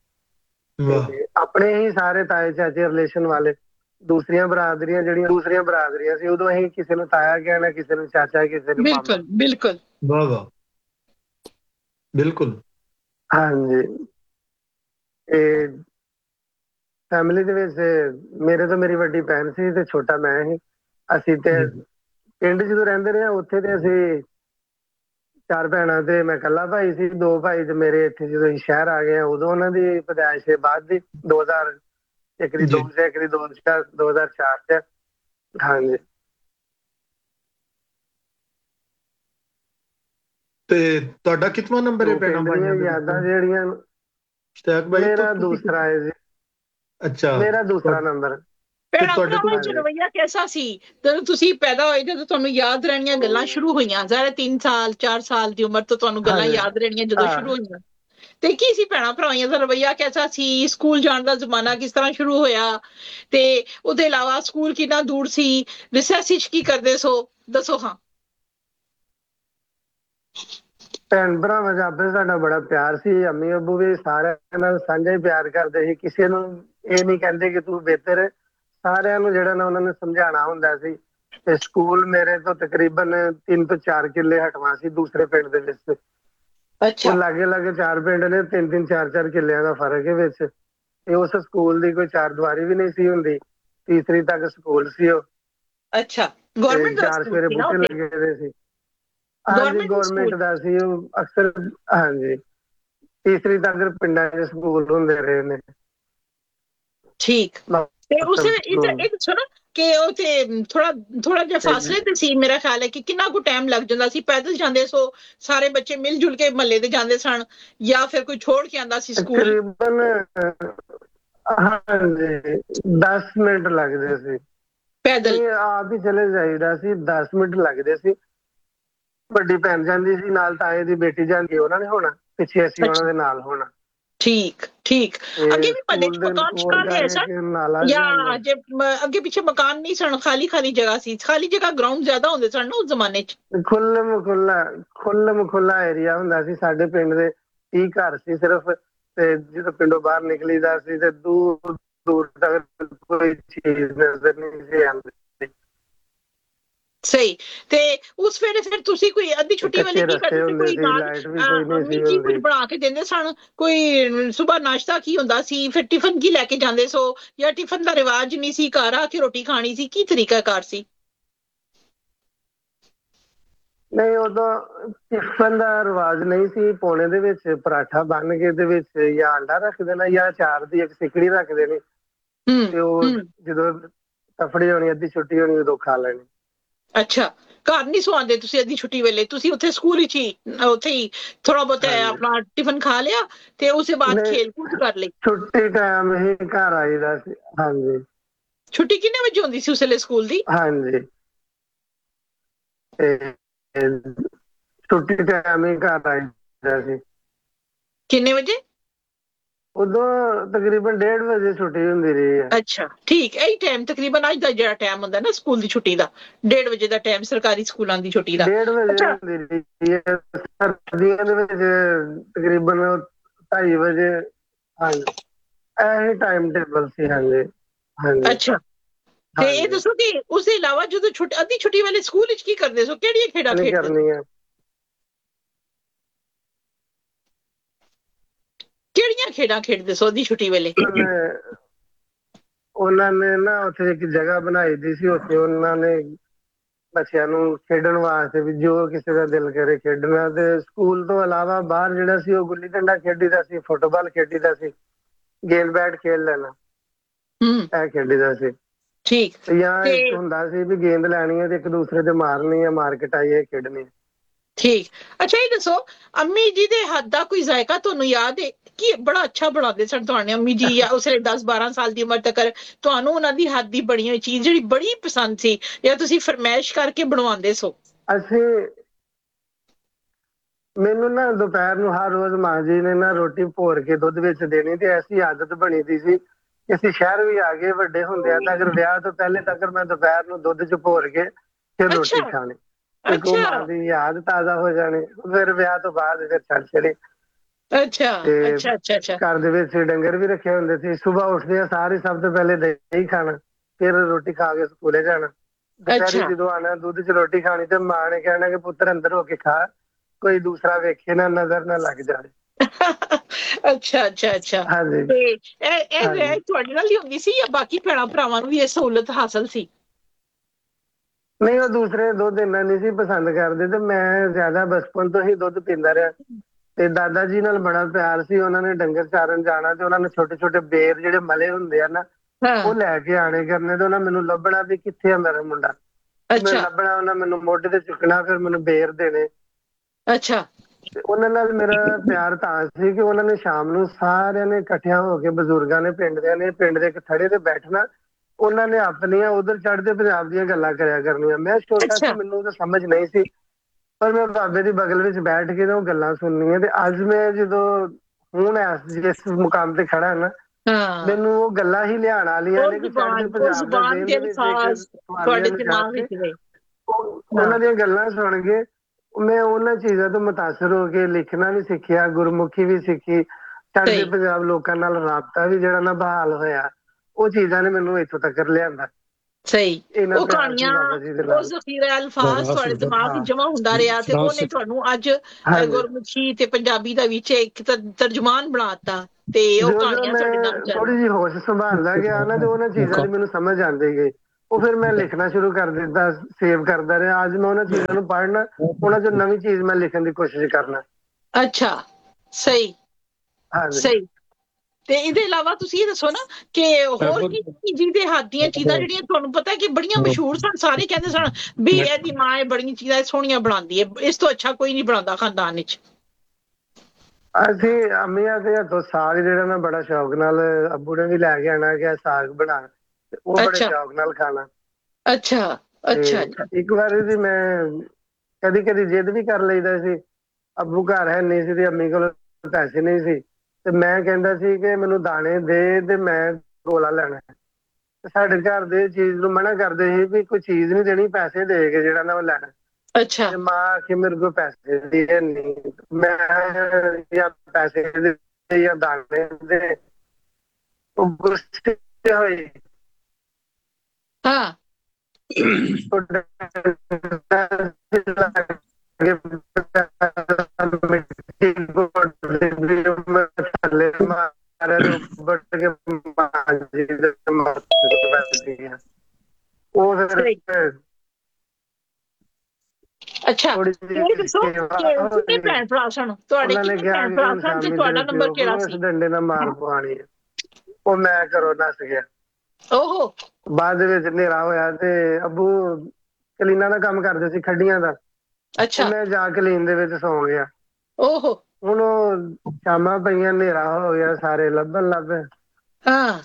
ਆਪਣੇ ਹੀ ਸਾਰੇ ਤਾਏ ਚਾਚੇ ਰਿਲੇਸ਼ਨ ਵਾਲੇ, ਦੂਸਰੀਆਂ ਬਰਾਦਰੀਆਂ ਜਿਹੜੀਆਂ ਦੂਸਰੀਆਂ ਬਰਾਦਰੀਆਂ ਸੀ, ਉਦੋਂ ਅਸੀਂ ਕਿਸੇ ਨੂੰ ਤਾਇਆ ਕਹਿਣਾ, ਕਿਸੇ ਨੂੰ ਚਾਚਾ, ਕਿਸੇ ਨੂੰ ਮਾਮਾ। ਬਿਲਕੁਲ ਬਿਲਕੁਲ। ਵਾਹ ਵਾਹ, ਬਿਲਕੁਲ। ਹਾਂਜੀ। ਤੇ ਫੈਮਿਲੀ ਦੇ ਵਿੱਚ ਮੇਰੇ ਤੋਂ ਮੇਰੀ ਵੱਡੀ ਭੈਣ ਸੀ ਤੇ ਛੋਟਾ ਮੈਂ ਸੀ। ਅਸੀਂ ਤੇ ਪਿੰਡ ਜਦੋਂ ਰਹਿੰਦੇ ਰਹੇ ਉੱਥੇ ਤੇ ਅਸੀਂ ਚਾਰ ਭੈਣਾਂ ਤੇ ਮੈਂ ਇਕੱਲਾ ਭਾਈ ਸੀ। ਦੋ ਭਾਈ ਤੇ ਮੇਰੇ ਇੱਥੇ ਜਦੋਂ ਅਸੀਂ ਸ਼ਹਿਰ ਆ ਗਏ ਉਦੋਂ ਉਹਨਾਂ ਦੀ ਪੈਦਾਇਸ਼ ਬਾਅਦ ਦੀ ਦੋ ਹਜ਼ਾਰ ਇੱਕ ਦੀ ਦੋ ਚ ਇੱਕ ਦੀ ਦੋ ਦੋ ਹਜ਼ਾਰ ਚਾਰ ਚ। ਹਾਂਜੀ। ਤੇ ਤੁਹਾਡਾ ਕਿਤਨਾ ਨੰਬਰ ਹੈ ਭੈਣਾਂ ਭਾਈਆਂ ਦੇ ਯਾਦਾਂ ਜਿਹੜੀਆਂ? ਮੇਰਾ ਦੂਸਰਾ ਹੈ ਜੀ। ਅੱਛਾ, ਮੇਰਾ ਦੂਸਰਾ ਨੰਬਰ। ਭੈਣਾਂ ਭਰਾਵਾਂ ਚ ਰਵੱਈਆ ਕੈਸਾ ਸੀ ਜਦੋਂ ਤੁਸੀਂ ਪੈਦਾ ਹੋਏ, ਜਦੋਂ ਤੁਹਾਨੂੰ ਯਾਦ ਰਹਿਣੀਆਂ ਗੱਲਾਂ ਸ਼ੁਰੂ ਹੋਈਆਂ? ਜ਼ਾਹਿਰ ਤਿੰਨ ਸਾਲ ਚਾਰ ਸਾਲ ਦੀ ਉਮਰ ਤੋਂ ਤੁਹਾਨੂੰ ਗੱਲਾਂ ਯਾਦ ਰਹਿਣੀਆਂ ਜਦੋਂ ਸ਼ੁਰੂ ਹੋਈਆਂ, ਤੇ ਕੀ ਸੀ ਭੈਣਾਂ ਭਰਾਵਾਂ ਦਾ ਰਵੱਈਆ ਕੈਸਾ ਸੀ? ਸਕੂਲ ਜਾਣ ਦਾ ਜ਼ਮਾਨਾ ਕਿਸ ਤਰ੍ਹਾਂ ਸ਼ੁਰੂ ਹੋਇਆ, ਤੇ ਉਹਦੇ ਇਲਾਵਾ ਸਕੂਲ ਕਿੰਨਾ ਦੂਰ ਸੀ? ਰਿਸੈਸ ਵਿੱਚ ਕੀ ਕਰਦੇ ਸੋ, ਦੱਸੋ ਹਾਂ। ਭੈਣ ਭਰਾਵਾਂ ਚ ਆਪੇ ਸਾਡਾ ਬੜਾ ਪਿਆਰ ਸੀ। ਅੰਮੀ ਅੱਬੂ ਵੀ ਸਾਰਿਆਂ ਨਾਲ ਸਾਂਝਾ ਹੀ ਪਿਆਰ ਕਰਦੇ ਸੀ, ਕਿਸੇ ਨੂੰ ਇਹ ਨਹੀਂ ਕਹਿੰਦੇ ਕਿ ਤੂੰ ਬਿਹਤਰ। ਸਾਰਿਆਂ ਨੂੰ ਜਿਹੜਾ ਨਾ ਉਹਨਾਂ ਨੇ ਸਮਝਾਉਣਾ ਹੁੰਦਾ ਸੀ। ਤੇ ਸਕੂਲ ਮੇਰੇ ਤੋਂ ਤਕਰੀਬਨ ਤਿੰਨ ਤੋਂ ਚਾਰ ਕਿੱਲੇ ਹਟਵਾ ਸੀ ਦੂਸਰੇ ਪਿੰਡ ਦੇ ਵਿੱਚ। ਉਹ ਲਾਗੇ ਲਾਗੇ ਚਾਰ ਪਿੰਡ ਨੇ, ਤਿੰਨ ਤਿੰਨ ਚਾਰ ਚਾਰ ਕਿੱਲਿਆਂ ਦਾ ਫਰਕ ਹੈ ਵਿੱਚ। ਤੇ ਉਸ ਸਕੂਲ ਦੀ ਕੋਈ ਚਾਰ ਦੀਵਾਰੀ ਵੀ ਨਹੀਂ ਸੀ ਹੁੰਦੀ, ਤੀਸਰੀ ਤੱਕ ਸਕੂਲ ਸੀ ਉਹ। ਅੱਛਾ, ਗਵਰਨਮੈਂਟ ਚਾਰ ਸਵੇਰੇ ਬੂਟੇ ਲੱਗੇ ਹੋਏ ਸੀ। ਹਾਂਜੀ ਗੌਰਮੈਂਟ ਦਾ ਸੀ ਉਹ ਅਕਸਰ। ਹਾਂਜੀ, ਤੀਸਰੀ ਤੱਕ ਪਿੰਡਾਂ ਦੇ ਸਕੂਲ ਹੁੰਦੇ ਰਹੇ ਨੇ। ਠੀਕ। ਤੇ ਉਸ ਇਹ ਦੱਸੋ ਨਾ ਕਿ ਉਹ ਤੇ ਥੋੜਾ ਥੋੜਾ ਜਿਹਾ ਫਾਸਲੇ ਤੇ ਸੀ, ਮੇਰਾ ਖਿਆਲ ਹੈ ਕਿ ਕਿੰਨਾ ਕੁ ਟਾਈਮ ਲੱਗ ਜਾਂਦਾ ਸੀ? ਪੈਦਲ ਜਾਂਦੇ ਸੋ ਸਾਰੇ ਬੱਚੇ ਮਿਲ ਜੁਲ ਕੇ ਮਹੱਲੇ ਦੇ ਜਾਂਦੇ ਸਨ, ਜਾਂ ਫਿਰ ਕੋਈ ਛੋੜ ਕੇ ਆਉਂਦਾ ਸੀ ਸਕੂਲ? ਤਕਰੀਬਨ ਹਾਂਜੀ ਦਸ ਮਿੰਟ ਲੱਗਦੇ ਸੀ ਪੈਦਲ। ਆਪ ਹੀ ਚਲੇ ਜਾਈਦਾ ਸੀ, ਦਸ ਮਿੰਟ ਲੱਗਦੇ ਸੀ। ਵੱਡੀ ਭੈਣ ਜਾਂਦੀ ਸੀ ਨਾਲ, ਤਾਏ ਦੀ ਬੇਟੀ ਜਾਂਦੀ, ਉਹਨਾਂ ਨੇ ਹੋਣਾ ਪਿੱਛੇ, ਅਸੀਂ ਉਹਨਾਂ ਦੇ ਨਾਲ ਹੋਣਾ। ਠੀਕ ਠੀਕ। ਅੱਗੇ ਵੀ ਮਹੱਲੇ ਚ ਮਕਾਨ ਸ਼ਕਾਨ ਹੈ ਸਨ, ਜਾਂ ਜੇ ਅੱਗੇ ਪਿੱਛੇ ਮਕਾਨ ਨਹੀਂ ਸਨ, ਖਾਲੀ ਖਾਲੀ ਜਗ੍ਹਾ ਸੀ? ਖਾਲੀ ਜਗ੍ਹਾ ਗਰਾਊਂਡ ਜ਼ਿਆਦਾ ਹੁੰਦੇ ਸਨ ਨਾ ਉਸ ਜ਼ਮਾਨੇ ਚ। ਖੁੱਲਮ ਖੁੱਲਾ ਖੁੱਲਮ ਖੁੱਲਾ ਏਰੀਆ ਹੁੰਦਾ ਸੀ। ਸਾਡੇ ਪਿੰਡ ਦੇ ਤੀਹ ਘਰ ਸੀ ਸਿਰਫ, ਤੇ ਜਦੋਂ ਪਿੰਡੋਂ ਬਾਹਰ ਨਿਕਲੀਦਾ ਸੀ ਤੇ ਦੂਰ ਦੂਰ ਤੱਕ ਕੋਈ ਚੀਜ਼ ਨਜ਼ਰ ਨਹੀਂ ਸੀ ਆਉਂਦੀ। ਸਹੀ। ਤੇ ਉਸ ਵੇਲੇ ਫਿਰ ਤੁਸੀਂ ਕੋਈ ਅੱਧੀ ਛੁੱਟੀ ਵੇਲੇ ਕੀ ਕਰਦੇ ਸੀ? ਕੋਈ ਨਾਲ ਮੰਮੀ ਕੀ ਕੁਝ ਬਣਾ ਕੇ ਦਿੰਦੇ ਸਨ? ਕੋਈ ਸੁਬਾਹ ਨਾਸ਼ਤਾ ਕੀ ਹੁੰਦਾ ਸੀ? ਫਿਰ ਟਿਫਨ ਕੀ ਲੈ ਕੇ ਜਾਂਦੇ ਸੋ, ਜਾਂ ਟਿਫਨ ਦਾ ਰਿਵਾਜ ਨਹੀਂ ਸੀ, ਘਰ ਆ ਕੇ ਰੋਟੀ ਖਾਣੀ ਸੀ? ਕੀ ਤਰੀਕਾ ਕਾਰ ਸੀ? ਨਹੀਂ, ਉਦੋਂ ਟਿਫਨ ਦਾ ਰਿਵਾਜ ਨਹੀਂ ਸੀ। ਪੌਣੇ ਦੇ ਵਿੱਚ ਪਰਾਠਾ ਬੰਨ ਕੇ ਦੇ ਵਿੱਚ ਜਾਂ ਅੰਡਾ ਰੱਖ ਦੇਣਾ, ਜਾਂ ਅਚਾਰ ਦੀ ਇੱਕ ਸਿਕੜੀ ਰੱਖ ਦੇਣੀ, ਤੇ ਉਹ ਜਦੋਂ ਤਫੜੀ ਹੋਣੀ, ਅੱਧੀ ਛੁੱਟੀ ਹੋਣੀ, ਉਦੋਂ ਖਾ ਲੈਣੀ। ਅੱਛਾ, ਘਰ ਨਹੀਂ ਸਵਾਉਂਦੇ ਤੁਸੀਂ ਅੱਧੀ ਛੁੱਟੀ ਵੇਲੇ? ਤੁਸੀਂ ਉੱਥੇ ਸਕੂਲ ਵਿੱਚ ਹੀ ਉੱਥੇ ਹੀ ਥੋੜਾ ਬਹੁਤ ਆਪਣਾ ਟਿਫਨ ਖਾ ਲਿਆ ਤੇ ਉਸ ਤੋਂ ਬਾਅਦ ਖੇਲ ਕੂਦ ਕਰ ਲਈ? ਛੁੱਟੀ ਟਾਈਮ ਹੀ ਘਰ ਆਈਦਾ ਸੀ। ਹਾਂਜੀ। ਛੁੱਟੀ ਕਿੰਨੇ ਵਜੇ ਹੁੰਦੀ ਸੀ ਉਸ ਵੇਲੇ ਸਕੂਲ ਦੀ? ਹਾਂਜੀ, ਛੁੱਟੀ ਟਾਈਮ ਹੀ ਘਰ ਆਈਦਾ ਸੀ। ਕਿੰਨੇ ਵਜੇ? ਉਦੋਂ ਤਕਰੀਬਨ ਡੇਢ ਵਜੇ ਛੁੱਟੀ ਹੁੰਦੀ ਰਹੀ ਹੈ। ਅੱਛਾ ਠੀਕ। ਇਹੀ ਟਾਈਮ ਤਕਰੀਬਨ ਅੱਜ ਦਾ ਜਿਹੜਾ ਟਾਈਮ ਹੁੰਦਾ ਨਾ ਸਕੂਲ ਦੀ ਛੁੱਟੀ ਦਾ, ਡੇਢ ਵਜੇ ਦਾ ਟਾਈਮ ਸਰਕਾਰੀ ਸਕੂਲਾਂ ਦੀ ਛੁੱਟੀ ਦਾ। ਡੇਢ ਵਜੇ ਹੁੰਦੀ ਰਹੀ ਹੈ। ਸਰਦੀਆਂ ਦੇ ਵਿੱਚ ਤਕਰੀਬਨ ਢਾਈ ਵਜੇ। ਹਾਂਜੀ, ਇਹੀ ਟਾਈਮ ਟੇਬਲ ਸੀ। ਹਾਂਜੀ ਹਾਂਜੀ। ਅੱਛਾ, ਤੇ ਇਹ ਦੱਸੋ ਕਿ ਉਸ ਦੇ ਇਲਾਵਾ ਜਦੋਂ ਛੁੱਟੀ ਅੱਧੀ ਛੁੱਟੀ ਵੇਲੇ ਸਕੂਲ ਵਿੱਚ ਕੀ ਕਰਦੇ ਸੋ? ਕਿਹੜੀਆਂ ਖੇਡਾਂ ਖੇਡਦੇ? ਕਿਹੜੀਆਂ ਖੇਡਾਂ ਖੇਡਦੇ ਸੋ ਅੱਧੀ ਛੁੱਟੀ ਵੇਲੇ? ਉਹਨਾਂ ਨੇ ਨਾ ਉੱਥੇ ਇੱਕ ਜਗ੍ਹਾ ਬਣਾਈ ਦੀ ਸੀ, ਉੱਥੇ ਉਹਨਾਂ ਨੇ ਬੱਚਿਆਂ ਨੂੰ ਖੇਡਣ ਵਾਸਤੇ ਵੀ ਜੋ ਕਿਸੇ ਦਾ ਦਿਲ ਕਰੇ ਖੇਡਣਾ। ਤੇ ਸਕੂਲ ਤੋਂ ਇਲਾਵਾ ਬਾਹਰ ਜਿਹੜਾ ਸੀ ਉਹ ਗੁੱਲੀ ਡੰਡਾ ਖੇਡੀਦਾ ਸੀ, ਫੁੱਟਬਾਲ ਖੇਡੀਦਾ ਸੀ, ਗੇਂਦ ਬੈਟ ਖੇਡ ਲੈਣਾ, ਹੂੰ ਇਹ ਖੇਡੀਦਾ ਸੀ। ਠੀਕ ਜਾਂ ਤੇ ਇੱਕ ਹੁੰਦਾ ਸੀ ਵੀ ਗੇਂਦ ਲੈਣੀ ਹੈ ਤੇ ਇੱਕ ਦੂਸਰੇ ਤੇ ਮਾਰਨੀ ਹੈ, ਮਾਰ ਕਟਾਈ ਹੈ, ਖੇਡਣੀ। ਠੀਕ। ਅੱਛਾ ਇਹ ਦੱਸੋ, ਅੰਮੀ ਜੀ ਦੇ ਹੱਥ ਦਾ ਕੋਈ ਜ਼ਾਇਕਾ ਤੁਹਾਨੂੰ ਯਾਦ ਹੈ ਕਿ ਬੜਾ ਅੱਛਾ ਬਣਾਉਂਦੇ ਸਨ ਤੁਹਾਡੇ ਅੰਮੀ ਜੀ, ਜਾਂ ਉਸ ਵੇਲੇ ਦਸ ਬਾਰਾਂ ਸਾਲ ਦੀ ਉਮਰ ਤੱਕ ਤੁਹਾਨੂੰ ਉਹਨਾਂ ਦੀ ਹੱਥ ਦੀ ਬਣੀ ਹੋਈ ਚੀਜ਼ ਜਿਹੜੀ ਬੜੀ ਪਸੰਦ ਸੀ, ਜਾਂ ਤੁਸੀਂ ਫਰਮਾਇਸ਼ ਕਰਕੇ ਬਣਵਾਉਂਦੇ ਸੋ? ਅਸੀਂ ਮੈਨੂੰ ਨਾ ਦੁਪਹਿਰ ਨੂੰ ਹਰ ਰੋਜ਼ ਮਾਂ ਜੀ ਨੇ ਨਾ ਰੋਟੀ ਭੋਰ ਕੇ ਦੁੱਧ ਵਿੱਚ ਦੇਣੀ, ਤੇ ਐਸੀ ਆਦਤ ਬਣੀ ਦੀ ਸੀ ਕਿ ਅਸੀਂ ਸ਼ਹਿਰ ਵੀ ਆ ਗਏ ਵੱਡੇ ਹੁੰਦਿਆਂ ਤੱਕ, ਵਿਆਹ ਤੋਂ ਪਹਿਲੇ ਤੱਕ ਮੈਂ ਦੁਪਹਿਰ ਨੂੰ ਦੁੱਧ ਚ ਭੋਰ ਕੇ ਫਿਰ ਰੋਟੀ ਅੱਛਾ ਖਾਣੀ, ਇੱਕ ਉਹ ਮਾਂ ਅੱਛਾ ਦੀ ਯਾਦ ਤਾਜ਼ਾ ਹੋ ਜਾਣੀ। ਫਿਰ ਵਿਆਹ ਤੋਂ ਬਾਅਦ ਫਿਰ ਛੱਡ ਛੜੀ। ਅੱਛਾ ਤੇ ਅੱਛਾ ਅੱਛਾ ਅੱਛਾ ਘਰ ਦੇ ਵਿੱਚ ਡੰਗਰ ਵੀ ਰੱਖੇ ਹੁੰਦੇ ਸੀ, ਸਵੇਰ ਉੱਠਦੇ ਆ ਸਾਰੇ ਸਭ ਤੋਂ ਪਹਿਲੇ ਦਹੀਂ ਖਾਣਾ, ਫਿਰ ਰੋਟੀ ਖਾ ਕੇ ਸਕੂਲੇ ਜਾਣਾ। ਦੁਪਹਿਰੀ ਅੱਛਾ ਜਦੋਂ ਆਣਾ ਦੁੱਧ ਚ ਰੋਟੀ ਖਾਣੀ ਤੇ ਮਾਂ ਨੇ ਕਹਿਣਾ ਕਿ ਪੁੱਤਰ ਅੰਦਰ ਹੋ ਕੇ ਖਾ, ਕੋਈ ਦੂਸਰਾ ਵੇਖੇ ਨਾ, ਨਜ਼ਰ ਨਾ ਲੱਗ ਜਾਵੇ। ਅੱਛਾ ਅੱਛਾ ਅੱਛਾ। ਹਾਂਜੀ ਤੇ ਇਹ ਇਹ ਹਾਂਜੀ। ਰਹਿ ਤੁਹਾਡੇ ਨਾਲ ਹੀ ਹੁੰਦੀ ਸੀ ਜਾਂ ਬਾਕੀ ਭੈਣਾਂ ਭਰਾਵਾਂ ਨੂੰ ਵੀ ਇਹ ਸਹੂਲਤ ਹਾਸਲ ਸੀ? ਨਹੀਂ, ਉਹ ਦੂਸਰੇ ਦੁੱਧ ਇੰਨਾ ਨਹੀਂ ਸੀ ਪਸੰਦ ਕਰਦੇ, ਤੇ ਮੈਂ ਜ਼ਿਆਦਾ ਬਚਪਨ ਤੋਂ ਹੀ ਦੁੱਧ ਪੀਂਦਾ ਰਿਹਾ। ਤੇ ਦਾਦਾ ਜੀ ਨਾਲ ਬੜਾ ਪਿਆਰ ਸੀ, ਉਹਨਾਂ ਨੇ ਡੰਗਰ ਚਾਰਨ ਜਾਣਾ ਤੇ ਉਹਨਾਂ ਨੇ ਛੋਟੇ ਛੋਟੇ ਬੇਰ ਜਿਹੜੇ ਮਲੇ ਹੁੰਦੇ ਆ ਨਾ, ਹਾਂ ਉਹ ਲੈ ਕੇ ਆਣੇ ਕਰਨੇ, ਤੇ ਉਹਨਾਂ ਮੈਨੂੰ ਲੱਭਣਾ ਵੀ ਕਿੱਥੇ ਆ ਮੇਰਾ ਮੁੰਡਾ। ਮੈਨੂੰ ਅੱਛਾ ਲੱਭਣਾ, ਉਹਨਾਂ ਮੈਨੂੰ ਮੋਢੇ ਤੇ ਚੁੱਕਣਾ, ਫਿਰ ਮੈਨੂੰ ਬੇਰ ਦੇਣੇ। ਅੱਛਾ ਤੇ ਉਹਨਾਂ ਨਾਲ ਮੇਰਾ ਪਿਆਰ ਤਾਂ ਸੀ ਕਿ ਉਹਨਾਂ ਨੇ ਸ਼ਾਮ ਨੂੰ ਸਾਰਿਆਂ ਨੇ ਇਕੱਠਿਆਂ ਹੋ ਕੇ, ਬਜ਼ੁਰਗਾਂ ਨੇ, ਪਿੰਡ ਦਿਆਂ ਨੇ, ਪਿੰਡ ਦੇ ਇੱਕ ਥੜੇ ਤੇ ਬੈਠਣਾ, ਉਹਨਾਂ ਨੇ ਆਪਣੀਆਂ ਉਧਰ ਚੜ੍ਹਦੇ ਪੰਜਾਬ ਦੀਆਂ ਗੱਲਾਂ ਕਰਿਆ ਕਰਨੀਆਂ। ਮੈਂ ਛੋਟਾ ਸੀ, ਅੱਛਾ ਮੈਨੂੰ ਤਾਂ ਸਮਝ ਨਹੀਂ ਸੀ, ਪਰ ਮੈਂ ਬਾਬੇ ਦੀ ਬਗਲ ਵਿੱਚ ਬੈਠ ਕੇ ਉਹ ਗੱਲਾਂ ਸੁਣਨੀਆਂ। ਤੇ ਅੱਜ ਮੈਂ ਜਦੋਂ ਹੁਣ ਇਸ ਜਿਸ ਮੁਕਾਮ ਤੇ ਖੜਾ ਨਾ, ਹਾਂ ਮੈਨੂੰ ਉਹ ਗੱਲਾਂ ਹੀ ਲਿਆਉਣ ਵਾਲੀਆਂ ਉਹ ਨੇ ਕਿ ਚੜ੍ਹਦੇ ਜ਼ੁਬਾਨ ਉਹ ਪੰਜਾਬ ਦਾ ਜ਼ੁਬਾਨ ਦਿਨ ਦੇ ਦੇ ਵਿੱਚ ਇੱਕ ਅਲਫਾਜ਼ ਸਵਾਲੀਆ ਤੁਹਾਡੇ ਨਿਸ਼ਾਨ ਦਿਮਾਗ ਤੇ ਵਿੱਚ ਰਹੇ। ਉਹ- ਹਾਂ ਉਹਨਾਂ ਦੀਆਂ ਗੱਲਾਂ ਸੁਣ ਕੇ ਮੈਂ ਉਹਨਾਂ ਚੀਜ਼ਾਂ ਤੋਂ ਮੁਤਾਸਰ ਹੋ ਕੇ ਲਿਖਣਾ ਵੀ ਸਿੱਖਿਆ, ਗੁਰਮੁਖੀ ਵੀ ਸਿੱਖੀ, ਚੜ੍ਹਦੇ ਸਹੀ ਪੰਜਾਬ ਲੋਕਾਂ ਨਾਲ ਰਾਬਤਾ ਵੀ ਜਿਹੜਾ ਨਾ ਬਹਾਲ ਹੋਇਆ। ਉਹ ਚੀਜ਼ਾਂ ਨੇ ਮੈਨੂੰ ਇੱਥੋਂ ਤੱਕ ਲਿਆਂਦਾ। ਸਹੀ। ਇੰਨਾ ਉਹ ਪਿਆਰ ਸੀ ਕਹਾਣੀਆਂ, ਬਾਬਾ ਜੀ ਦੇ ਉਹ ਨਾਲ। ਜ਼ਖੀਰਾ ਅਲਫਾਜ਼ ਤੁਹਾਡੇ ਦਿਮਾਗ ਹਾਂ ਵਿੱਚ ਜਮਾ ਹੁੰਦਾ ਰਿਹਾ, ਤੇ ਉਹਨੇ ਫਰਾਂਸਿਕ ਤੁਹਾਨੂੰ ਅੱਜ ਅਹ, ਹਾਂਜੀ। ਗੁਰਮੁਖੀ ਤੇ ਪੰਜਾਬੀ ਦਾ ਵਿੱਚ ਇੱਕ ਤ- ਤਰਜਮਾਨ ਬਣਾਤਾ, ਤੇ ਉਹ ਜੋ ਜੋ ਕਹਾਣੀਆਂ ਤੁਹਾਡੇ ਨਾਲ ਮੈਂ ਚੱਲ। ਥੋੜੀ ਜਿਹੀ ਹੋਸ਼ ਸੰਭਾਲਦਾ ਗਿਆ ਨਾ, ਤੇ ਉਹਨਾਂ ਚੀਜ਼ਾਂ ਦੀ ਮੈਨੂੰ ਸਮਝ ਆਉਂਦੀ ਗਈ। ਉਹ ਫਿਰ ਮੈਂ ਲਿਖਣਾ ਸ਼ੁਰੂ ਕਰ ਦਿੱਤਾ, ਸੇਵ ਕਰਦਾ ਰਿਹਾ। ਅੱਜ ਮੈਂ ਉਹਨਾਂ ਚੀਜ਼ਾਂ ਨੂੰ ਪੜ੍ਹਨਾ, ਉਹਨਾਂ ਚੋਂ ਨਵੀਂ ਚੀਜ਼ ਮੈਂ ਲਿਖਣ ਦੀ ਕੋਸ਼ਿਸ਼ ਕਰਨਾ। ਅੱਛਾ ਸਹੀ ਹਾਂਜੀ ਸਹੀ। ਤੇ ਇਹਦੇ ਇਲਾਵਾ ਤੁਸੀਂ ਇਹ ਦੱਸੋ ਨਾ ਕਿ ਹੋਰ ਕੀ ਕੀ ਜਿਹਦੇ ਹੱਥ ਦੀਆਂ ਚੀਜ਼ਾਂ ਜਿਹੜੀਆਂ ਤੁਹਾਨੂੰ ਪਤਾ ਹੈ ਕਿ ਬੜੀਆਂ ਮਸ਼ਹੂਰ ਸਨ, ਸਾਰੇ ਕਹਿੰਦੇ ਸਨ ਵੀ ਇਹਦੀ ਮਾਂ ਇਹ ਬੜੀਆਂ ਚੀਜ਼ਾਂ ਸੋਹਣੀਆਂ ਬਣਾਉਂਦੀ ਹੈ, ਇਸ ਤੋਂ ਅੱਛਾ ਕੋਈ ਨਹੀਂ ਬਣਾਉਂਦਾ ਖਾਨਦਾਨ ਵਿੱਚ? ਅਸੀਂ ਅੰਮੀਆਂ ਦੇ ਹੱਥੋਂ ਸਾਗ ਜਿਹੜਾ ਨਾ ਬੜਾ ਸ਼ੌਕ ਨਾਲ, ਅੱਬੂ ਨੇ ਵੀ ਲੈ ਕੇ ਆਣਾ ਕਿ ਸਾਗ ਬਣਾ, ਤੇ ਉਹ ਬੜੇ ਅੱਛਾ ਸ਼ੌਕ ਨਾਲ ਖਾਣਾ। ਅੱਛਾ ਅੱਛਾ ਅੱਛਾ ਤੇ ਇੱਕ ਵਾਰੀ ਵੀ ਮੈਂ ਕਦੀ ਕਦੀ ਜਿੱਦ ਵੀ ਕਰ ਲਈਦਾ ਸੀ, ਅੱਬੂ ਘਰ ਹੈ ਨਹੀਂ ਸੀ ਤੇ ਅੰਮੀ ਕੋਲ ਪੈਸੇ ਨਹੀਂ ਸੀ, ਤੇ ਮੈਂ ਕਹਿੰਦਾ ਸੀ ਕਿ ਮੈਨੂੰ ਦਾਣੇ ਦੇ ਤੇ ਮੈਂ ਗੋਲਾ ਲੈਣਾ। ਤੇ ਸਾਡੇ ਘਰ ਦੇ ਚੀਜ਼ ਨੂੰ ਮਨਾ ਕਰਦੇ ਸੀ ਵੀ ਕੋਈ ਚੀਜ਼ ਨਹੀਂ ਦੇਣੀ, ਪੈਸੇ ਦੇ ਕੇ ਜਿਹੜਾ ਨਾ ਉਹ ਲੈਣਾ। ਅੱਛਾ ਤੇ ਮਾਂ ਆਖੇ ਮੇਰੇ ਕੋਲ ਪੈਸੇ ਦੀ ਨਹੀਂ, ਮੈਂ ਜਾਂ ਪੈਸੇ ਦੇ ਜਾਂ ਦਾਣੇ ਦੇ, ਉਹ ਗੁੱਸੇ ਹੋਈ। ਹਾਂ ਉਹ ਸਹੀ। ਫਿਰ ਅੱਛਾ ਥੋੜੀ ਇਹ ਦੱਸੋ ਕਿ ਕਿੰਨੇ ਭੈਣ ਭਰਾ ਸਨ ਤੁਹਾਡੇ? ਉਹਨਾਂ ਨੇ ਕਿੰਨੇ ਕਿਹਾ ਭੈਣ ਕਿ ਭਰਾ ਹੁਣ ਸਨ ਤੇ ਸ਼ਾਮੀ ਤੁਹਾਡਾ ਤੇਰੇ ਨੰਬਰ ਪਿਓ ਕਿਹੜਾ ਕੋਲੋਂ ਇਸ ਸੀ? ਡੰਡੇ ਨਾਲ ਮਾਰ ਪਵਾਣੀ ਹੈ। ਉਹ ਮੈਂ ਘਰੋਂ ਨੱਸ ਗਿਆ। ਓਹੋ ਬਾਅਦ ਦੇ ਵਿੱਚ ਹਨੇਰਾ ਹੋਇਆ ਤੇ ਅੱਬੂ ਕਲੀਨਾਂ ਦਾ ਕੰਮ ਕਰਦੇ ਸੀ, ਖੱਡੀਆਂ ਦਾ, ਤੇ ਅੱਛਾ ਮੈਂ ਜਾ ਕਲੀਨ ਦੇ ਵਿੱਚ ਸੌਂ ਗਿਆ। ਓਹੋ ਹੁਣ ਉਹ ਸ਼ਾਮਾਂ ਪਈਆਂ, ਹਨੇਰਾ ਹੋ ਗਿਆ, ਸਾਰੇ ਲੱਭਣ ਲੱਭ ਪਏ। ਹਾਂ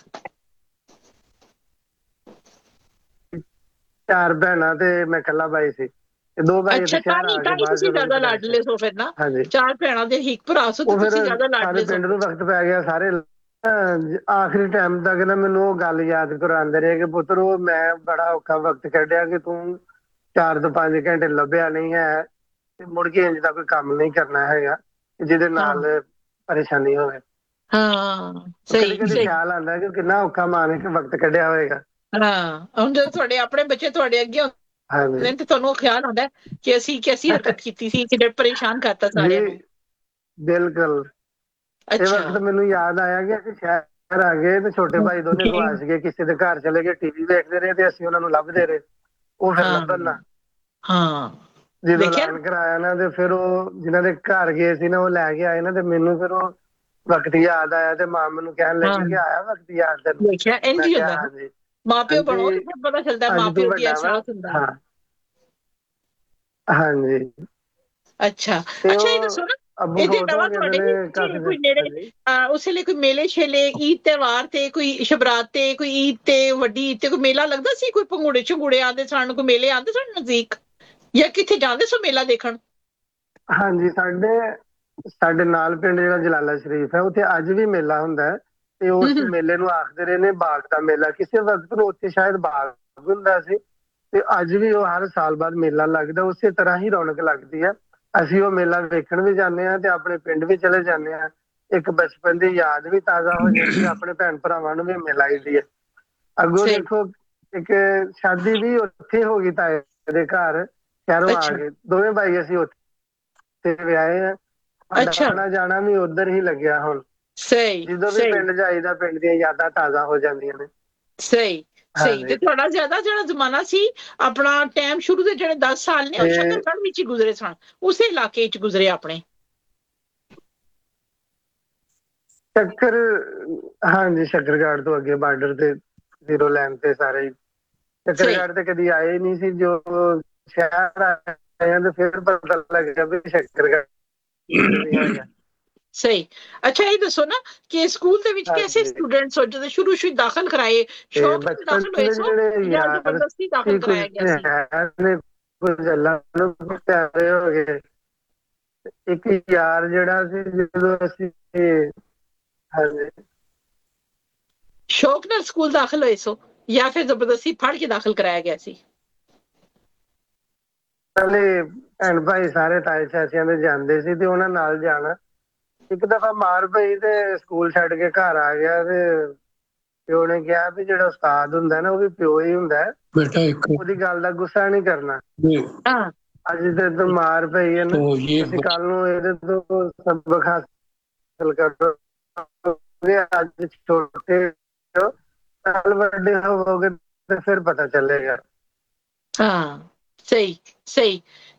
ਚਾਰ ਭੈਣਾਂ ਤੇ ਮੈਂ ਇਕੱਲਾ ਭਾਈ ਸੀ, ਤੇ ਦੋ ਭਾਈ ਇੱਥੇ ਅੱਛਾ ਤਾਂ ਸ਼ਹਿਰ ਹੀ ਆ ਤਾਂ ਕੇ ਹੀ ਬਾਹਰ ਤੁਸੀਂ ਘਰੋਂ ਜ਼ਿਆਦਾ ਨਿਕਲੇ ਸੀ। ਲਾਡਲੇ ਸੋ ਫਿਰ ਨਾ, ਹਾਂਜੀ। ਚਾਰ ਭੈਣਾਂ ਦੇ ਇੱਕ ਭਰਾ ਸੋ ਤੇ ਉਹ ਫਿਰ ਤੁਸੀਂ ਜ਼ਿਆਦਾ ਸਾਰੇ ਲਾਡਲੇ ਸੋ। ਪਿੰਡ ਨੂੰ ਵਕਤ ਪੈ ਗਿਆ। ਸਾਰੇ ਅਹ ਆਖਰੀ ਟਾਈਮ ਤੱਕ ਨਾ ਮੈਨੂੰ ਉਹ ਗੱਲ ਯਾਦ ਕਰਾਉਂਦੇ ਰਹੇ ਕਿ ਪੁੱਤਰ ਉਹ ਮੈਂ ਬੜਾ ਔਖਾ ਵਕਤ ਕੱਢਿਆ ਕਿ ਤੂੰ ਚਾਰ ਤੋਂ ਪੰਜ ਘੰਟੇ ਲੱਭਿਆ ਨਹੀਂ ਹੈ, ਤੇ ਮੁੜ ਕੇ ਇੰਜ ਦਾ ਕੋਈ ਕੰਮ ਨਹੀਂ ਕਰਨਾ ਹੈਗਾ ਜਿਹਦੇ ਹਾਂ ਨਾਲ ਪਰੇਸ਼ਾਨੀ ਹੋਵੇ। ਹਾਂ ਕਦੀ ਸਹੀ ਕਦੀ ਸਹੀ। ਖਿਆਲ ਆਉਂਦਾ ਕਿ ਕਿੰਨਾ ਔਖਾ ਮਾਂ ਨੇ ਵਕਤ ਕੱਢਿਆ ਹੋਵੇਗਾ। ਹਾਂ ਹੁਣ ਜਦੋਂ ਤੁਹਾਡੇ ਆਪਣੇ ਬੱਚੇ ਤੁਹਾਡੇ ਅੱਗੇ ਹੁੰਦੇ ਹਾਂਜੀ ਨੇ ਤੇ ਤੁਹਾਨੂੰ ਖਿਆਲ ਆਉਂਦਾ ਕਿ ਅਸੀਂ ਕੈਸੀ ਹਰਕਤ ਕੀਤੀ ਸੀ, ਕਿੰਨੇ ਪਰੇਸ਼ਾਨ ਕਰਤਾ ਸਾਰਿਆਂ ਨੂੰ। ਜੀ ਬਿਲਕੁਲ। ਇਹ ਅੱਛਾ ਵਕਤ ਮੈਨੂੰ ਯਾਦ ਆਇਆ ਕਿ ਅਸੀਂ ਸ਼ਹਿਰ ਸ਼ਹਿਰ ਆ ਗਏ ਤੇ ਛੋਟੇ ਭਾਈ ਦੋਨੇ ਗਵਾਚ ਗਏ, ਕਿਸੇ ਦੇ ਘਰ ਚਲੇ ਗਏ, ਟੀਵੀ ਵੇਖਦੇ ਰਹੇ ਤੇ ਅਸੀਂ ਉਹਨਾਂ ਨੂੰ ਲੱਭਦੇ ਰਹੇ। ਉਹ ਫਿਰ ਲੱਭਣ ਨਾ। ਹਾਂ ਜਦੋਂ ਐਲਾਨ ਕਰਾਇਆ ਨਾ ਤੇ ਫਿਰ ਉਹ ਜਿਨ੍ਹਾਂ ਦੇ ਘਰ ਗਏ ਸੀ ਨਾ ਉਹ ਲੈ ਕੇ ਆਏ ਨਾ, ਤੇ ਮੈਨੂੰ ਫਿਰ ਉਹ ਵਕਤ ਯਾਦ ਆਇਆ ਤੇ ਮਾਂ ਮੈਨੂੰ ਕਹਿਣ ਲੱਗੀ ਕਿ ਆਇਆ ਵਕਤ ਯਾਦ ਤੈਨੂੰ। ਦੇਖਿਆ ਇੰਝ ਹੀ ਹੁੰਦਾ, ਹਾਂਜੀ ਮਾਪਿਓ ਬਣੋ ਤੇ ਫਿਰ ਪਤਾ ਚੱਲਦਾ ਮਾਪਿਓ ਦੀ ਅਹਿਸਾਸ ਹੁੰਦਾ। ਹਾਂ ਹਾਂਜੀ। ਅੱਛਾ ਅੱਛਾ, ਇਹ ਦੱਸੋ ਨਾ ਇਹਦੇ ਇਲਾਵਾ ਤੁਹਾਡੇ ਕੋਈ ਨੇੜੇ ਉਸ ਵੇਲੇ ਕੋਈ ਮੇਲੇ ਸ਼ੇਲੇ, ਈਦ ਤਿਉਹਾਰ ਤੇ, ਕੋਈ ਸ਼ਬਰਾਤ ਤੇ, ਕੋਈ ਈਦ ਤੇ, ਵੱਡੀ ਈਦ ਤੇ ਕੋਈ ਮੇਲਾ ਲੱਗਦਾ ਸੀ? ਕੋਈ ਭੰਗੂੜੇ ਝੰਗੂੜੇ ਆਉਂਦੇ ਸਨ, ਕੋਈ ਮੇਲੇ ਆਉਂਦੇ ਸਨ ਨਜ਼ਦੀਕ, ਜਾਂ ਕਿੱਥੇ ਜਾਂਦੇ ਸੋ ਮੇਲਾ ਦੇਖਣ? ਹਾਂਜੀ, ਸਾਡੇ ਸਾਡੇ ਨਾਲ ਪਿੰਡ ਜਿਹੜਾ ਜਲਾਲਾ ਸ਼ਰੀਫ ਹੈ, ਉੱਥੇ ਅੱਜ ਵੀ ਮੇਲਾ ਹੁੰਦਾ ਹੈ ਤੇ ਉਸ ਮੇਲੇ ਨੂੰ ਆਖਦੇ ਰਹੇ ਨੇ ਬਾਗ ਦਾ ਮੇਲਾ। ਕਿਸੇ ਵਕਤ ਨੂੰ ਉੱਥੇ ਸ਼ਾਇਦ ਬਾਗ ਹੁੰਦਾ ਸੀ ਤੇ ਅੱਜ ਵੀ ਉਹ ਹਰ ਸਾਲ ਬਾਅਦ ਮੇਲਾ ਲੱਗਦਾ, ਉਸੇ ਤਰ੍ਹਾਂ ਹੀ ਰੌਣਕ ਲੱਗਦੀ ਹੈ। ਅਸੀਂ ਉਹ ਮੇਲਾ ਵੇਖਣ ਵੀ ਜਾਂਦੇ ਹਾਂ ਤੇ ਆਪਣੇ ਪਿੰਡ ਵੀ ਚਲੇ ਜਾਂਦੇ ਹਾਂ। ਇੱਕ ਬਚਪਨ ਦੀ ਯਾਦ ਵੀ ਤਾਜ਼ਾ ਹੋ ਜਾਂਦੀ ਹੈ, ਆਪਣੇ ਭੈਣ ਭਰਾਵਾਂ ਨੂੰ ਵੀ ਮਿਲ ਆਈਦੀ ਹੈ। ਅੱਗੋਂ ਦੇਖੋ ਇੱਕ ਸ਼ਾਦੀ ਵੀ ਉੱਥੇ ਹੋ ਗਈ ਤਾਏ ਦੇ ਘਰ, ਸ਼ਹਿਰੋਂ ਆ ਕੇ ਦੋਵੇਂ ਭਾਈ ਅਸੀਂ ਉੱਥੇ ਵਿਆਹੇ ਆ। ਆਉਣਾ ਜਾਣਾ ਵੀ ਉੱਧਰ ਹੀ ਲੱਗਿਆ ਹੁਣ। ਸਹੀ, ਜਦੋਂ ਵੀ ਪਿੰਡ ਜਾਈਦਾ ਪਿੰਡ ਦੀਆਂ ਯਾਦਾਂ ਤਾਜ਼ਾ ਹੋ ਜਾਂਦੀਆਂ ਨੇ। ਸਹੀ ਸਹੀ। ਤੇ ਤੁਹਾਡਾ ਜ਼ਿਆਦਾ ਜਿਹੜਾ ਜ਼ਮਾਨਾ ਸੀ ਆਪਣਾ ਟਾਈਮ ਸ਼ੁਰੂ ਦੇ ਜਿਹੜੇ ਦਸ ਸਾਲ ਨੇ ਉਹ ਸ਼ੱਕਰਗੜ੍ਹ ਵਿੱਚ ਹੀ ਗੁਜ਼ਰੇ ਸਨ, ਉਸੇ ਇਲਾਕੇ ਚ ਗੁਜ਼ਰੇ ਆਪਣੇ? ਸ਼ੱਕਰ ਹਾਂਜੀ, ਸ਼ੱਕਰਗੜ੍ਹ ਤੋਂ ਅੱਗੇ ਬਾਰਡਰ ਤੇ ਜ਼ੀਰੋ ਲਾਈਨ ਤੇ ਸਾਰੇ ਸ਼ੱਕਰਗੜ੍ਹ ਤੇ ਕਦੀ ਆਏ ਨਹੀਂ ਸੀ। ਜੋ ਸ਼ਹਿਰ ਆਏ ਤੇ ਫਿਰ ਪਤਾ ਲੱਗਿਆ ਵੀ ਸ਼ੱਕਰਗੜ੍ਹ ਹੈਗਾ। ਸਹੀ। ਅੱਛਾ, ਇਹ ਦੱਸੋ ਨਾ ਕਿ ਸਕੂਲ ਦੇ ਵਿੱਚ ਕੈਸੇ ਸਟੂਡੈਂਟਸ ਹੋ ਜਦੋਂ ਸ਼ੁਰੂ ਸ਼ੁਰੂ ਦਾਖਲ ਕਰਾਏ? ਸ਼ੌਕ ਨਾਲ ਦਾਖਲ ਹੋਏ ਸੋ ਜਾਂ ਜ਼ਬਰਦਸਤੀ ਦਾਖਲ ਕਰਾਇਆ ਗਿਆ ਸੀ? ਕੁਝ ਅੱਲਾ ਨੂੰ ਪਿਆਰੇ ਹੋ ਗਏ। ਇੱਕ ਯਾਰ ਜਿਹੜਾ ਸੀ ਜਦੋਂ ਅਸੀਂ ਹਾਂਜੀ ਸ਼ੌਕ ਨਾਲ ਸਕੂਲ ਦਾਖਲ ਹੋਏ ਸੋ ਜਾਂ ਫਿਰ ਜ਼ਬਰਦਸਤੀ ਫੜ ਕੇ ਦਾਖਲ ਕਰਾਇਆ ਗਿਆ ਸੀ? ਪਹਿਲੇ ਭੈਣ ਭਾਈ ਸਾਰੇ ਤਾਏ ਚਾਚਿਆਂ ਦੇ ਜਾਂਦੇ ਸੀ ਤੇ ਉਹਨਾਂ ਨਾਲ ਜਾਣਾ। ਇੱਕ ਦਫਾ ਮਾਰ ਪਈ ਤੇ ਸਕੂਲ ਛੱਡ ਕੇ ਘਰ ਆ ਗਿਆ ਤੇ ਪਿਓ ਨੇ ਕਿਹਾ ਵੀ ਜਿਹੜਾ ਉਸਤਾਦ ਹੁੰਦਾ ਨਾ ਉਹ ਵੀ ਪਿਓ ਹੀ ਹੁੰਦਾ, ਉਹਦੀ ਗੱਲ ਦਾ ਗੁੱਸਾ ਨਹੀਂ ਕਰਨਾ। ਅੱਜ ਤੇ ਤੋਂ ਮਾਰ ਪਈ ਹੈ ਨਾ, ਤੁਸੀਂ ਕੱਲ ਨੂੰ ਇਹਦੇ ਤੋਂ ਸਬਕ ਹਾਸਲ ਕਰੋ। ਅੱਜ ਛੋਟੇ ਕੱਲ ਵੱਡੇ ਹੋਵੋਗੇ ਤੇ ਫਿਰ ਪਤਾ ਚੱਲੇਗਾ। ਹਾਂ ਸਹੀ ਸਹੀ।